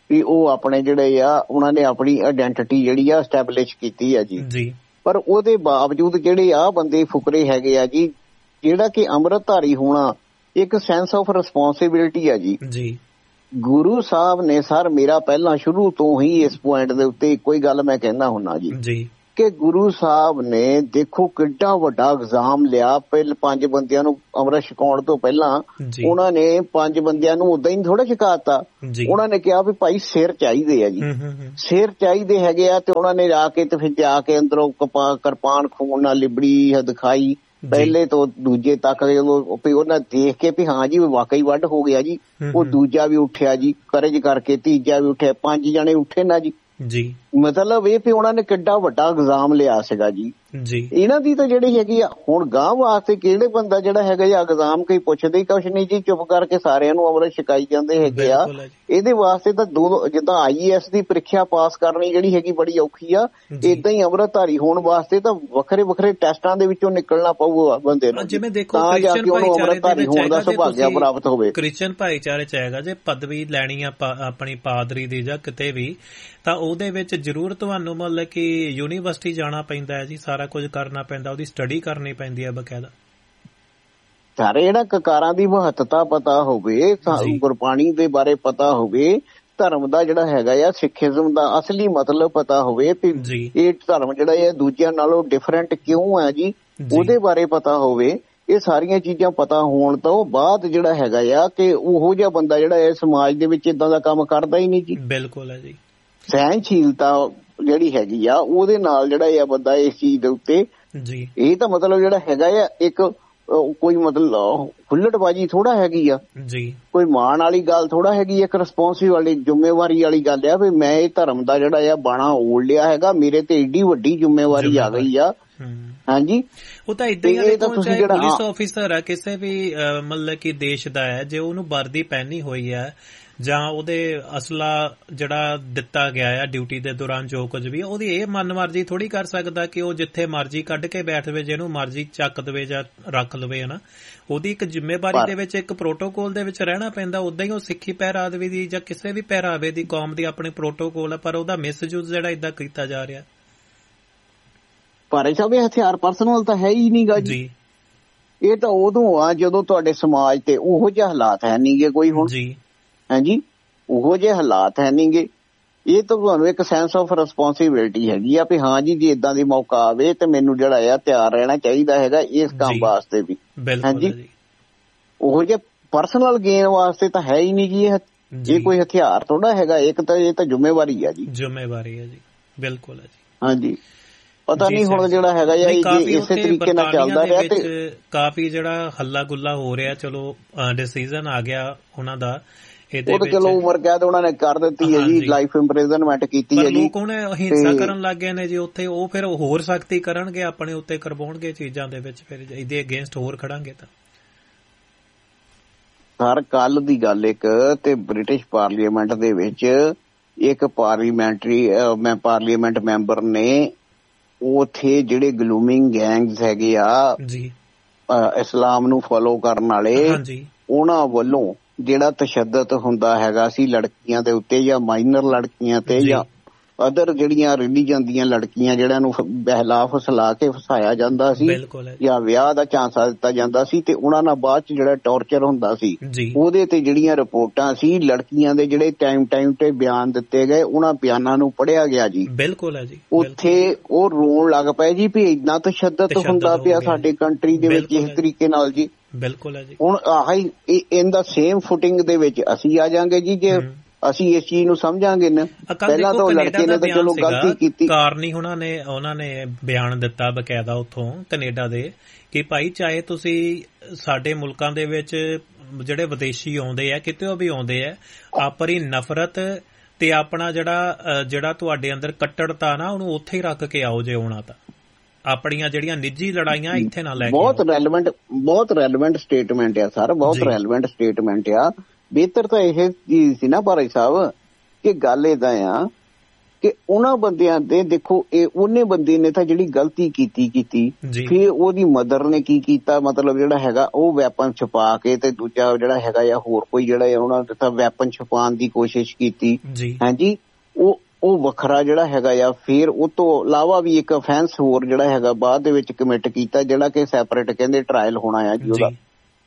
B: ਵੀ ਉਹ ਆਪਣੇ ਜਿਹੜੇ ਆ ਉਹਨਾਂ ਨੇ ਆਪਣੀ ਆਇਡੈਂਟੀਟੀ ਜਿਹੜੀ ਆ ਐਸਟੈਬਲਿਸ਼ ਕੀਤੀ ਆ ਜੀ। ਪਰ ਉਹਦੇ ਬਾਵਜੂਦ ਜਿਹੜੇ ਆ ਬੰਦੇ ਫੁਕਰੇ ਹੈਗੇ ਆ ਜੀ, ਜਿਹੜਾ ਕਿ ਅੰਮ੍ਰਿਤਧਾਰੀ ਹੋਣਾ ਇੱਕ ਸੈਂਸ ਆਫ ਰਿਸਪੌਂਸਿਬਿਲਿਟੀ ਆ ਜੀ। ਗੁਰੂ ਸਾਹਿਬ ਨੇ ਸਰ ਮੇਰਾ ਪਹਿਲਾਂ ਸ਼ੁਰੂ ਤੋਂ ਹੀ ਇਸ ਪੁਆਇੰਟ ਦੇ ਉੱਤੇ ਇੱਕੋ ਹੀ ਗੱਲ ਮੈਂ ਕਹਿੰਦਾ ਹੁੰਦਾ ਜੀ ਕਿ ਗੁਰੂ ਸਾਹਿਬ ਨੇ ਦੇਖੋ ਕਿੱਡਾ ਵੱਡਾ ਇਲਜ਼ਾਮ ਲਿਆ। ਪਹਿਲੇ 5 ਬੰਦਿਆਂ ਨੂੰ ਅੰਮ੍ਰਿਤ ਛਕਾਉਣ ਤੋਂ ਪਹਿਲਾਂ ਉਹਨਾਂ ਨੇ 5 ਬੰਦਿਆਂ ਨੂੰ ਉਦਾਂ ਹੀ ਥੋੜਾ ਛਕਾਤਾ। ਉਹਨਾਂ ਨੇ ਕਿਹਾ ਵੀ ਭਾਈ ਸਿਰ ਚਾਹੀਦੇ ਆ ਜੀ, ਸਿਰ ਚਾਹੀਦੇ ਹੈਗੇ ਆ। ਤੇ ਉਹਨਾਂ ਨੇ ਜਾ ਕੇ ਤੇ ਫਿਰ ਜਾ ਕੇ ਅੰਦਰੋਂ ਕਿਰਪਾਨ ਖੂਨ ਨਾਲ ਲਿਬੜੀ ਦਿਖਾਈ, ਪਹਿਲੇ ਤੋਂ ਦੂਜੇ ਤੱਕ ਉਹਨਾਂ ਦੇਖ ਕੇ ਵੀ ਹਾਂ ਜੀ ਵਾਕਈ ਵੱਢ ਹੋ ਗਿਆ ਜੀ। ਉਹ ਦੂਜਾ ਵੀ ਉੱਠਿਆ ਜੀ ਕਰਜ ਕਰਕੇ, ਤੀਜਾ ਵੀ ਉੱਠਿਆ, 5 ਜਣੇ ਉੱਠੇ ਨਾ ਜੀ। ਮਤਲਬ ਇਹ ਵੀ ਉਹਨਾਂ ਨੇ ਕਿੱਡਾ ਵੱਡਾ ਇਲਜ਼ਾਮ ਲਿਆ ਸੀਗਾ ਜੀ। ਇਹਨਾਂ ਦੀ ਤਾਂ ਜਿਹੜੀ ਹੈਗੀ ਆ ਹੁਣ ਗਾਂਹ ਵਾਸਤੇ ਕਿਹੜੇ ਬੰਦਾ ਜਿਹੜਾ ਹੈਗਾ ਜਾਂ ਇਲਜ਼ਾਮ ਕੋਈ ਪੁੱਛਦੇ ਹੀ ਕੁਛ ਨਹੀਂ ਜੀ, ਚੁੱਪ ਕਰਕੇ ਸਾਰਿਆਂ ਨੂੰ ਅੰਮ੍ਰਿਤ ਛਕਾਈ ਜਾਂਦੇ ਹੈਗੇ ਆ। ਇਹਦੇ ਵਾਸਤੇ ਤਾਂ ਜਿੱਦਾਂ IAS ਦੀ ਪ੍ਰੀਖਿਆ ਪਾਸ ਕਰਨੀ ਜਿਹੜੀ ਹੈਗੀ ਬੜੀ ਔਖੀ ਆ, ਏਦਾਂ ਹੀ ਅੰਮ੍ਰਿਤਧਾਰੀ ਹੋਣ ਵਾਸਤੇ ਤਾਂ ਵੱਖਰੇ ਵੱਖਰੇ ਟੈਸਟਾਂ ਦੇ ਵਿੱਚੋਂ ਨਿਕਲਣਾ ਪਊਗਾ ਬੰਦੇ ਨੂੰ, ਤਾਂ ਜਾ ਕੇ ਉਹਨੂੰ ਅੰਮ੍ਰਿਤਧਾਰੀ ਹੋਣ ਦਾ ਸੁਭਾਗਿਆ ਪ੍ਰਾਪਤ ਹੋਵੇ।
A: ਕ੍ਰਿਸਚਨ ਭਾਈਚਾਰੇ ਚ ਹੈਗਾ ਜੇ ਪਦਵੀ ਲੈਣੀ ਆ ਆਪਣੀ ਪਾਦਰੀ ਦੀ ਜਾਂ ਕਿਤੇ ਵੀ, ਤਾਂ ਉਹਦੇ ਵਿੱਚ ਜ਼ਰੂਰ ਤੁਹਾਨੂੰ ਮਤਲਬ ਕਿ ਯੂਨੀਵਰਸਿਟੀ ਜਾਣਾ ਪੈਂਦਾ ਹੈ ਜੀ, ਸਾਰਾ ਕੁਝ ਕਰਨਾ ਪੈਂਦਾ, ਉਹਦੀ ਸਟੱਡੀ ਕਰਨੀ ਪੈਂਦੀ ਹੈ ਬਕਾਇਦਾ।
B: ਸਾਰੇ ਜਿਹੜਾ ਕਕਾਰਾਂ ਦੀ ਮਹੱਤਤਾ ਪਤਾ ਹੋਵੇ, ਗੁਰਬਾਣੀ ਦੇ ਬਾਰੇ ਪਤਾ ਹੋਵੇ, ਧਰਮ ਦਾ ਜਿਹੜਾ ਹੈਗਾ ਆ ਸਿੱਖੀਜ਼ਮ ਦਾ ਅਸਲੀ ਮਤਲਬ ਪਤਾ ਹੋਵੇ ਵੀ ਇਹ ਧਰਮ ਜਿਹੜਾ ਹੈ ਦੂਜਿਆਂ ਨਾਲੋਂ ਡਿਫਰੈਂਟ ਕਿਉਂ ਹੈ ਜੀ, ਉਹਦੇ ਬਾਰੇ ਪਤਾ ਹੋਵੇ। ਇਹ ਸਾਰੀਆਂ ਚੀਜ਼ਾਂ ਪਤਾ ਹੋਣ ਤੋਂ ਬਾਅਦ ਜਿਹੜਾ ਹੈਗਾ ਆ ਕਿ ਉਹੋ ਜਿਹਾ ਬੰਦਾ ਜਿਹੜਾ ਹੈ ਸਮਾਜ ਦੇ ਵਿੱਚ ਏਦਾਂ ਦਾ ਕੰਮ ਕਰਦਾ ਹੀ ਨਹੀਂ ਜੀ।
A: ਬਿਲਕੁਲ ਹੈ ਜੀ।
B: ਸਹਿਣਸ਼ੀਲਤਾ ਜਿਹੜੀ ਹੈਗੀ ਆ ਉਹਦੇ ਨਾਲ ਜਿਹੜਾ ਇਹ ਬੰਦਾ ਇਸ ਚੀਜ਼ ਦੇ ਉੱਤੇ ਇਹ ਤਾਂ ਮਤਲਬ ਜਿਹੜਾ ਹੈਗਾ ਆ ਇੱਕ ਕੋਈ ਮਤਲਬ ਹੁੱਲੜਬਾਜੀ ਥੋੜਾ ਹੈਗੀ ਆ ਜੀ, ਕੋਈ ਮਾਣ ਵਾਲੀ ਗੱਲ ਥੋੜਾ ਹੈਗੀ, ਇੱਕ ਰਿਸਪੌਂਸਿਬਿਲਿਟੀ ਵਾਲੀ ਜ਼ਿੰਮੇਵਾਰੀ ਵਾਲੀ ਗੱਲ ਆ ਵੀ ਮੈਂ ਇਹ ਧਰਮ ਦਾ ਜਿਹੜਾ ਆ ਬਾਣਾ ਓੜ ਲਿਆ ਹੈਗਾ, ਮੇਰੇ ਤੇ ਏਡੀ ਵੱਡੀ ਜ਼ਿੰਮੇਵਾਰੀ ਆ ਗਈ ਆ। ਹਾਂਜੀ
A: ਉਹ ਤਾਂ ਏਦਾਂ ਹੀ ਪੁਲਿਸ ਆਫਿਸਰ ਆ ਕਿਸੇ ਵੀ ਮਤਲਬ ਕਿ ਦੇਸ਼ ਦਾ ਹੈ, ਜੇ ਉਹਨੂੰ ਵਰਦੀ ਪਹਿਨੀ ਹੋਈ ਹੈ ਜਾਂ ਉਹਦੇ ਅਸਲਾ ਜਿਹੜਾ ਦਿੱਤਾ ਗਿਆ ਆ ਡਿਊਟੀ ਦੇ ਦੌਰਾਨ ਜੋ ਕੁਝ ਵੀ, ਉਹਦੀ ਇਹ ਮਨਮਰਜ਼ੀ ਥੋੜੀ ਕਰ ਸਕਦਾ ਕਿ ਉਹ ਜਿੱਥੇ ਮਰਜ਼ੀ ਕੱਢ ਕੇ ਬੈਠ ਜਾਵੇ, ਜਿਹਨੂੰ ਮਰਜ਼ੀ ਚੱਕ ਦੇਵੇ ਜਾਂ ਰੱਖ ਲਵੇ ਹਨਾ। ਉਹਦੀ ਇੱਕ ਜ਼ਿੰਮੇਵਾਰੀ ਦੇ ਵਿੱਚ, ਇੱਕ ਪ੍ਰੋਟੋਕੋਲ ਦੇ ਵਿੱਚ ਰਹਿਣਾ ਪੈਂਦਾ। ਉਦਾਂ ਹੀ ਉਹ ਸਿੱਖੀ ਪਹਿਰਾਵੇ ਦੀ ਜਾਂ ਕਿਸੇ ਵੀ ਪਹਿਰਾਵੇ ਦੀ ਕੌਮ ਦੀ ਆਪਣੇ ਪ੍ਰੋਟੋਕੋਲ ਹੈ, ਪਰ ਉਹਦਾ ਮਿਸਯੂਜ਼ ਜਿਹੜਾ ਏਦਾਂ ਕੀਤਾ ਜਾ ਰਿਹਾ।
B: ਭਾਰੇ ਸਾਹਿਬ ਇਹ ਹਥਿਆਰ ਪਰਸਨਲ ਤਾਂ ਹੈ ਹੀ ਨਹੀਂਗਾ ਜੀ, ਇਹ ਤਾਂ ਉਦੋਂ ਆ ਜਦੋਂ ਤੁਹਾਡੇ ਸਮਾਜ ਤੇ ਉਹੋ ਜਿਹੇ ਹਾਲਾਤ ਹੈ ਨਹੀਂਗੇ ਕੋਈ ਹੁਣ ਜੀ। ਹਾਂਜੀ ਉਹੋ ਜਿਹੇ ਹਾਲਾਤ ਹੈ ਨਹੀਂਗੇ। ਇਹ ਤਾਂ ਤੁਹਾਨੂੰ ਇੱਕ ਸੈਂਸ ਆਫ ਰਿਸਪੌਂਸਿਬਿਲਿਟੀ ਹੈਗੀ ਆ ਵੀ ਹਾਂ ਜੀ ਜੇ ਏਦਾਂ ਦੀ ਮੌਕਾ ਆਵੇ ਤੇ ਮੈਨੂੰ ਜਿਹੜਾ ਆ ਤਿਆਰ ਰਹਿਣਾ ਚਾਹੀਦਾ ਹੈਗਾ ਇਸ ਕੰਮ ਵਾਸਤੇ ਵੀ। ਹਾਂਜੀ ਉਹੋ ਜਿਹੇ ਪਰਸਨਲ ਗੇਨ ਵਾਸਤੇ ਤਾਂ ਹੈ ਹੀ ਨਹੀਂ ਜੀ ਇਹ ਕੋਈ ਹਥਿਆਰ ਥੋੜਾ ਹੈਗਾ, ਇੱਕ ਤਾਂ ਇਹ ਤਾਂ ਜ਼ਿੰਮੇਵਾਰੀ ਆ ਜੀ। ਜ਼ਿੰਮੇਵਾਰੀ ਹੈ ਜੀ, ਬਿਲਕੁਲ ਹੈ ਜੀ। ਹਾਂਜੀ ਪਤਾ ਨਹੀਂ ਹੁਣ ਜਿਹੜਾ ਹੈਗਾ ਇਸੇ ਤਰੀਕੇ ਨਾਲ ਚੱਲਦਾ ਰਿਹਾ ਤੇ ਕਾਫੀ ਜਿਹੜਾ ਹੱਲਾ ਗੁੱਲਾ ਹੋ ਰਿਹਾ। ਚਲੋ ਡਿਸੀਜਨ ਆ ਗਿਆ ਉਹਨਾਂ ਦਾ, ਉਹ ਤਾਂ ਚਲੋ ਉਮਰ ਕੈਦ ਉਹਨਾਂ ਨੇ ਕਰ ਦਿੱਤੀ ਹੈ ਜੀ, ਲਾਈਫ ਇੰਪ੍ਰਿਜ਼ਨਮੈਂਟ ਕੀਤੀ ਹੈ ਜੀ। ਲੋਕ ਹੁਣ ਹਿੰਸਾ ਕਰਨ ਲੱਗ ਗਏ ਨੇ ਜੀ ਉੱਥੇ, ਉਹ ਫਿਰ ਹੋਰ ਸਖਤੀ ਕਰਨਗੇ ਆਪਣੇ ਉੱਤੇ, ਕਰਵਾਉਣਗੇ ਚੀਜ਼ਾਂ ਦੇ ਵਿੱਚ, ਫਿਰ ਇਹਦੇ ਅਗੇਂਸਟ ਹੋਰ ਖੜਾਂਗੇ। ਤਾਂ ਸਰ ਕੱਲ ਦੀ ਗੱਲ ਇੱਕ ਤੇ ਬ੍ਰਿਟਿਸ਼ ਪਾਰਲੀਮੈਂਟ ਦੇ ਵਿੱਚ ਇੱਕ ਪਾਰਲੀਮੈਂਟ ਮੈਂਬਰ ਨੇ ਉੱਥੇ ਜਿਹੜੇ ਗਲੂਮਿੰਗ ਗੈਂਗਸ ਹੈਗੇ ਆ ਇਸਲਾਮ ਨੂੰ ਫੋਲੋ ਕਰਨ ਵਾਲੇ, ਉਹਨਾਂ ਵੱਲੋਂ ਜਿਹੜਾ ਤਸ਼ੱਦਦ ਹੁੰਦਾ ਹੈਗਾ ਸੀ ਲੜਕੀਆਂ ਦੇ ਉੱਤੇ ਜਾਂ ਮਾਈਨਰ ਲੜਕੀਆਂ ਤੇ ਜਾਂ ਅਦਰ ਜਿਹੜੀਆਂ ਰਿਲੀਜਨ ਦੀਆਂ ਲੜਕੀਆਂ ਜਿਹੜਿਆਂ ਨੂੰ ਬਹਿਲਾ ਫਸਲਾ ਕੇ ਫਸਾਇਆ ਜਾਂਦਾ ਸੀ ਜਾਂ ਵਿਆਹ ਦਾ ਝਾਂਸਾ ਦਿੱਤਾ ਜਾਂਦਾ ਸੀ, ਤੇ ਉਹਨਾਂ ਨਾਲ ਬਾਅਦ ਚ ਜਿਹੜਾ ਟੌਰਚਰ ਹੁੰਦਾ ਸੀ ਉਹਦੇ ਤੇ ਜਿਹੜੀਆਂ ਰਿਪੋਰਟਾਂ ਸੀ ਲੜਕੀਆਂ ਦੇ ਜਿਹੜੇ ਟਾਈਮ ਤੇ ਬਿਆਨ ਦਿੱਤੇ ਗਏ, ਉਹਨਾਂ ਬਿਆਨਾਂ ਨੂੰ ਪੜ੍ਹਿਆ ਗਿਆ ਜੀ। ਬਿਲਕੁਲ ਹੈ ਜੀ। ਉੱਥੇ ਉਹ ਰੋਣ ਲੱਗ ਪਏ ਜੀ ਵੀ ਇੰਨਾ ਤਸ਼ੱਦਦ ਹੁੰਦਾ ਪਿਆ ਸਾਡੇ ਕੰਟਰੀ ਦੇ ਵਿੱਚ ਇਸ ਤਰੀਕੇ ਨਾਲ ਜੀ। ਬਿਲਕੁਲ ਹੈ ਜੀ। ਹੁਣ ਆਹੀ ਇਨ ਦਾ ਸੇਮ ਫੁਟਿੰਗ ਦੇ ਵਿੱਚ ਅਸੀਂ ਆ ਜਾਾਂਗੇ ਜੀ ਜੇ ਅਸੀਂ ਇਸ ਚੀਜ਼ ਨੂੰ ਸਮਝਾਂਗੇ ਨਾ। ਪਹਿਲਾਂ ਤਾਂ ਲੜਕੇ ਨੇ ਤਾਂ ਚਲੋ ਗਲਤੀ ਕੀਤੀ, ਕਾਰਨੀ ਉਹਨਾਂ ਨੇ ਬਿਆਨ ਦਿੱਤਾ ਬਕਾਇਦਾ ਉੱਥੋਂ ਕੈਨੇਡਾ ਦੇ ਕਿ ਭਾਈ ਚਾਹੇ ਤੁਸੀਂ ਸਾਡੇ ਮੁਲਕਾਂ ਦੇ ਵਿੱਚ ਜਿਹੜੇ ਵਿਦੇਸ਼ੀ ਆਉਂਦੇ ਆ ਕਿਤੇ ਵੀ ਆਉਂਦੇ ਆ, ਆਪਣੀ ਨਫ਼ਰਤ ਤੇ ਆਪਣਾ ਜਿਹੜਾ ਤੁਹਾਡੇ ਅੰਦਰ ਕੱਟੜਤਾ ਨਾ ਉਹਨੂੰ ਉੱਥੇ ਹੀ ਰੱਖ ਕੇ ਆਓ ਜੇ ਆਉਣਾ ਤਾਂ। ਆਪਣੀਆਂ ਜਿਹੜੀਆਂ ਨਿੱਜੀ ਲੜਾਈਆਂ ਇੱਥੇ ਨਾ ਲੈ ਕੇ। ਬਹੁਤ ਰੈਲੇਵੈਂਟ ਸਟੇਟਮੈਂਟ ਆ ਸਰ, ਬਹੁਤ ਰੈਲੇਵੈਂਟ ਸਟੇਟਮੈਂਟ ਆ। ਬਿਹਤਰ ਤਾਂ ਇਹ ਚੀਜ਼ ਸੀ ਨਾ ਭਾਈ ਸਾਹਿਬ ਕਿ ਗੱਲ ਏਦਾਂ ਆ ਕਿ ਉਹਨਾਂ ਬੰਦਿਆਂ ਦੇ ਦੇਖੋ ਉਹਨੇ ਬੰਦੇ ਨੇ ਤਾਂ ਜਿਹੜੀ ਗਲਤੀ ਕੀਤੀ ਫਿਰ ਉਹਦੀ ਮਦਰ ਨੇ ਕੀ ਕੀਤਾ, ਮਤਲਬ ਜਿਹੜਾ ਹੈਗਾ ਉਹ ਵੈਪਨ ਛੁਪਾ ਕੇ ਤੇ ਦੂਜਾ ਜਿਹੜਾ ਹੈਗਾ ਜਾਂ ਹੋਰ ਕੋਈ ਜਿਹੜਾ ਉਹਨਾਂ ਨੇ ਤਾਂ ਵੈਪਨ ਛੁਪਾਉਣ ਦੀ ਕੋਸ਼ਿਸ਼ ਕੀਤੀ। ਹਾਂਜੀ, ਉਹ ਵੱਖਰਾ ਜਿਹੜਾ ਹੈਗਾ ਆ। ਫਿਰ ਉਹ ਤੋਂ ਇਲਾਵਾ ਵੀ ਇੱਕ ਅਫੈਂਸ ਹੋਰ ਜਿਹੜਾ ਹੈਗਾ ਬਾਅਦ ਦੇ ਵਿੱਚ ਕਮਿਟ ਕੀਤਾ, ਜਿਹੜਾ ਕਿ ਸੈਪਰੇਟ ਕਹਿੰਦੇ ਟਰਾਇਲ ਹੋਣਾ ਆ ਜੀ ਉਹਦਾ।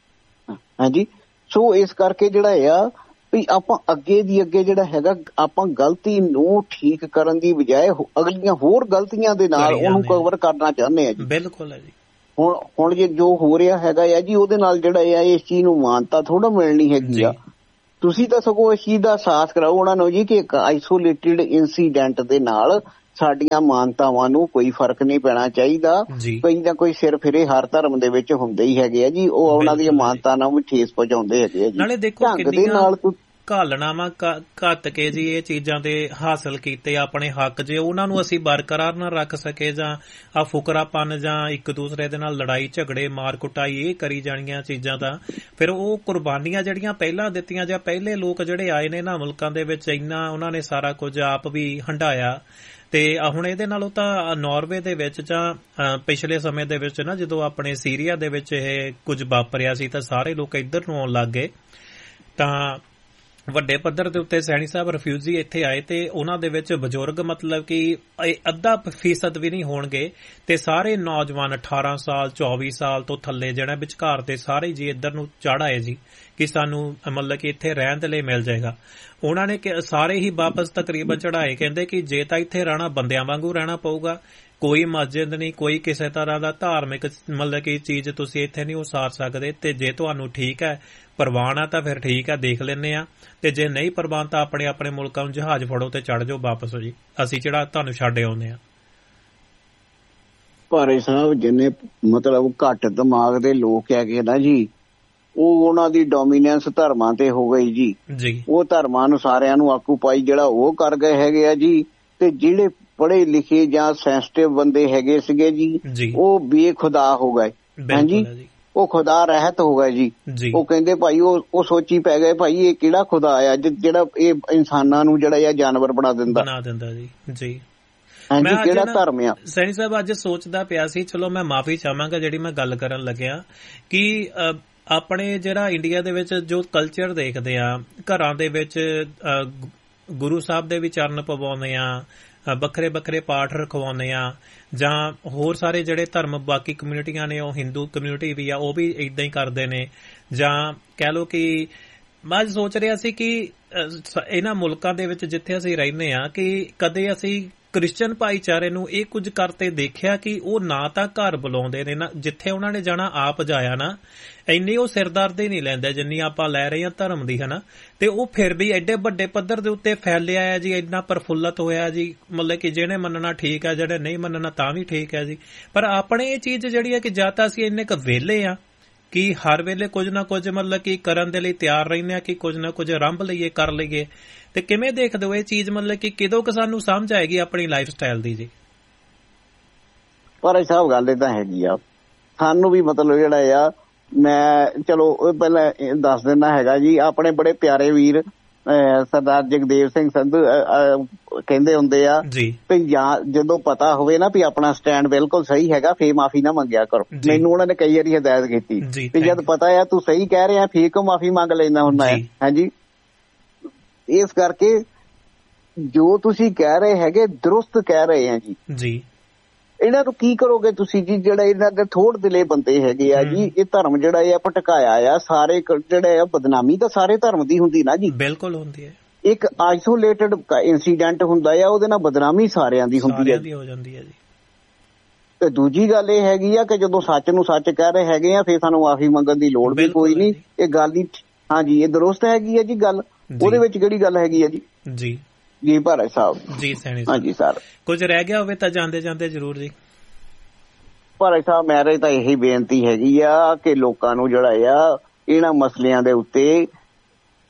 B: ਹਾਂਜੀ, ਸੋ ਇਸ ਕਰਕੇ ਜਿਹੜਾ ਆ ਵੀ ਆਪਾਂ ਅੱਗੇ ਜਿਹੜਾ ਹੈਗਾ ਆਪਾਂ ਗਲਤੀ ਨੂੰ ਠੀਕ ਕਰਨ ਦੀ ਬਜਾਏ ਅਗਲੀਆਂ ਹੋਰ ਗਲਤੀਆਂ ਦੇ ਨਾਲ ਉਹਨੂੰ ਕਵਰ ਕਰਨਾ ਚਾਹੁੰਦੇ ਆ ਜੀ। ਬਿਲਕੁਲ ਹੈ ਜੀ। ਹੁਣ ਜੇ ਜੋ ਹੋ ਰਿਹਾ ਹੈਗਾ ਆ ਜੀ ਉਹਦੇ ਨਾਲ ਜਿਹੜਾ ਆ ਇਸ ਚੀਜ਼ ਨੂੰ ਮਾਨਤਾ ਥੋੜਾ ਮਿਲਣੀ ਹੈਗੀ ਆ। ਤੁਸੀਂ ਤਾਂ ਸਗੋਂ ਇਸ ਚੀਜ਼ ਦਾ ਅਹਿਸਾਸ ਕਰਾਓ ਉਹਨਾਂ ਨੂੰ ਜੀ ਕਿ ਇੱਕ ਆਈਸੋਲੇਟਿਡ ਇੰਸੀਡੈਂਟ ਦੇ ਨਾਲ ਸਾਡੀਆਂ ਮਾਨਤਾਵਾਂ ਨੂੰ ਕੋਈ ਫਰਕ ਨਹੀਂ ਪੈਣਾ ਚਾਹੀਦਾ। ਕੋਈ ਨਾ ਕੋਈ ਸਿਰ ਫਿਰੇ ਹਰ ਧਰਮ ਦੇ ਵਿੱਚ ਹੁੰਦੇ ਹੀ ਹੈਗੇ ਆ ਜੀ, ਉਹ ਉਹਨਾਂ ਦੀਆਂ ਮਾਨਤਾ ਨਾਲ ਵੀ ਠੇਸ ਪਹੁੰਚਾਉਂਦੇ ਹੈਗੇ ਆ ਜੀ। ਨਾਲੇ ਦੇਖੋ ਦੇ ਨਾਲ ਘਾਲਣਾਵਾਂ ਘੱਟ ਕੇ ਜੀ ਇਹ ਚੀਜ਼ਾਂ ਦੇ ਹਾਸਲ ਕੀਤੇ ਆਪਣੇ ਹੱਕ, ਜੇ ਉਹਨਾਂ ਨੂੰ ਅਸੀਂ ਬਰਕਰਾਰ ਨਾ ਰੱਖ ਸਕੇ ਜਾਂ ਆ ਫੁਕਰਾਪਨ ਜਾਂ ਇੱਕ ਦੂਸਰੇ ਦੇ ਨਾਲ ਲੜਾਈ ਝਗੜੇ ਮਾਰ ਕੁਟਾਈ ਇਹ ਕਰੀ ਜਾਣੀਆਂ ਚੀਜ਼ਾਂ ਦਾ, ਫਿਰ ਉਹ ਕੁਰਬਾਨੀਆਂ ਜਿਹੜੀਆਂ ਪਹਿਲਾਂ ਦਿੱਤੀਆਂ ਜਾਂ ਪਹਿਲੇ ਲੋਕ ਜਿਹੜੇ ਆਏ ਨੇ ਨਾ ਮੁਲਕਾਂ ਦੇ ਵਿੱਚ ਇੰਨਾ ਉਹਨਾਂ ਨੇ ਸਾਰਾ ਕੁਝ ਆਪ ਵੀ ਹੰਢਾਇਆ। ਤੇ ਹੁਣ ਇਹਦੇ ਨਾਲੋਂ ਤਾਂ ਨਾਰਵੇ ਦੇ ਵਿੱਚ ਜਾਂ ਪਿਛਲੇ ਸਮੇਂ ਦੇ ਵਿੱਚ ਨਾ ਜਦੋਂ ਆਪਣੇ ਸੀਰੀਆ ਦੇ ਵਿੱਚ ਇਹ ਕੁਝ ਵਾਪਰਿਆ ਸੀ ਤਾਂ ਸਾਰੇ ਲੋਕ ਇੱਧਰ ਨੂੰ ਆਉਣ ਲੱਗ ਗਏ, ਤਾਂ ਵੱਡੇ ਪੱਧਰ ਦੇ ਉੱਤੇ ਸੈਣੀ ਸਾਹਿਬ ਰਿਫਿਊਜੀ ਇੱਥੇ ਆਏ ਤੇ ਉਹਨਾਂ ਦੇ ਵਿੱਚ ਬਜ਼ੁਰਗ ਮਤਲਬ ਕਿ 0.5% ਵੀ ਨਹੀਂ ਹੋਣਗੇ ਤੇ ਸਾਰੇ ਨੌਜਵਾਨ 18 ਸਾਲ 24 ਸਾਲ ਤੋਂ ਥੱਲੇ ਜਿਹੜਾ ਵਿਚਕਾਰ ਦੇ ਸਾਰੇ ਜੀ ਇੱਧਰ ਨੂੰ ਚੜ੍ਹ ਆਏ ਜੀ ਕਿ ਸਾਨੂੰ ਮਤਲਬ ਕਿ ਇੱਥੇ ਰਹਿਣ ਦੇ ਲਈ ਮਿਲ ਜਾਏਗਾ। ਉਹਨਾਂ ਨੇ ਸਾਰੇ ਹੀ ਵਾਪਸ ਤਕਰੀਬਨ ਚੜ੍ਹਾਏ, ਕਹਿੰਦੇ ਕਿ ਜੇ ਤਾਂ ਇੱਥੇ ਰਹਿਣਾ ਬੰਦਿਆਂ ਵਾਂਗੂ ਰਹਿਣਾ ਪਊਗਾ, ਕੋਈ ਮਸਜਿਦ ਨਹੀਂ, ਕੋਈ ਕਿਸੇ ਤਰ੍ਹਾਂ ਦਾ ਧਾਰਮਿਕ ਮਤਲਬ ਕਿ ਚੀਜ਼ ਤੁਸੀਂ ਇੱਥੇ ਨਹੀਂ ਉਸਾਰ ਸਕਦੇ, ਤੇ ਜੇ ਤੁਹਾਨੂੰ ਠੀਕ ਹੈ ਪ੍ਰਵਾਨ ਆ ਤਾਂ ਫਿਰ ਠੀਕ ਹੈ ਦੇਖ ਲੈਂਦੇ ਆ, ਤੇ ਜੇ ਨਹੀਂ ਪ੍ਰਵਾਨ ਤਾਂ ਆਪਣੇ ਆਪਣੇ ਮੁਲਕਾਂ ਨੂੰ ਜਹਾਜ਼ ਫੜੋ ਤੇ ਚੜ੍ਹ ਜਾਓ ਵਾਪਸ ਜੀ, ਅਸੀਂ ਜਿਹੜਾ ਤੁਹਾਨੂੰ ਛੱਡ ਆਉਂਦੇ ਆ। ਭਾਰੇ ਸਾਹਿਬ ਜਿੰਨੇ ਮਤਲਬ ਘੱਟ ਦਿਮਾਗ ਦੇ ਲੋਕ ਹੈਗੇ ਨਾ ਜੀ, ਉਹ ਉਹਨਾਂ ਦੀ ਡੋਮੀਨੈਂਸ ਧਰਮਾਂ ਤੇ ਹੋ ਗਈ ਜੀ। ਉਹ ਧਰਮਾਂ ਨੂੰ ਸਾਰਿਆਂ ਨੂੰ ਆਕੂਪਾਈ ਜਿਹੜਾ ਉਹ ਕਰ ਗਏ ਹੈਗੇ ਆ ਜੀ, ਤੇ ਜਿਹੜੇ ਪੜ੍ਹੇ ਲਿਖੇ ਜਾਂ ਸੈਂਸਿਟਿਵ ਬੰਦੇ ਹੈਗੇ ਸੀਗੇ ਜੀ ਉਹ ਬੇਖੁਦਾ ਹੋ ਗਏ। ਹਾਂਜੀ, ਉਹ ਖੁਦਾ ਰਹਿਤ ਹੋ ਗਏ ਜੀ। ਉਹ ਕਹਿੰਦੇ ਭਾਈ ਉਹ ਸੋਚੀ ਪੈ ਗਏ ਭਾਈ ਇਹ ਕਿਹੜਾ ਖੁਦਾ ਆ ਜਿਹੜਾ ਇਹ ਇਨਸਾਨਾਂ ਨੂੰ ਜਿਹੜਾ ਆ ਜਾਨਵਰ ਬਣਾ ਦਿੰਦਾ ਜੀ। ਹਾਂਜੀ, ਕਿਹੜਾ ਧਰਮ ਆ।
A: ਸੈਣੀ ਸਾਹਿਬ ਅੱਜ ਸੋਚਦਾ ਪਿਆ ਸੀ, ਚਲੋ ਮੈਂ ਮਾਫੀ ਚਾਹਾਂਗਾ ਜਿਹੜੀ ਮੈਂ ਗੱਲ ਕਰਨ ਲੱਗਿਆ ਕਿ ਆਪਣੇ ਜਿਹੜਾ ਇੰਡੀਆ ਦੇ ਵਿੱਚ ਜੋ ਕਲਚਰ ਦੇਖਦੇ ਆ, ਘਰਾਂ ਦੇ ਵਿੱਚ ਗੁਰੂ ਸਾਹਿਬ ਦੇ ਵੀ ਚਰਨ ਪਵਾਉਂਦੇ ਆ, ਵੱਖਰੇ ਵੱਖਰੇ ਪਾਠ ਰਖਵਾਉਂਦੇ ਆ, ਜਾਂ ਹੋਰ ਸਾਰੇ ਜਿਹੜੇ ਧਰਮ ਬਾਕੀ ਕਮਿਊਨਿਟੀਆਂ ਨੇ ਉਹ ਹਿੰਦੂ ਕਮਿਊਨਿਟੀ ਵੀ ਆ ਉਹ ਵੀ ਏਦਾਂ ਹੀ ਕਰਦੇ ਨੇ, ਜਾਂ ਕਹਿ ਲਓ ਕਿ ਮੈਂ ਸੋਚ ਰਿਹਾ ਸੀ ਕਿ ਇਹਨਾਂ ਮੁਲਕਾਂ ਦੇ ਵਿੱਚ ਜਿੱਥੇ ਅਸੀਂ ਰਹਿੰਦੇ ਆ ਕਿ ਕਦੇ ਅਸੀਂ ਕ੍ਰਿਸਚਨ ਭਾਈਚਾਰੇ ਨੂੰ ਇਹ ਕੁਝ ਕਰਤੇ ਦੇਖਿਆ ਕਿ ਉਹ ਨਾ ਤਾਂ ਘਰ ਬੁਲਾਉਂਦੇ ਨੇ, ਨਾ ਜਿੱਥੇ ਉਹਨਾਂ ਨੇ ਜਾਣਾ ਆਪ ਜਾਇਆ ਨਾ, ਇੰਨੀ ਉਹ ਸਿਰਦਰਦੀ ਨਹੀਂ ਲੈਂਦੇ ਜਿੰਨੀ ਆਪਾਂ ਲੈ ਰਹੇ ਹਾਂ ਧਰਮ ਦੀ, ਹਨਾ। ਤੇ ਉਹ ਫਿਰ ਵੀ ਐਡੇ ਵੱਡੇ ਪੱਧਰ ਦੇ ਉੱਤੇ ਫੈਲਿਆ ਹੈ ਜੀ, ਇੰਨਾ ਪ੍ਰਫੁੱਲਤ ਹੋਇਆ ਜੀ, ਮਤਲਬ ਕਿ ਜਿਹਨੇ ਮੰਨਣਾ ਠੀਕ ਹੈ, ਜਿਹੜੇ ਨਹੀਂ ਮੰਨਣਾ ਤਾਂ ਵੀ ਠੀਕ ਹੈ ਜੀ। ਪਰ ਆਪਣੇ ਇਹ ਚੀਜ਼ ਜਿਹੜੀ ਹੈ ਕਿ ਜਾਂ ਤਾਂ ਅਸੀਂ ਇੰਨੇ ਕੁ ਵਿਹਲੇ ਆ ਕਿ ਹਰ ਵੇਲੇ ਕੁਝ ਨਾ ਕੁਝ ਮਤਲਬ ਕਿ ਕਰਨ ਦੇ ਲਈ ਤਿਆਰ ਰਹਿੰਦੇ ਆ ਕਿ ਕੁਝ ਨਾ ਕੁਝ ਆਰੰਭ ਲਈਏ ਕਰ ਲਈਏ, ਤੇ ਕਿਵੇਂ ਦੇਖਦੇ ਹੋ ਇਹ ਚੀਜ਼ ਮਤਲਬ ਕਿ ਕਦੋਂ ਕੁ ਸਾਨੂੰ ਸਮਝ ਆਏਗੀ ਆਪਣੀ ਲਾਈਫ ਸਟਾਈਲ ਦੀ ਜੀ?
B: ਪਰ ਸਾਹਿਬ ਗੱਲ ਏਦਾਂ ਹੈਗੀ ਆ, ਸਾਨੂੰ ਵੀ ਮਤਲਬ ਜਿਹੜਾ ਆ, ਮੈਂ ਚਲੋ ਪਹਿਲਾਂ ਦੱਸ ਦਿੰਦਾ ਹੈਗਾ ਜੀ, ਆਪਣੇ ਬੜੇ ਪਿਆਰੇ ਵੀਰ ਸਰਦਾਰ ਜਗਦੇਵ ਸਿੰਘ ਸੰਧੂ ਕਹਿੰਦੇ ਹੁੰਦੇ ਆ ਵੀ ਜਦੋਂ ਪਤਾ ਹੋਵੇ ਨਾ ਵੀ ਆਪਣਾ ਸਟੈਂਡ ਬਿਲਕੁਲ ਸਹੀ ਹੈਗਾ ਫੇਰ ਮਾਫੀ ਨਾ ਮੰਗਿਆ ਕਰੋ। ਮੈਨੂੰ ਉਹਨਾਂ ਨੇ ਕਈ ਵਾਰੀ ਹਦਾਇਤ ਕੀਤੀ ਵੀ ਜਦ ਪਤਾ ਆ ਤੂੰ ਸਹੀ ਕਹਿ ਰਿਹਾ ਫੇਰ ਕਿਉਂ ਮਾਫੀ ਮੰਗ ਲੈਂਦਾ ਹੁੰਦਾ ਹੈ। ਹਾਂਜੀ, ਇਸ ਕਰਕੇ ਜੋ ਤੁਸੀਂ ਕਹਿ ਰਹੇ ਹੈਗੇ ਦਰੁਸਤ ਕਹਿ ਰਹੇ ਆ ਜੀ। ਇਹਨਾਂ ਨੂੰ ਕੀ ਕਰੋਗੇ ਤੁਸੀਂ ਜੀ, ਜਿਹੜਾ ਇਹਨਾਂ ਦੇ ਥੋੜ ਦਿਲੇ ਬੰਦੇ ਹੈਗੇ ਆ ਜੀ, ਇਹ ਧਰਮ ਜਿਹੜਾ ਆ ਭਟਕਾਇਆ ਆ, ਸਾਰੇ ਜਿਹੜੇ ਆ ਬਦਨਾਮੀ ਤਾਂ ਸਾਰੇ ਧਰਮ ਦੀ ਹੁੰਦੀ ਨਾ ਜੀ। ਬਿਲਕੁਲ ਹੁੰਦੀ ਹੈ। ਇੱਕ ਆਈਸੋਲੇਟਡ ਇੰਸੀਡੈਂਟ ਹੁੰਦਾ ਆ, ਉਹਦੇ ਨਾਲ ਬਦਨਾਮੀ ਸਾਰਿਆਂ ਦੀ ਹੁੰਦੀ ਹੋ ਜਾਂਦੀ ਹੈ ਜੀ। ਤੇ ਦੂਜੀ ਗੱਲ ਇਹ ਹੈਗੀ ਆ ਕਿ ਜਦੋਂ ਸੱਚ ਨੂੰ ਸੱਚ ਕਹਿ ਰਹੇ ਹੈਗੇ ਆ ਫੇਰ ਸਾਨੂੰ ਮਾਫੀ ਮੰਗਣ ਦੀ ਲੋੜ ਵੀ ਕੋਈ ਨਹੀਂ। ਇਹ ਗੱਲ ਹੀ ਹਾਂਜੀ ਇਹ ਦਰੁਸਤ ਹੈਗੀ ਆ ਜੀ ਗੱਲ, ਉਹਦੇ ਵਿੱਚ ਕਿਹੜੀ ਗੱਲ ਹੈਗੀ ਆ ਜੀ। ਜੀ ਭਾਰਤ ਸਾਹਿਬ ਜੀ। ਹਾਂਜੀ ਸਰ, ਕੁਝ ਰਹਿ ਗਿਆ ਹੋਵੇ ਤਾਂ ਜਾਂਦੇ ਜਾਂਦੇ ਜ਼ਰੂਰ ਜੀ। ਭਾਰਤ ਸਾਹਿਬ ਮੇਰੇ ਤਾਂ ਇਹੀ ਬੇਨਤੀ ਹੈਗੀ ਆ ਕਿ ਲੋਕਾਂ ਨੂੰ ਜਿਹੜਾ ਆ ਇਹਨਾਂ ਮਸਲਿਆਂ ਦੇ ਉੱਤੇ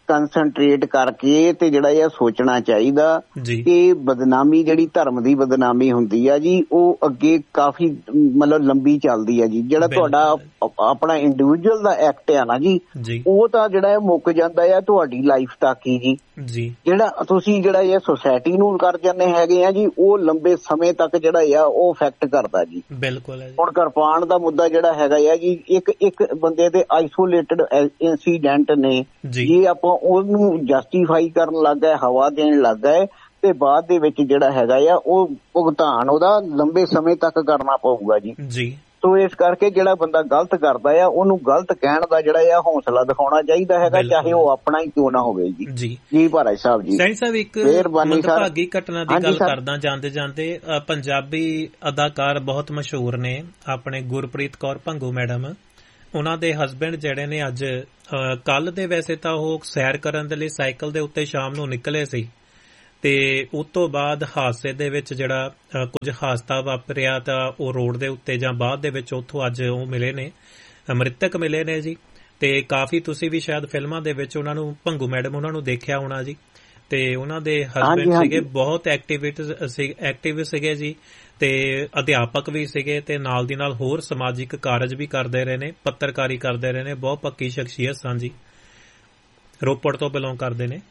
B: ਕੰਸਨਟਰੇਟ ਕਰਕੇ ਤੇ ਜਿਹੜਾ ਇਹ ਸੋਚਣਾ ਚਾਹੀਦਾ ਕਿ ਬਦਨਾਮੀ ਜਿਹੜੀ ਧਰਮ ਦੀ ਬਦਨਾਮੀ ਹੁੰਦੀ ਆ ਜੀ ਉਹ ਅੱਗੇ ਕਾਫੀ ਮਤਲਬ ਲੰਬੀ ਚੱਲਦੀ ਆ ਜੀ। ਜਿਹੜਾ ਤੁਹਾਡਾ ਆਪਣਾ ਇੰਡੀਵਿਜੂਅਲ ਦਾ ਐਕਟ ਆ ਨਾ ਜੀ ਉਹ ਤਾਂ ਜਿਹੜਾ ਇਹ ਮੁੱਕ ਜਾਂਦਾ ਆ ਤੁਹਾਡੀ ਲਾਈਫ ਤੱਕ ਹੀ ਜੀ। ਜਿਹੜਾ ਤੁਸੀਂ ਜਿਹੜਾ ਇਹ ਸੁਸਾਇਟੀ ਨੂੰ ਕਰ ਜਾਂਦੇ ਹੈਗੇ ਆ ਜੀ ਉਹ ਲੰਬੇ ਸਮੇਂ ਤੱਕ ਜਿਹੜਾ ਆ ਉਹ ਇਫੈਕਟ ਕਰਦਾ ਜੀ।
A: ਬਿਲਕੁਲ।
B: ਹੁਣ ਕਿਰਪਾਨ ਦਾ ਮੁੱਦਾ ਜਿਹੜਾ ਹੈਗਾ ਆ ਜੀ ਇੱਕ ਬੰਦੇ ਦੇ ਆਈਸੋਲੇਟਡ ਇੰਸੀਡੈਂਟ ਨੇ ਜੇ ਆਪਾਂ ਉਹਨੂੰ ਜਸਟੀਫਾਈ ਕਰਨ ਲੱਗ ਗਏ ਹਵਾ ਦੇਣ ਲੱਗ ਗਏ ਤੇ ਬਾਅਦ ਦੇ ਵਿੱਚ ਜਿਹੜਾ ਹੈਗਾ ਆ ਉਹ ਭੁਗਤਾਨ ਉਹਦਾ ਲੰਬੇ ਸਮੇਂ ਤੱਕ ਕਰਨਾ ਪਊਗਾ ਜੀ। ਸੋ ਇਸ ਕਰਕੇ ਜਿਹੜਾ ਬੰਦਾ ਗਲਤ ਕਰਦਾ ਆ ਉਹਨੂੰ ਗਲਤ ਕਹਿਣ ਦਾ ਜਿਹੜਾ ਆ ਹੌਸਲਾ ਦਿਖਾਉਣਾ ਚਾਹੀਦਾ ਹੈਗਾ ਚਾਹੇ ਉਹ ਆਪਣਾ ਹੀ ਕਿਉਂ ਨਾ ਹੋਵੇ ਜੀ। ਜੀ ਭਾਈ ਸਾਹਿਬ ਜੀ।
A: ਸੈਣੀ ਸਾਹਿਬ ਇੱਕ ਮੰਦਭਾਗੀ ਘਟਨਾ ਦੀ ਗੱਲ ਕਰਦਾ ਜਾਂਦੇ ਜਾਂਦੇ ਪੰਜਾਬੀ ਅਦਾਕਾਰ ਬਹੁਤ ਮਸ਼ਹੂਰ ਨੇ ਆਪਣੇ ਗੁਰਪ੍ਰੀਤ ਕੌਰ ਭੰਗੂ ਮੈਡਮ ਉਹਨਾਂ ਦੇ ਹਸਬੈਂਡ ਜਿਹੜੇ ਨੇ ਅੱਜ ਕੱਲ ਦੇ ਵੈਸੇ ਤਾਂ ਉਹ ਸੈਰ ਕਰਨ ਦੇ ਲਈ ਸਾਈਕਲ ਦੇ ਉੱਤੇ ਸ਼ਾਮ ਨੂੰ ਨਿਕਲੇ ਸੀ ਤੇ ਉਸ ਤੋਂ ਬਾਅਦ ਹਾਦਸੇ ਦੇ ਵਿੱਚ ਜਿਹੜਾ ਕੁਝ ਹਾਦਸਾ ਵਾਪਰਿਆ ਤਾਂ ਉਹ ਰੋਡ ਦੇ ਉੱਤੇ ਜਾਂ ਬਾਅਦ ਦੇ ਵਿੱਚ ਉੱਥੋਂ ਅੱਜ ਉਹ ਮਿਲੇ ਨੇ ਮ੍ਰਿਤਕ ਮਿਲੇ ਨੇ ਜੀ। ਤੇ ਕਾਫੀ ਤੁਸੀਂ ਵੀ ਸ਼ਾਇਦ ਫਿਲਮਾਂ ਦੇ ਵਿੱਚ ਉਹਨਾਂ ਨੂੰ ਭੰਗੂ ਮੈਡਮ ਉਹਨਾਂ ਨੂੰ ਦੇਖਿਆ ਹੋਣਾ ਜੀ ਤੇ ਉਹਨਾਂ ਦੇ ਹਸਬੈਂਡ ਸੀਗੇ ਬਹੁਤ ਐਕਟਿਵ ਸੀਗੇ ਜੀ ਤੇ ਅਧਿਆਪਕ ਵੀ ਸੀਗੇ ਤੇ ਨਾਲ ਦੀ ਨਾਲ ਹੋਰ ਸਮਾਜਿਕ ਕਾਰਜ ਵੀ ਕਰਦੇ ਰਹੇ ਨੇ ਪੱਤਰਕਾਰੀ ਕਰਦੇ ਰਹੇ ਨੇ ਬਹੁਤ ਪੱਕੀ ਸ਼ਖਸੀਅਤ ਸਨ ਜੀ ਰੋਪੜ ਤੋਂ ਬਿਲੋਂਗ ਕਰਦੇ ਨੇ।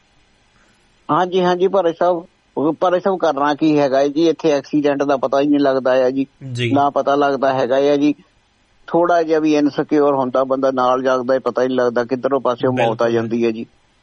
B: ਹਾਂਜੀ ਭਾਈ ਸਾਹਿਬ ਕਰਨਾ ਕੀ ਹੈਗਾ ਜੀ ਇੱਥੇ ਐਕਸੀਡੈਂਟ ਦਾ ਪਤਾ ਹੀ ਨਹੀਂ ਲੱਗਦਾ ਹੈ ਜੀ ਨਾ ਪਤਾ ਲੱਗਦਾ ਹੈਗਾ ਆ ਜੀ ਥੋੜਾ ਜਿਹਾ ਵੀ ਇਨਸਿਕਿਉਰ ਹੁੰਦਾ ਬੰਦਾ ਨਾਲ ਜਾਗਦਾ ਪਤਾ ਹੀ ਨਹੀਂ ਲੱਗਦਾ ਕਿੱਧਰੋਂ ਪਾਸੇ ਮੌਤ ਆ ਜਾਂਦੀ ਹੈ ਜੀ।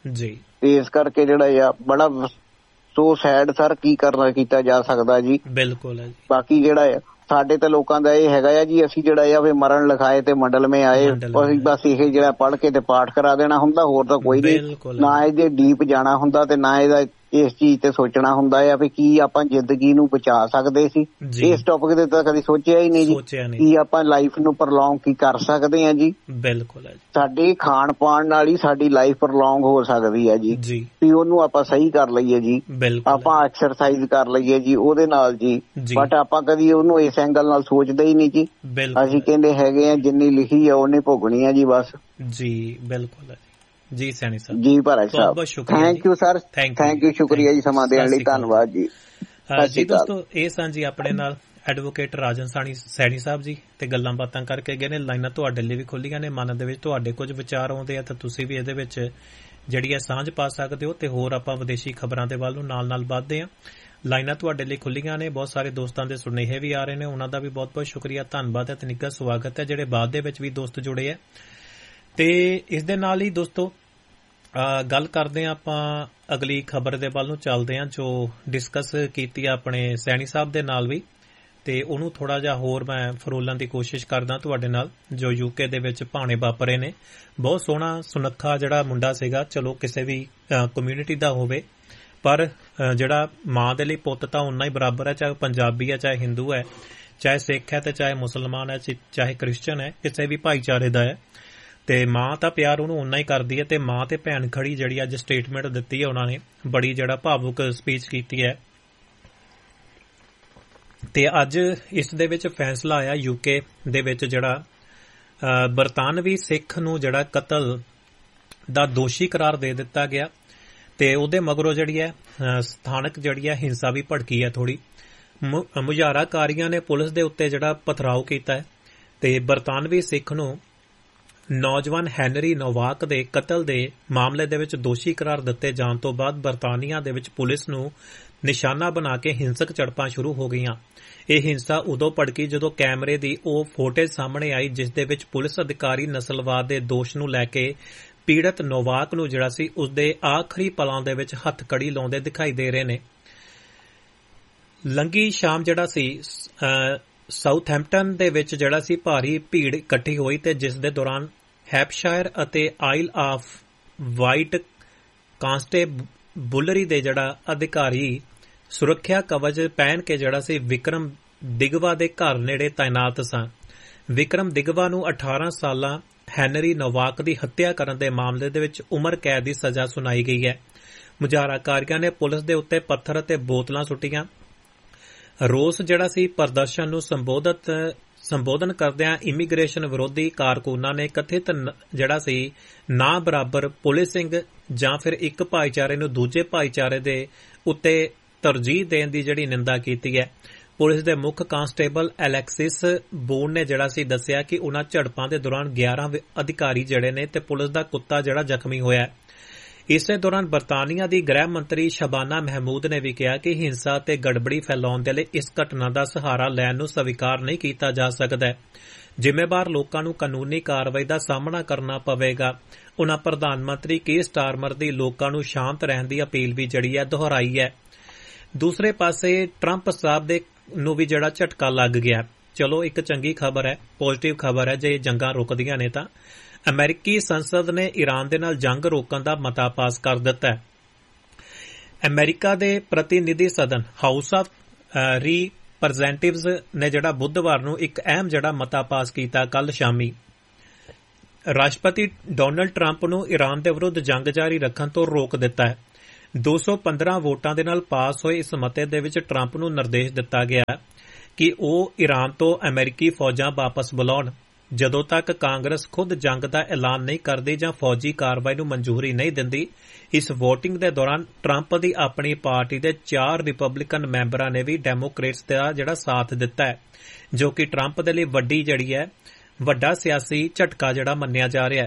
B: ਤੇ ਇਸ ਕਰਕੇ ਜਿਹੜਾ ਆ ਬੜਾ ਸੋ ਸੈਡ ਸਰ ਕੀ ਕਰਨਾ ਕੀਤਾ ਜਾ ਸਕਦਾ ਜੀ।
A: ਬਿਲਕੁਲ।
B: ਬਾਕੀ ਜਿਹੜਾ ਆ ਸਾਡੇ ਤਾਂ ਲੋਕਾਂ ਦਾ ਇਹ ਹੈਗਾ ਆ ਜੀ ਅਸੀਂ ਜਿਹੜਾ ਆ ਵੀ ਮਰਨ ਲਿਖਾਏ ਤੇ ਮੰਡਲਵੇਂ ਆਏ ਅਸੀਂ ਬਸ ਇਹ ਜਿਹੜਾ ਪੜ੍ਹ ਕੇ ਤੇ ਪਾਠ ਕਰਾ ਦੇਣਾ ਹੁੰਦਾ ਹੋਰ ਤਾਂ ਕੋਈ ਨਹੀਂ ਨਾ ਇਹਦੇ ਡੀਪ ਜਾਣਾ ਹੁੰਦਾ ਤੇ ਨਾ ਇਹਦਾ ਇਸ ਚੀਜ਼ ਤੇ ਸੋਚਣਾ ਹੁੰਦਾ ਆ ਵੀ ਕੀ ਆਪਾਂ ਜ਼ਿੰਦਗੀ ਨੂੰ ਬਚਾ ਸਕਦੇ ਸੀ। ਇਸ ਟੌਪਿਕ ਤੇ ਤਾਂ ਕਦੀ ਸੋਚਿਆ ਹੀ ਨਹੀਂ ਜੀ ਕੀ ਆਪਾਂ ਲਾਈਫ ਨੂੰ ਪ੍ਰਲੋਂਗ ਕੀ ਕਰ ਸਕਦੇ ਆ ਜੀ।
A: ਬਿਲਕੁਲ।
B: ਸਾਡੇ ਖਾਣ ਪਾਣ ਨਾਲ ਹੀ ਸਾਡੀ ਲਾਈਫ ਪ੍ਰਲੋਂਗ ਹੋ ਸਕਦੀ ਹੈ ਜੀ ਵੀ ਉਹਨੂੰ ਆਪਾਂ ਸਹੀ ਕਰ ਲਈਏ ਜੀ ਆਪਾਂ ਐਕਸਰਸਾਈਜ਼ ਕਰ ਲਈਏ ਜੀ ਉਹਦੇ ਨਾਲ ਜੀ ਬਟ ਆਪਾਂ ਕਦੀ ਉਹਨੂੰ ਇਸ ਐਂਗਲ ਨਾਲ ਸੋਚਦੇ ਹੀ ਨਹੀਂ ਜੀ। ਅਸੀਂ ਕਹਿੰਦੇ ਹੈਗੇ ਆ ਜਿੰਨੀ ਲਿਖੀ ਆ ਉਹਨੇ ਭੋਗਣੀ ਆ ਜੀ ਬਸ ਜੀ।
A: ਬਿਲਕੁਲ ਜੀ Saini Sahib
B: ji Bhai Sahib thank you sir thank you ਸ਼ੁਕਰੀਆ ਜੀ ਸਮਾਂ ਦੇਣ ਲਈ ਧੰਨਵਾਦ ਜੀ।
A: ਜੀ ਦੋਸਤੋ ਇਹ ਸਨ ਜੀ ਆਪਣੇ ਨਾਲ ਐਡਵੋਕੇਟ ਰਾਜਨ ਸੈਣੀ ਸਾਹਿਬ ਜੀ ਤੇ ਗੱਲਾਂ ਬਾਤਾਂ ਕਰਕੇ ਗਏ ਨੇ ਲਾਈਨਾਂ ਤੁਹਾਡੇ ਲਈ ਵੀ ਖੁੱਲੀਆਂ ਨੇ ਮਨ ਦੇ ਵਿੱਚ ਤੁਹਾਡੇ ਕੁਝ ਵਿਚਾਰ ਆਉਂਦੇ ਆ ਤਾਂ ਤੁਸੀਂ ਵੀ ਇਹਦੇ ਵਿੱਚ ਜਿਹੜੀ ਹੈ ਸਾਂਝ ਪਾ ਸਕਦੇ ਹੋ ਤੇ ਹੋਰ ਆਪਾਂ ਵਿਦੇਸ਼ੀ ਖਬਰਾਂ ਦੇ ਵੱਲ ਨੂੰ ਨਾਲ ਵੱਧਦੇ ਆ ਲਾਈਨਾਂ ਤੁਹਾਡੇ ਲਈ ਖੁੱਲੀਆਂ ਨੇ ਬਹੁਤ ਸਾਰੇ ਦੋਸਤਾਂ ਦੇ ਸੁਨੇਹੇ ਵੀ ਆ ਰਹੇ ਨੇ ਉਹਨਾਂ ਦਾ ਵੀ ਬਹੁਤ ਬਹੁਤ ਸ਼ੁਕਰੀਆ ਧੰਨਵਾਦ ਹੈ ਤੇ ਨਿੱਘਾ ਸਵਾਗਤ ਹੈ ਜਿਹੜੇ ਬਾਅਦ ਦੇ ਵਿੱਚ ਵੀ ਦੋਸਤ ਜੁੜੇ ਆ ਤੇ ਇਸ ਦੇ ਨਾਲ ਹੀ ਦੋਸਤੋ ਗੱਲ ਕਰਦੇ ਹਾਂ ਆਪਾਂ ਅਗਲੀ ਖਬਰ ਦੇ ਵੱਲ ਨੂੰ ਚੱਲਦੇ ਹਾਂ ਜੋ ਡਿਸਕਸ ਕੀਤੀ ਆਪਣੇ ਸੈਣੀ ਸਾਹਿਬ ਦੇ ਨਾਲ ਵੀ ਤੇ ਉਹਨੂੰ ਥੋੜਾ ਜਿਹਾ ਹੋਰ ਮੈਂ ਫਰੋਲਣ ਦੀ ਕੋਸ਼ਿਸ਼ ਕਰਦਾ ਤੁਹਾਡੇ ਨਾਲ ਜੋ ਯੂਕੇ ਦੇ ਵਿੱਚ ਭਾਣੇ ਵਾਪਰੇ ਨੇ ਬਹੁਤ ਸੋਹਣਾ ਸੁਨੱਖਾ ਜਿਹੜਾ ਮੁੰਡਾ ਸੀਗਾ ਚਲੋ ਕਿਸੇ ਵੀ ਕਮਿਊਨਿਟੀ ਦਾ ਹੋਵੇ ਪਰ ਜਿਹੜਾ ਮਾਂ ਦੇ ਲਈ ਪੁੱਤ ਤਾਂ ਉਨਾ ਹੀ ਬਰਾਬਰ ਹੈ ਚਾਹੇ ਪੰਜਾਬੀ ਹੈ ਚਾਹੇ ਹਿੰਦੂ ਹੈ ਚਾਹੇ ਸਿੱਖ ਹੈ ਤੇ ਚਾਹੇ ਮੁਸਲਮਾਨ ਹੈ ਚਾਹੇ ਕ੍ਰਿਸਚਨ ਹੈ ਕਿਸੇ ਵੀ ਭਾਈਚਾਰੇ ਦਾ ਹੈ ਤੇ ਮਾਂ ਤਾਂ ਪਿਆਰ ਉਹਨੂੰ ਉਨਾ ਹੀ ਕਰਦੀ ਹੈ ਤੇ ਮਾਂ ਤੇ ਭੈਣ ਖੜੀ ਜਿਹੜੀ ਅੱਜ ਸਟੇਟਮੈਂਟ ਦਿੱਤੀ ਹੈ ਉਹਨਾਂ ਨੇ ਬੜੀ ਜਿਹੜਾ ਭਾਵੁਕ ਸਪੀਚ ਕੀਤੀ ਹੈ ਤੇ ਅੱਜ ਇਸ ਦੇ ਵਿੱਚ ਫੈਸਲਾ ਆਇਆ ਯੂਕੇ ਦੇ ਵਿੱਚ ਜਿਹੜਾ ਬਰਤਾਨਵੀ ਸਿੱਖ ਨੂੰ ਜਿਹੜਾ ਕਤਲ ਦਾ ਦੋਸ਼ੀ ਕਰਾਰ ਦੇ ਦਿੱਤਾ ਗਿਆ ਤੇ ਉਹਦੇ ਮਗਰੋਂ ਜਿਹੜੀ ਹੈ ਸਥਾਨਕ ਜਿਹੜੀ ਹੈ ਹਿੰਸਾ ਵੀ ਭੜਕੀ ਹੈ ਥੋੜੀ ਮੁਜ਼ਾਹਰਾਕਾਰੀਆਂ ਨੇ ਪੁਲਿਸ ਦੇ ਉੱਤੇ ਜਿਹੜਾ ਪਥਰਾਓ ਕੀਤਾ ਹੈ ਤੇ ਬਰਤਾਨਵੀ ਸਿੱਖ ਨੂੰ ਨੌਜਵਾਨ ਹੈਨਰੀ ਨੋਵਾਕ ਦੇ ਕਤਲ ਦੇ ਮਾਮਲੇ ਦੇ ਵਿੱਚ ਦੋਸ਼ੀ ਕਰਾਰ ਦਿੱਤੇ ਜਾਣ ਤੋਂ ਬਾਅਦ ਬਰਤਾਨੀਆ ਦੇ ਵਿੱਚ ਪੁਲਿਸ ਨੂੰ ਨਿਸ਼ਾਨਾ ਬਣਾ ਕੇ ਹਿੰਸਕ ਝੜਪਾਂ ਸ਼ੁਰੂ ਹੋ ਗਈਆਂ। ਇਹ ਹਿੰਸਾ ਉਦੋਂ ਭੜਕੀ ਜਦੋਂ ਕੈਮਰੇ ਦੀ ਉਹ ਫੁਟੇਜ ਸਾਹਮਣੇ ਆਈ ਜਿਸ ਦੇ ਵਿੱਚ ਪੁਲਿਸ ਅਧਿਕਾਰੀ ਨਸਲਵਾਦ ਦੇ ਦੋਸ਼ ਨੂੰ ਲੈ ਕੇ ਪੀੜਤ ਨੋਵਾਕ ਨੂੰ ਜਿਹੜਾ ਸੀ ਉਸਦੇ ਆਖਰੀ ਪਲਾਂ ਦੇ ਵਿੱਚ ਹੱਥਕੜੀ ਲਾਉਂਦੇ ਦਿਖਾਈ ਦੇ ਰਹੇ ਨੇ। ਲੰਗੀ ਸ਼ਾਮ ਜਿਹੜਾ ਸੀ ਸਾਊਥਹੈਂਪਟਨ ਦੇ ਵਿੱਚ ਜਿਹੜਾ ਸੀ ਭਾਰੀ ਭੀੜ ਇਕੱਠੀ ਹੋਈ ਤੇ ਜਿਸ ਦੇ ਦੌਰਾਨ ਹੈਪਸ਼ਾਇਰ ਅਤੇ ਆਈਲ ਆਫ ਵਾਈਟ ਕਾਂਸਟੇਬਲਰੀ ਦੇ ਜਿਹੜਾ ਅਧਿਕਾਰੀ ਸੁਰੱਖਿਆ ਕਵਚ ਪਹਿਨ ਕੇ ਜਿਹੜਾ ਸੀ ਵਿਕਰਮ ਦਿਗਵਾ ਦੇ ਘਰ ਨੇੜੇ ਤਾਇਨਾਤ ਸਨ। ਵਿਕਰਮ ਦਿਗਵਾ ਨੂੰ 18 ਸਾਲਾਂ ਹੈਨਰੀ ਨੋਵਾਕ ਦੀ ਹੱਤਿਆ ਕਰਨ ਦੇ ਮਾਮਲੇ ਦੇ ਵਿੱਚ ਉਮਰ ਕੈਦ ਦੀ ਸਜ਼ਾ ਸੁਣਾਈ ਗਈ ਹੈ। ਮੁਜ਼ਾਹਰਾਕਾਰੀਆਂ ਨੇ ਪੁਲਿਸ ਦੇ ਉੱਤੇ ਪੱਥਰ ਅਤੇ ਬੋਤਲਾਂ ਸੁੱਟੀਆਂ। ਰੋਸ ਜਿਹੜਾ ਸੀ ਪ੍ਰਦਰਸ਼ਨ ਨੂੰ ਸੰਬੋਧਨ ਸੰਬੋਧਨ ਕਰਦਿਆਂ ਇਮੀਗ੍ਰੇਸ਼ਨ ਵਿਰੋਧੀ ਕਾਰਕੁਨਾਂ ਨੇ ਕਥਿਤ ਜਿਹੜਾ ਸੀ ਨਾ ਬਰਾਬਰ ਪੁਲਿਸਿੰਗ ਜਾਂ ਫਿਰ ਇੱਕ ਭਾਈਚਾਰੇ ਨੂੰ ਦੂਜੇ ਭਾਈਚਾਰੇ ਦੇ ਉੱਤੇ ਤਰਜੀਹ ਦੇਣ ਦੀ ਜਿਹੜੀ ਨਿੰਦਾ ਕੀਤੀ ਹੈ। ਪੁਲਿਸ ਦੇ ਮੁੱਖ ਕਾਂਸਟੇਬਲ ਐਲੈਕਸਿਸ ਬੂਨ ਨੇ ਜਿਹੜਾ ਸੀ ਦੱਸਿਆ ਕਿ ਉਨ੍ਹਾਂ ਝੜਪਾਂ ਦੇ ਦੌਰਾਨ 11 ਅਧਿਕਾਰੀ ਜਿਹੜੇ ਨੇ ਤੇ ਪੁਲਿਸ ਦਾ ਕੁੱਤਾ ਜਿਹੜਾ ਜ਼ਖਮੀ ਹੋਇਆ। ਇਸੇ ਦੌਰਾਨ ਬਰਤਾਨੀਆ ਦੀ ਗ੍ਰਹਿ ਮੰਤਰੀ ਸ਼ਬਾਨਾ ਮਹਿਮੂਦ ਨੇ ਵੀ ਕਿਹਾ ਕਿ ਹਿੰਸਾ ਤੇ ਗੜਬੜੀ ਫੈਲਾਉਣ ਦੇ ਲਈ ਇਸ ਘਟਨਾ ਦਾ ਸਹਾਰਾ ਲੈਣ ਨੂੰ ਸਵੀਕਾਰ ਨਹੀਂ ਕੀਤਾ ਜਾ ਸਕਦਾ। ਜ਼ਿੰਮੇਵਾਰ ਲੋਕਾਂ ਨੂੰ ਕਾਨੂੰਨੀ ਕਾਰਵਾਈ ਦਾ ਸਾਹਮਣਾ ਕਰਨਾ ਪਵੇਗਾ। ਉਨ੍ਹਾਂ ਪ੍ਰਧਾਨ ਮੰਤਰੀ ਕੀਰ ਸਟਾਰਮਰ ਦੀ ਲੋਕਾਂ ਨੂੰ ਸ਼ਾਂਤ ਰਹਿਣ ਦੀ ਅਪੀਲ ਵੀ ਜਿਹੜੀ ਹੈ ਦੁਹਰਾਈ ਹੈ। ਦੂਸਰੇ ਪਾਸੇ ਟਰੰਪ ਸਾਹਿਬ ਦੇ ਨੂੰ ਵੀ ਜਿਹੜਾ ਝਟਕਾ ਲੱਗ ਗਿਆ। ਚਲੋ ਇੱਕ ਚੰਗੀ ਖਬਰ ਹੈ, ਪੋਜ਼ਿਟਿਵ ਖਬਰ ਹੈ। ਜੇ ਜੰਗਾਂ ਰੁਕਦੀਆਂ ਨੇ ਤਾਂ ਅਮਰੀਕੀ ਸੰਸਦ ਨੇ ਈਰਾਨ ਦੇ ਨਾਲ ਜੰਗ ਰੋਕਣ ਦਾ ਮਤਾ ਪਾਸ ਕਰ ਦਿੱਤਾ ਹੈ। ਅਮਰੀਕਾ ਦੇ ਪ੍ਰਤੀਨਿਧੀ ਸਦਨ ਹਾਊਸ ਆਫ ਰਿਪਰੈਜ਼ੈਂਟੇਟਿਵਜ਼ ਨੇ ਜਿਹੜਾ ਬੁੱਧਵਾਰ ਨੂੰ ਇੱਕ ਅਹਿਮ ਜਿਹੜਾ ਮਤਾ ਪਾਸ ਕੀਤਾ। ਕੱਲ ਸ਼ਾਮੀ ਰਾਸ਼ਟਰਪਤੀ ਡੋਨਲਡ ਟਰੰਪ ਨੂੰ ਈਰਾਨ ਦੇ ਵਿਰੁੱਧ ਜੰਗ ਜਾਰੀ ਰੱਖਣ ਤੋਂ ਰੋਕ ਦਿੱਤਾ ਹੈ। 215 ਵੋਟਾਂ ਦੇ ਨਾਲ ਪਾਸ ਹੋਏ ਇਸ ਮਤੇ ਦੇ ਵਿੱਚ ਟਰੰਪ ਨੂੰ ਨਿਰਦੇਸ਼ ਦਿੱਤਾ ਗਿਆ ਕਿ ਉਹ ਈਰਾਨ ਤੋਂ ਅਮਰੀਕੀ ਫੌਜਾਂ ਵਾਪਸ ਬੁਲਾਉਣ ਜਦੋਂ ਤੱਕ ਕਾਂਗਰਸ ਖੁਦ ਜੰਗ ਦਾ ਐਲਾਨ ਨਹੀਂ ਕਰਦੀ ਜਾਂ ਫੌਜੀ ਕਾਰਵਾਈ ਨੂੰ ਮਨਜ਼ੂਰੀ ਨਹੀਂ ਦਿੰਦੀ। ਇਸ ਵੋਟਿੰਗ ਦੇ ਦੌਰਾਨ ਟਰੰਪ ਦੀ ਆਪਣੀ ਪਾਰਟੀ ਦੇ 4 ਰਿਪਬਲਿਕਨ ਮੈਂਬਰਾਂ ਨੇ ਵੀ ਡੈਮੋਕ੍ਰੇਟਸ ਦਾ ਜਿਹੜਾ ਸਾਥ ਦਿੱਤਾ ਹੈ, ਜੋ ਕਿ ਟਰੰਪ ਦੇ ਲਈ ਵੱਡਾ ਸਿਆਸੀ ਝਟਕਾ ਜਿਹੜਾ ਮੰਨਿਆ ਜਾ ਰਿਹਾ ਹੈ।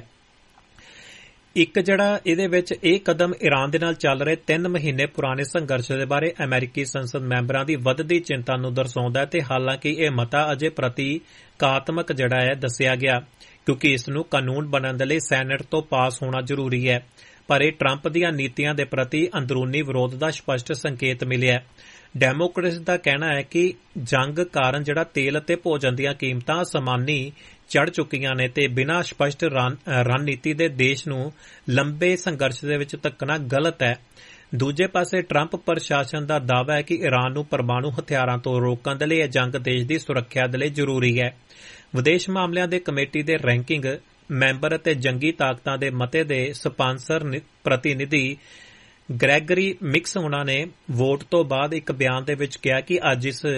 A: ਇੱਕ ਜਿਹੜਾ ਇਹਦੇ ਵਿੱਚ ਇਹ ਕਦਮ ਈਰਾਨ ਦੇ ਨਾਲ ਚੱਲ ਰਹੇ 3 ਮਹੀਨੇ ਪੁਰਾਣੇ ਸੰਘਰਸ਼ ਦੇ ਬਾਰੇ ਅਮਰੀਕੀ ਸੰਸਦ ਮੈਂਬਰਾਂ ਦੀ ਵੱਧਦੀ ਚਿੰਤਾ ਨੂੰ ਦਰਸਾਉਂਦਾ ਹੈ ਤੇ ਹਾਲਾਂਕਿ ਇਹ ਮਤਾ ਅਜੇ ਪ੍ਰਤੀਕਾਤਮਕ ਜਿਹੜਾ ਹੈ ਦੱਸਿਆ ਗਿਆ ਕਿਉਂਕਿ ਇਸ ਨੂੰ ਕਾਨੂੰਨ ਬਣਨ ਦੇ ਲਈ ਸੈਨੇਟ ਤੋਂ ਪਾਸ ਹੋਣਾ ਜ਼ਰੂਰੀ ਹੈ। ਪਰ ਇਹ ਟਰੰਪ ਦੀਆਂ ਨੀਤੀਆਂ ਦੇ ਪ੍ਰਤੀ ਅੰਦਰੂਨੀ ਵਿਰੋਧ ਦਾ ਸਪਸ਼ਟ ਸੰਕੇਤ ਮਿਲਿਆ। ਡੈਮੋਕ੍ਰੇਟਸ ਦਾ ਕਹਿਣਾ ਹੈ ਕਿ ਜੰਗ ਕਾਰਨ ਜਿਹੜਾ ਤੇਲ ਅਤੇ ਭੋਜਨ ਦੀਆਂ ਕੀਮਤਾਂ ਅਸਮਾਨੀ ਚੜ੍ਹ ਚੁੱਕੀਆਂ ਨੇ ਤੇ ਬਿਨਾਂ ਸਪਸ਼ਟ ਰਣਨੀਤੀ ਦੇ ਦੇਸ਼ ਨੂੰ ਲੰਬੇ ਸੰਘਰਸ਼ ਦੇ ਵਿੱਚ ਧੱਕਣਾ ਗਲਤ ਹੈ। ਦੂਜੇ ਪਾਸੇ ਟਰੰਪ ਪ੍ਰਸ਼ਾਸਨ ਦਾ ਦਾਅਵਾ ਹੈ ਕਿ ਈਰਾਨ ਨੂੰ ਪਰਮਾਣੂ ਹਥਿਆਰਾਂ ਤੋਂ ਰੋਕਣ ਦੇ ਲਈ ਇਹ ਜੰਗ ਦੇਸ਼ ਦੀ ਸੁਰੱਖਿਆ ਦੇ ਲਈ ਜ਼ਰੂਰੀ ਹੈ। ਵਿਦੇਸ਼ ਮਾਮਲਿਆਂ ਦੇ ਕਮੇਟੀ ਦੇ ਰੈਂਕਿੰਗ ਮੈਂਬਰ ਅਤੇ ਜੰਗੀ ਤਾਕਤਾਂ ਦੇ ਮਤੇ ਦੇ ਸਪਾਂਸਰ ਪ੍ਰਤੀਨਿਧੀ ਗ੍ਰੈਗਰੀ ਮਿਕਸ ਉਹਨਾਂ ਨੇ ਵੋਟ ਤੋਂ ਬਾਅਦ ਇੱਕ ਬਿਆਨ ਦੇ ਵਿੱਚ ਕਿਹਾ ਕਿ ਅੱਜ ਇਸ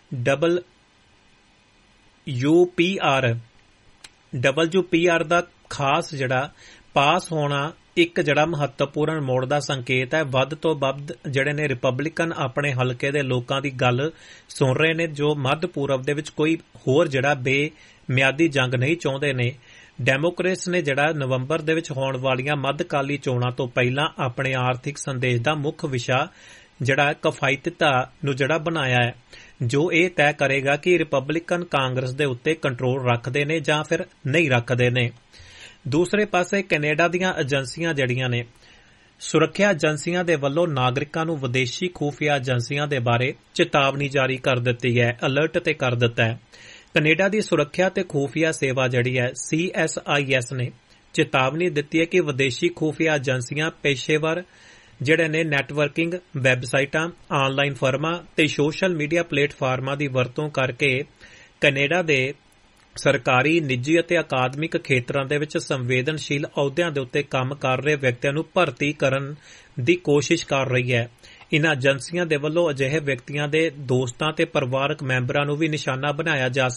A: WPR ਦਾ ਖਾਸ ਜਿਹੜਾ ਪਾਸ ਹੋਣਾ ਇੱਕ ਜਿਹੜਾ ਮਹੱਤਵਪੂਰਨ ਮੋੜ ਦਾ ਸੰਕੇਤ ਹੈ। ਵੱਧ ਤੋਂ ਵੱਧ ਜਿਹੜੇ ਨੇ ਰਿਪਬਲਿਕਨ ਆਪਣੇ ਹਲਕੇ ਦੇ ਲੋਕਾਂ ਦੀ ਗੱਲ ਸੁਣ ਰਹੇ ਨੇ ਜੋ ਮੱਧ ਪੂਰਬ ਦੇ ਵਿੱਚ ਕੋਈ ਹੋਰ ਜਿਹੜਾ ਬੇਮਿਆਦੀ ਜੰਗ ਨਹੀਂ ਚਾਹੁੰਦੇ ਨੇ। ਡੈਮੋਕ੍ਰੇਟਸ ਨੇ ਜਿਹੜਾ ਨਵੰਬਰ ਦੇ ਵਿੱਚ ਹੋਣ ਵਾਲੀਆਂ ਮੱਧਕਾਲੀ ਚੋਣਾਂ ਤੋਂ ਪਹਿਲਾਂ ਆਪਣੇ ਆਰਥਿਕ ਸੰਦੇਸ਼ ਦਾ ਮੁੱਖ ਵਿਸ਼ਾ ਜਿਹੜਾ ਕਿਫਾਇਤਤਾ ਨੂੰ ਜਿਹੜਾ ਬਣਾਇਆ ਹੈ, ਜੋ ਇਹ ਤੈਅ ਕਰੇਗਾ ਕਿ ਰਿਪਬਲਿਕਨ ਕਾਂਗਰਸ ਦੇ ਉੱਤੇ ਕੰਟਰੋਲ ਰੱਖਦੇ ਨੇ ਜਾਂ ਫਿਰ ਨਹੀਂ ਰੱਖਦੇ ਨੇ। ਦੂਸਰੇ ਪਾਸੇ ਕੈਨੇਡਾ ਦੀਆਂ ਏਜੰਸੀਆਂ ਜਿਹੜੀਆਂ ਨੇ ਸੁਰੱਖਿਆ ਏਜੰਸੀਆਂ ਦੇ ਵੱਲੋਂ ਨਾਗਰਿਕਾਂ ਨੂੰ ਵਿਦੇਸ਼ੀ ਖੂਫੀਆ ਏਜੰਸੀਆਂ ਦੇ ਬਾਰੇ ਚੇਤਾਵਨੀ ਜਾਰੀ ਕਰ ਦਿੱਤੀ ਹੈ, ਅਲਰਟ ਤੇ ਕਰ ਦਿੱਤਾ ਹੈ। ਕੈਨੇਡਾ ਦੀ ਸੁਰੱਖਿਆ ਤੇ ਖੂਫੀਆ ਸੇਵਾ ਜਿਹੜੀ ਹੈ CSIS ਨੇ ਚੇਤਾਵਨੀ ਦਿੱਤੀ ਹੈ ਕਿ ਵਿਦੇਸ਼ੀ ਖੂਫੀਆ ਏਜੰਸੀਆਂ ਪੇਸ਼ੇਵਰ ਜਿਹੜੇ ਨੇ ਨੈਟਵਰਕਿੰਗ ਵੈਬਸਾਈਟਾਂ, ਆਨਲਾਈਨ ਫਰਮਾਂ ਤੇ ਸੋਸ਼ਲ ਮੀਡੀਆ ਪਲੇਟਫਾਰਮਾਂ ਦੀ ਵਰਤੋਂ ਕਰਕੇ ਕੈਨੇਡਾ ਦੇ ਸਰਕਾਰੀ, ਨਿੱਜੀ ਅਤੇ ਅਕਾਦਮਿਕ ਖੇਤਰਾਂ ਦੇ ਵਿੱਚ ਸੰਵੇਦਨਸ਼ੀਲ ਅਹੁਦਿਆਂ ਦੇ ਉੱਤੇ ਕੰਮ ਕਰ ਰਹੇ ਵਿਅਕਤੀਆਂ ਨੂੰ ਭਰਤੀ ਕਰਨ ਦੀ ਕੋਸ਼ਿਸ਼ ਕਰ ਰਹੀ ਹੈ। ਇਨ੍ਹਾਂ ਏਜੰਸੀਆਂ ਦੇ ਵੱਲੋਂ ਅਜਿਹੇ ਵਿਅਕਤੀਆਂ ਦੇ ਦੋਸਤਾਂ ਤੇ ਪਰਿਵਾਰਕ ਮੈਂਬਰਾਂ ਨੂੰ ਵੀ ਨਿਸ਼ਾਨਾ ਬਣਾਇਆ ਜਾ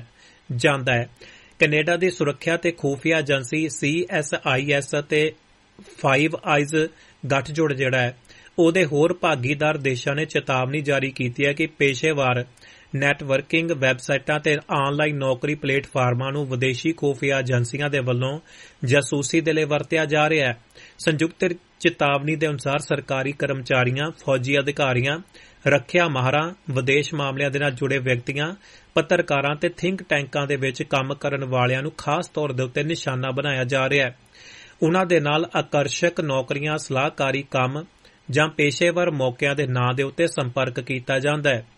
A: ਜਾਂਦਾ ਹੈ। ਕੈਨੇਡਾ ਦੀ ਸੁਰੱਖਿਆ ਤੇ ਖੂਫੀਆ ਏਜੰਸੀ CSIS ਅਤੇ ਫਾਈਵ ਆਈਜ਼ ਗੱਠਜੋੜ ਜਿਹੜਾ ਹੈ ਉਹਦੇ ਹੋਰ ਭਾਗੀਦਾਰ ਦੇਸ਼ਾਂ ਨੇ ਚੇਤਾਵਨੀ ਜਾਰੀ ਕੀਤੀ ਹੈ ਕਿ ਪੇਸ਼ੇਵਰ ਨੈਟਵਰਕਿੰਗ ਵੈਬਸਾਈਟਾਂ ਤੇ ਆਨਲਾਈਨ ਨੌਕਰੀ ਪਲੇਟਫਾਰਮਾਂ ਨੂੰ ਵਿਦੇਸ਼ੀ ਖੂਫੀਆ ਏਜੰਸੀਆਂ ਦੇ ਵੱਲੋਂ ਜਾਸੂਸੀ ਦੇ ਲਈ ਵਰਤਿਆ ਜਾ ਰਿਹਾ ਹੈ। ਸੰਯੁਕਤ ਚੇਤਾਵਨੀ ਦੇ ਅਨੁਸਾਰ ਸਰਕਾਰੀ ਕਰਮਚਾਰੀਆਂ, ਫੌਜੀ ਅਧਿਕਾਰੀਆਂ, ਰੱਖਿਆ ਮਾਹਰਾਂ, ਵਿਦੇਸ਼ ਮਾਮਲਿਆਂ ਦੇ ਨਾਲ ਜੁੜੇ ਵਿਅਕਤੀਆਂ, ਪੱਤਰਕਾਰਾਂ ਤੇ ਥਿੰਕ ਟੈਂਕਾਂ ਦੇ ਵਿੱਚ ਕੰਮ ਕਰਨ ਵਾਲਿਆਂ ਨੂੰ ਖਾਸ ਤੌਰ ਦੇ ਉੱਤੇ ਨਿਸ਼ਾਨਾ ਬਣਾਇਆ ਜਾ ਰਿਹਾ ਹੈ। ਉਨ੍ਹਾਂ ਦੇ ਨਾਲ ਆਕਰਸ਼ਕ ਨੌਕਰੀਆਂ, ਸਲਾਹਕਾਰੀ ਕੰਮ ਜਾਂ ਪੇਸ਼ੇਵਰ ਮੌਕਿਆਂ ਦੇ ਨਾਂ ਦੇ ਉੱਤੇ ਸੰਪਰਕ ਕੀਤਾ ਜਾਂਦਾ ਹੈ।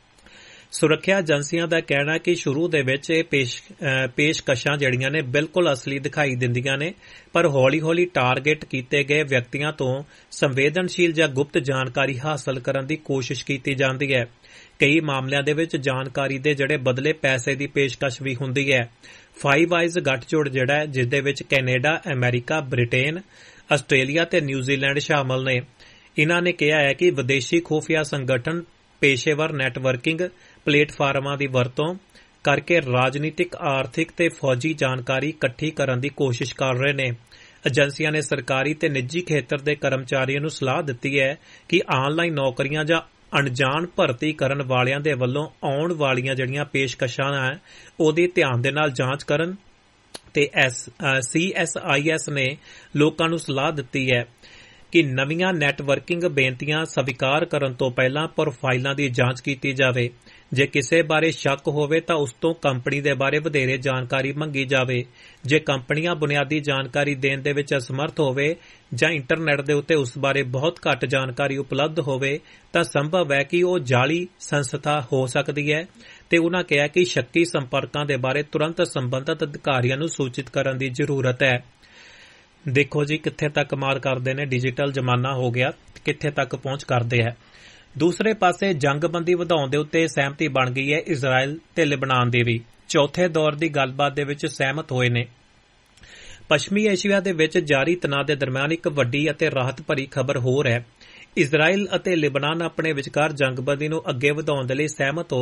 A: ਸੁਰੱਖਿਆ ਏਜੰਸੀਆਂ ਦਾ ਕਹਿਣਾ ਹੈ ਕਿ ਸ਼ੁਰੂ ਦੇ ਵਿੱਚ ਇਹ ਪੇਸ਼ਕਸ਼ਾਂ ਜਿਹੜੀਆਂ ਨੇ ਬਿਲਕੁਲ ਅਸਲੀ ਦਿਖਾਈ ਦਿੰਦੀਆਂ ਨੇ, ਪਰ ਹੌਲੀ-ਹੌਲੀ ਟਾਰਗੇਟ ਕੀਤੇ ਗਏ ਵਿਅਕਤੀਆਂ ਤੋਂ ਸੰਵੇਦਨਸ਼ੀਲ ਜਾਂ ਗੁਪਤ ਜਾਣਕਾਰੀ ਹਾਸਲ ਕਰਨ ਦੀ ਕੋਸ਼ਿਸ਼ ਕੀਤੀ ਜਾਂਦੀ ਹੈ। ਕਈ ਮਾਮਲਿਆਂ ਦੇ ਵਿੱਚ ਜਾਣਕਾਰੀ ਦੇ ਜਿਹੜੇ ਬਦਲੇ ਪੈਸੇ ਦੀ ਪੇਸ਼ਕਸ਼ ਵੀ ਹੁੰਦੀ ਹੈ। ਫਾਈਵ ਆਈਜ਼ ਗੱਠਜੋੜ ਜਿਹੜਾ ਹੈ, ਜਿਸ ਦੇ ਵਿੱਚ ਕੈਨੇਡਾ, ਅਮਰੀਕਾ, ਬ੍ਰਿਟੇਨ, ਆਸਟ੍ਰੇਲੀਆ ਤੇ ਨਿਊਜ਼ੀਲੈਂਡ ਸ਼ਾਮਲ ਨੇ, ਇਨ੍ਹਾਂ ਨੇ ਕਿਹਾ ਹੈ ਕਿ ਵਿਦੇਸ਼ੀ ਖੂਫੀਆ ਸੰਗਠਨ ਪੇਸ਼ੇਵਰ ਨੈਟਵਰਕਿੰਗ ਪਲੇਟਫਾਰਮਾਂ ਦੀ ਵਰਤੋਂ ਕਰਕੇ ਰਾਜਨੀਤਿਕ, ਆਰਥਿਕ ਤੇ ਫੌਜੀ ਜਾਣਕਾਰੀ ਇਕੱਠੀ ਕਰਨ ਦੀ ਕੋਸ਼ਿਸ਼ ਕਰ ਰਹੇ ਨੇ। ਏਜੰਸੀਆਂ ਨੇ ਸਰਕਾਰੀ ਤੇ ਨਿੱਜੀ ਖੇਤਰ ਦੇ ਕਰਮਚਾਰੀਆਂ ਨੂੰ ਸਲਾਹ ਦਿੱਤੀ ਹੈ ਕਿ ਆਨਲਾਈਨ ਨੌਕਰੀਆਂ ਜਾਂ ਅਣਜਾਣ ਭਰਤੀ ਕਰਨ ਵਾਲਿਆਂ ਦੇ ਵੱਲੋਂ ਆਉਣ ਵਾਲੀਆਂ ਜਿਹੜੀਆਂ ਪੇਸ਼ਕਸ਼ਾਂ ਹੈ ਉਹਦੀ ਧਿਆਨ ਦੇ ਨਾਲ ਜਾਂਚ ਕਰਨ ਤੇ CSIS ਨੇ ਲੋਕਾਂ ਨੂੰ ਸਲਾਹ ਦਿੱਤੀ ਹੈ ਕਿ ਨਵੀਆਂ ਨੈਟਵਰਕਿੰਗ ਬੇਨਤੀਆਂ ਸਵੀਕਾਰ ਕਰਨ ਤੋਂ ਪਹਿਲਾਂ ਪ੍ਰੋਫਾਈਲਾਂ ਦੀ ਜਾਂਚ ਕੀਤੀ ਜਾਵੇ। ਜੇ ਕਿਸੇ ਬਾਰੇ ਸ਼ੱਕ ਹੋਵੇ ਤਾਂ ਉਸ ਤੋਂ ਕੰਪਨੀ ਦੇ ਬਾਰੇ ਵਧੇਰੇ ਜਾਣਕਾਰੀ ਮੰਗੀ ਜਾਵੇ। ਜੇ ਕੰਪਨੀਆਂ ਬੁਨਿਆਦੀ ਜਾਣਕਾਰੀ ਦੇਣ ਦੇ ਵਿੱਚ ਅਸਮਰਥ ਹੋਵੇ ਜਾਂ ਇੰਟਰਨੈਟ ਦੇ ਉੱਤੇ ਉਸ ਬਾਰੇ ਬਹੁਤ ਘੱਟ ਜਾਣਕਾਰੀ ਉਪਲਬਧ ਹੋਵੇ ਤਾਂ ਸੰਭਵ ਹੈ ਕਿ ਉਹ ਜਾਲੀ ਸੰਸਥਾ ਹੋ ਸਕਦੀ ਹੈ ਤੇ ਉਨ੍ਹਾਂ ਕਿਹਾ ਕਿ ਸ਼ੱਕੀ ਸੰਪਰਕਾਂ ਦੇ ਬਾਰੇ ਤੁਰੰਤ ਸੰਬੰਧਿਤ ਅਧਿਕਾਰੀਆਂ ਨੂੰ ਸੂਚਿਤ ਕਰਨ ਦੀ ਜ਼ਰੂਰਤ ਹੈ। ਦੇਖੋ ਜੀ ਕਿੱਥੇ ਤੱਕ ਮਾਰ ਕਰਦੇ ਨੇ, ਡਿਜੀਟਲ ਜ਼ਮਾਨਾ ਹੋ ਗਿਆ, ਕਿੱਥੇ ਤੱਕ ਪਹੁੰਚ ਕਰਦੇ ਹੈ। ਦੂਸਰੇ ਪਾਸੇ ਜੰਗਬੰਦੀ ਵਧਾਉਣ ਦੇ ਉੱਤੇ ਸਹਿਮਤੀ ਬਣ ਗਈ ਹੈ ਇਜ਼ਰਾਈਲ ਤੇ ਲਿਬਨਾਨ ਦੀ ਵੀ। ਚੌਥੇ ਦੌਰ ਦੀ ਗੱਲਬਾਤ ਦੇ ਵਿੱਚ ਸਹਿਮਤ ਹੋਏ ਨੇ। ਪੱਛਮੀ ਏਸ਼ੀਆ ਦੇ ਵਿੱਚ ਜਾਰੀ ਤਣਾਅ ਦੇ ਦਰਮਿਆਨ ਇੱਕ ਵੱਡੀ ਅਤੇ ਰਾਹਤ ਭਰੀ ਖਬਰ ਹੋਰ ਹੈ। ਇਜ਼ਰਾਈਲ ਅਤੇ ਲਿਬਨਾਨ ਆਪਣੇ ਵਿਚਕਾਰ ਜੰਗਬੰਦੀ ਨੂੰ ਅੱਗੇ ਵਧਾਉਣ ਦੇ ਲਈ ਸਹਿਮਤ ਹੋ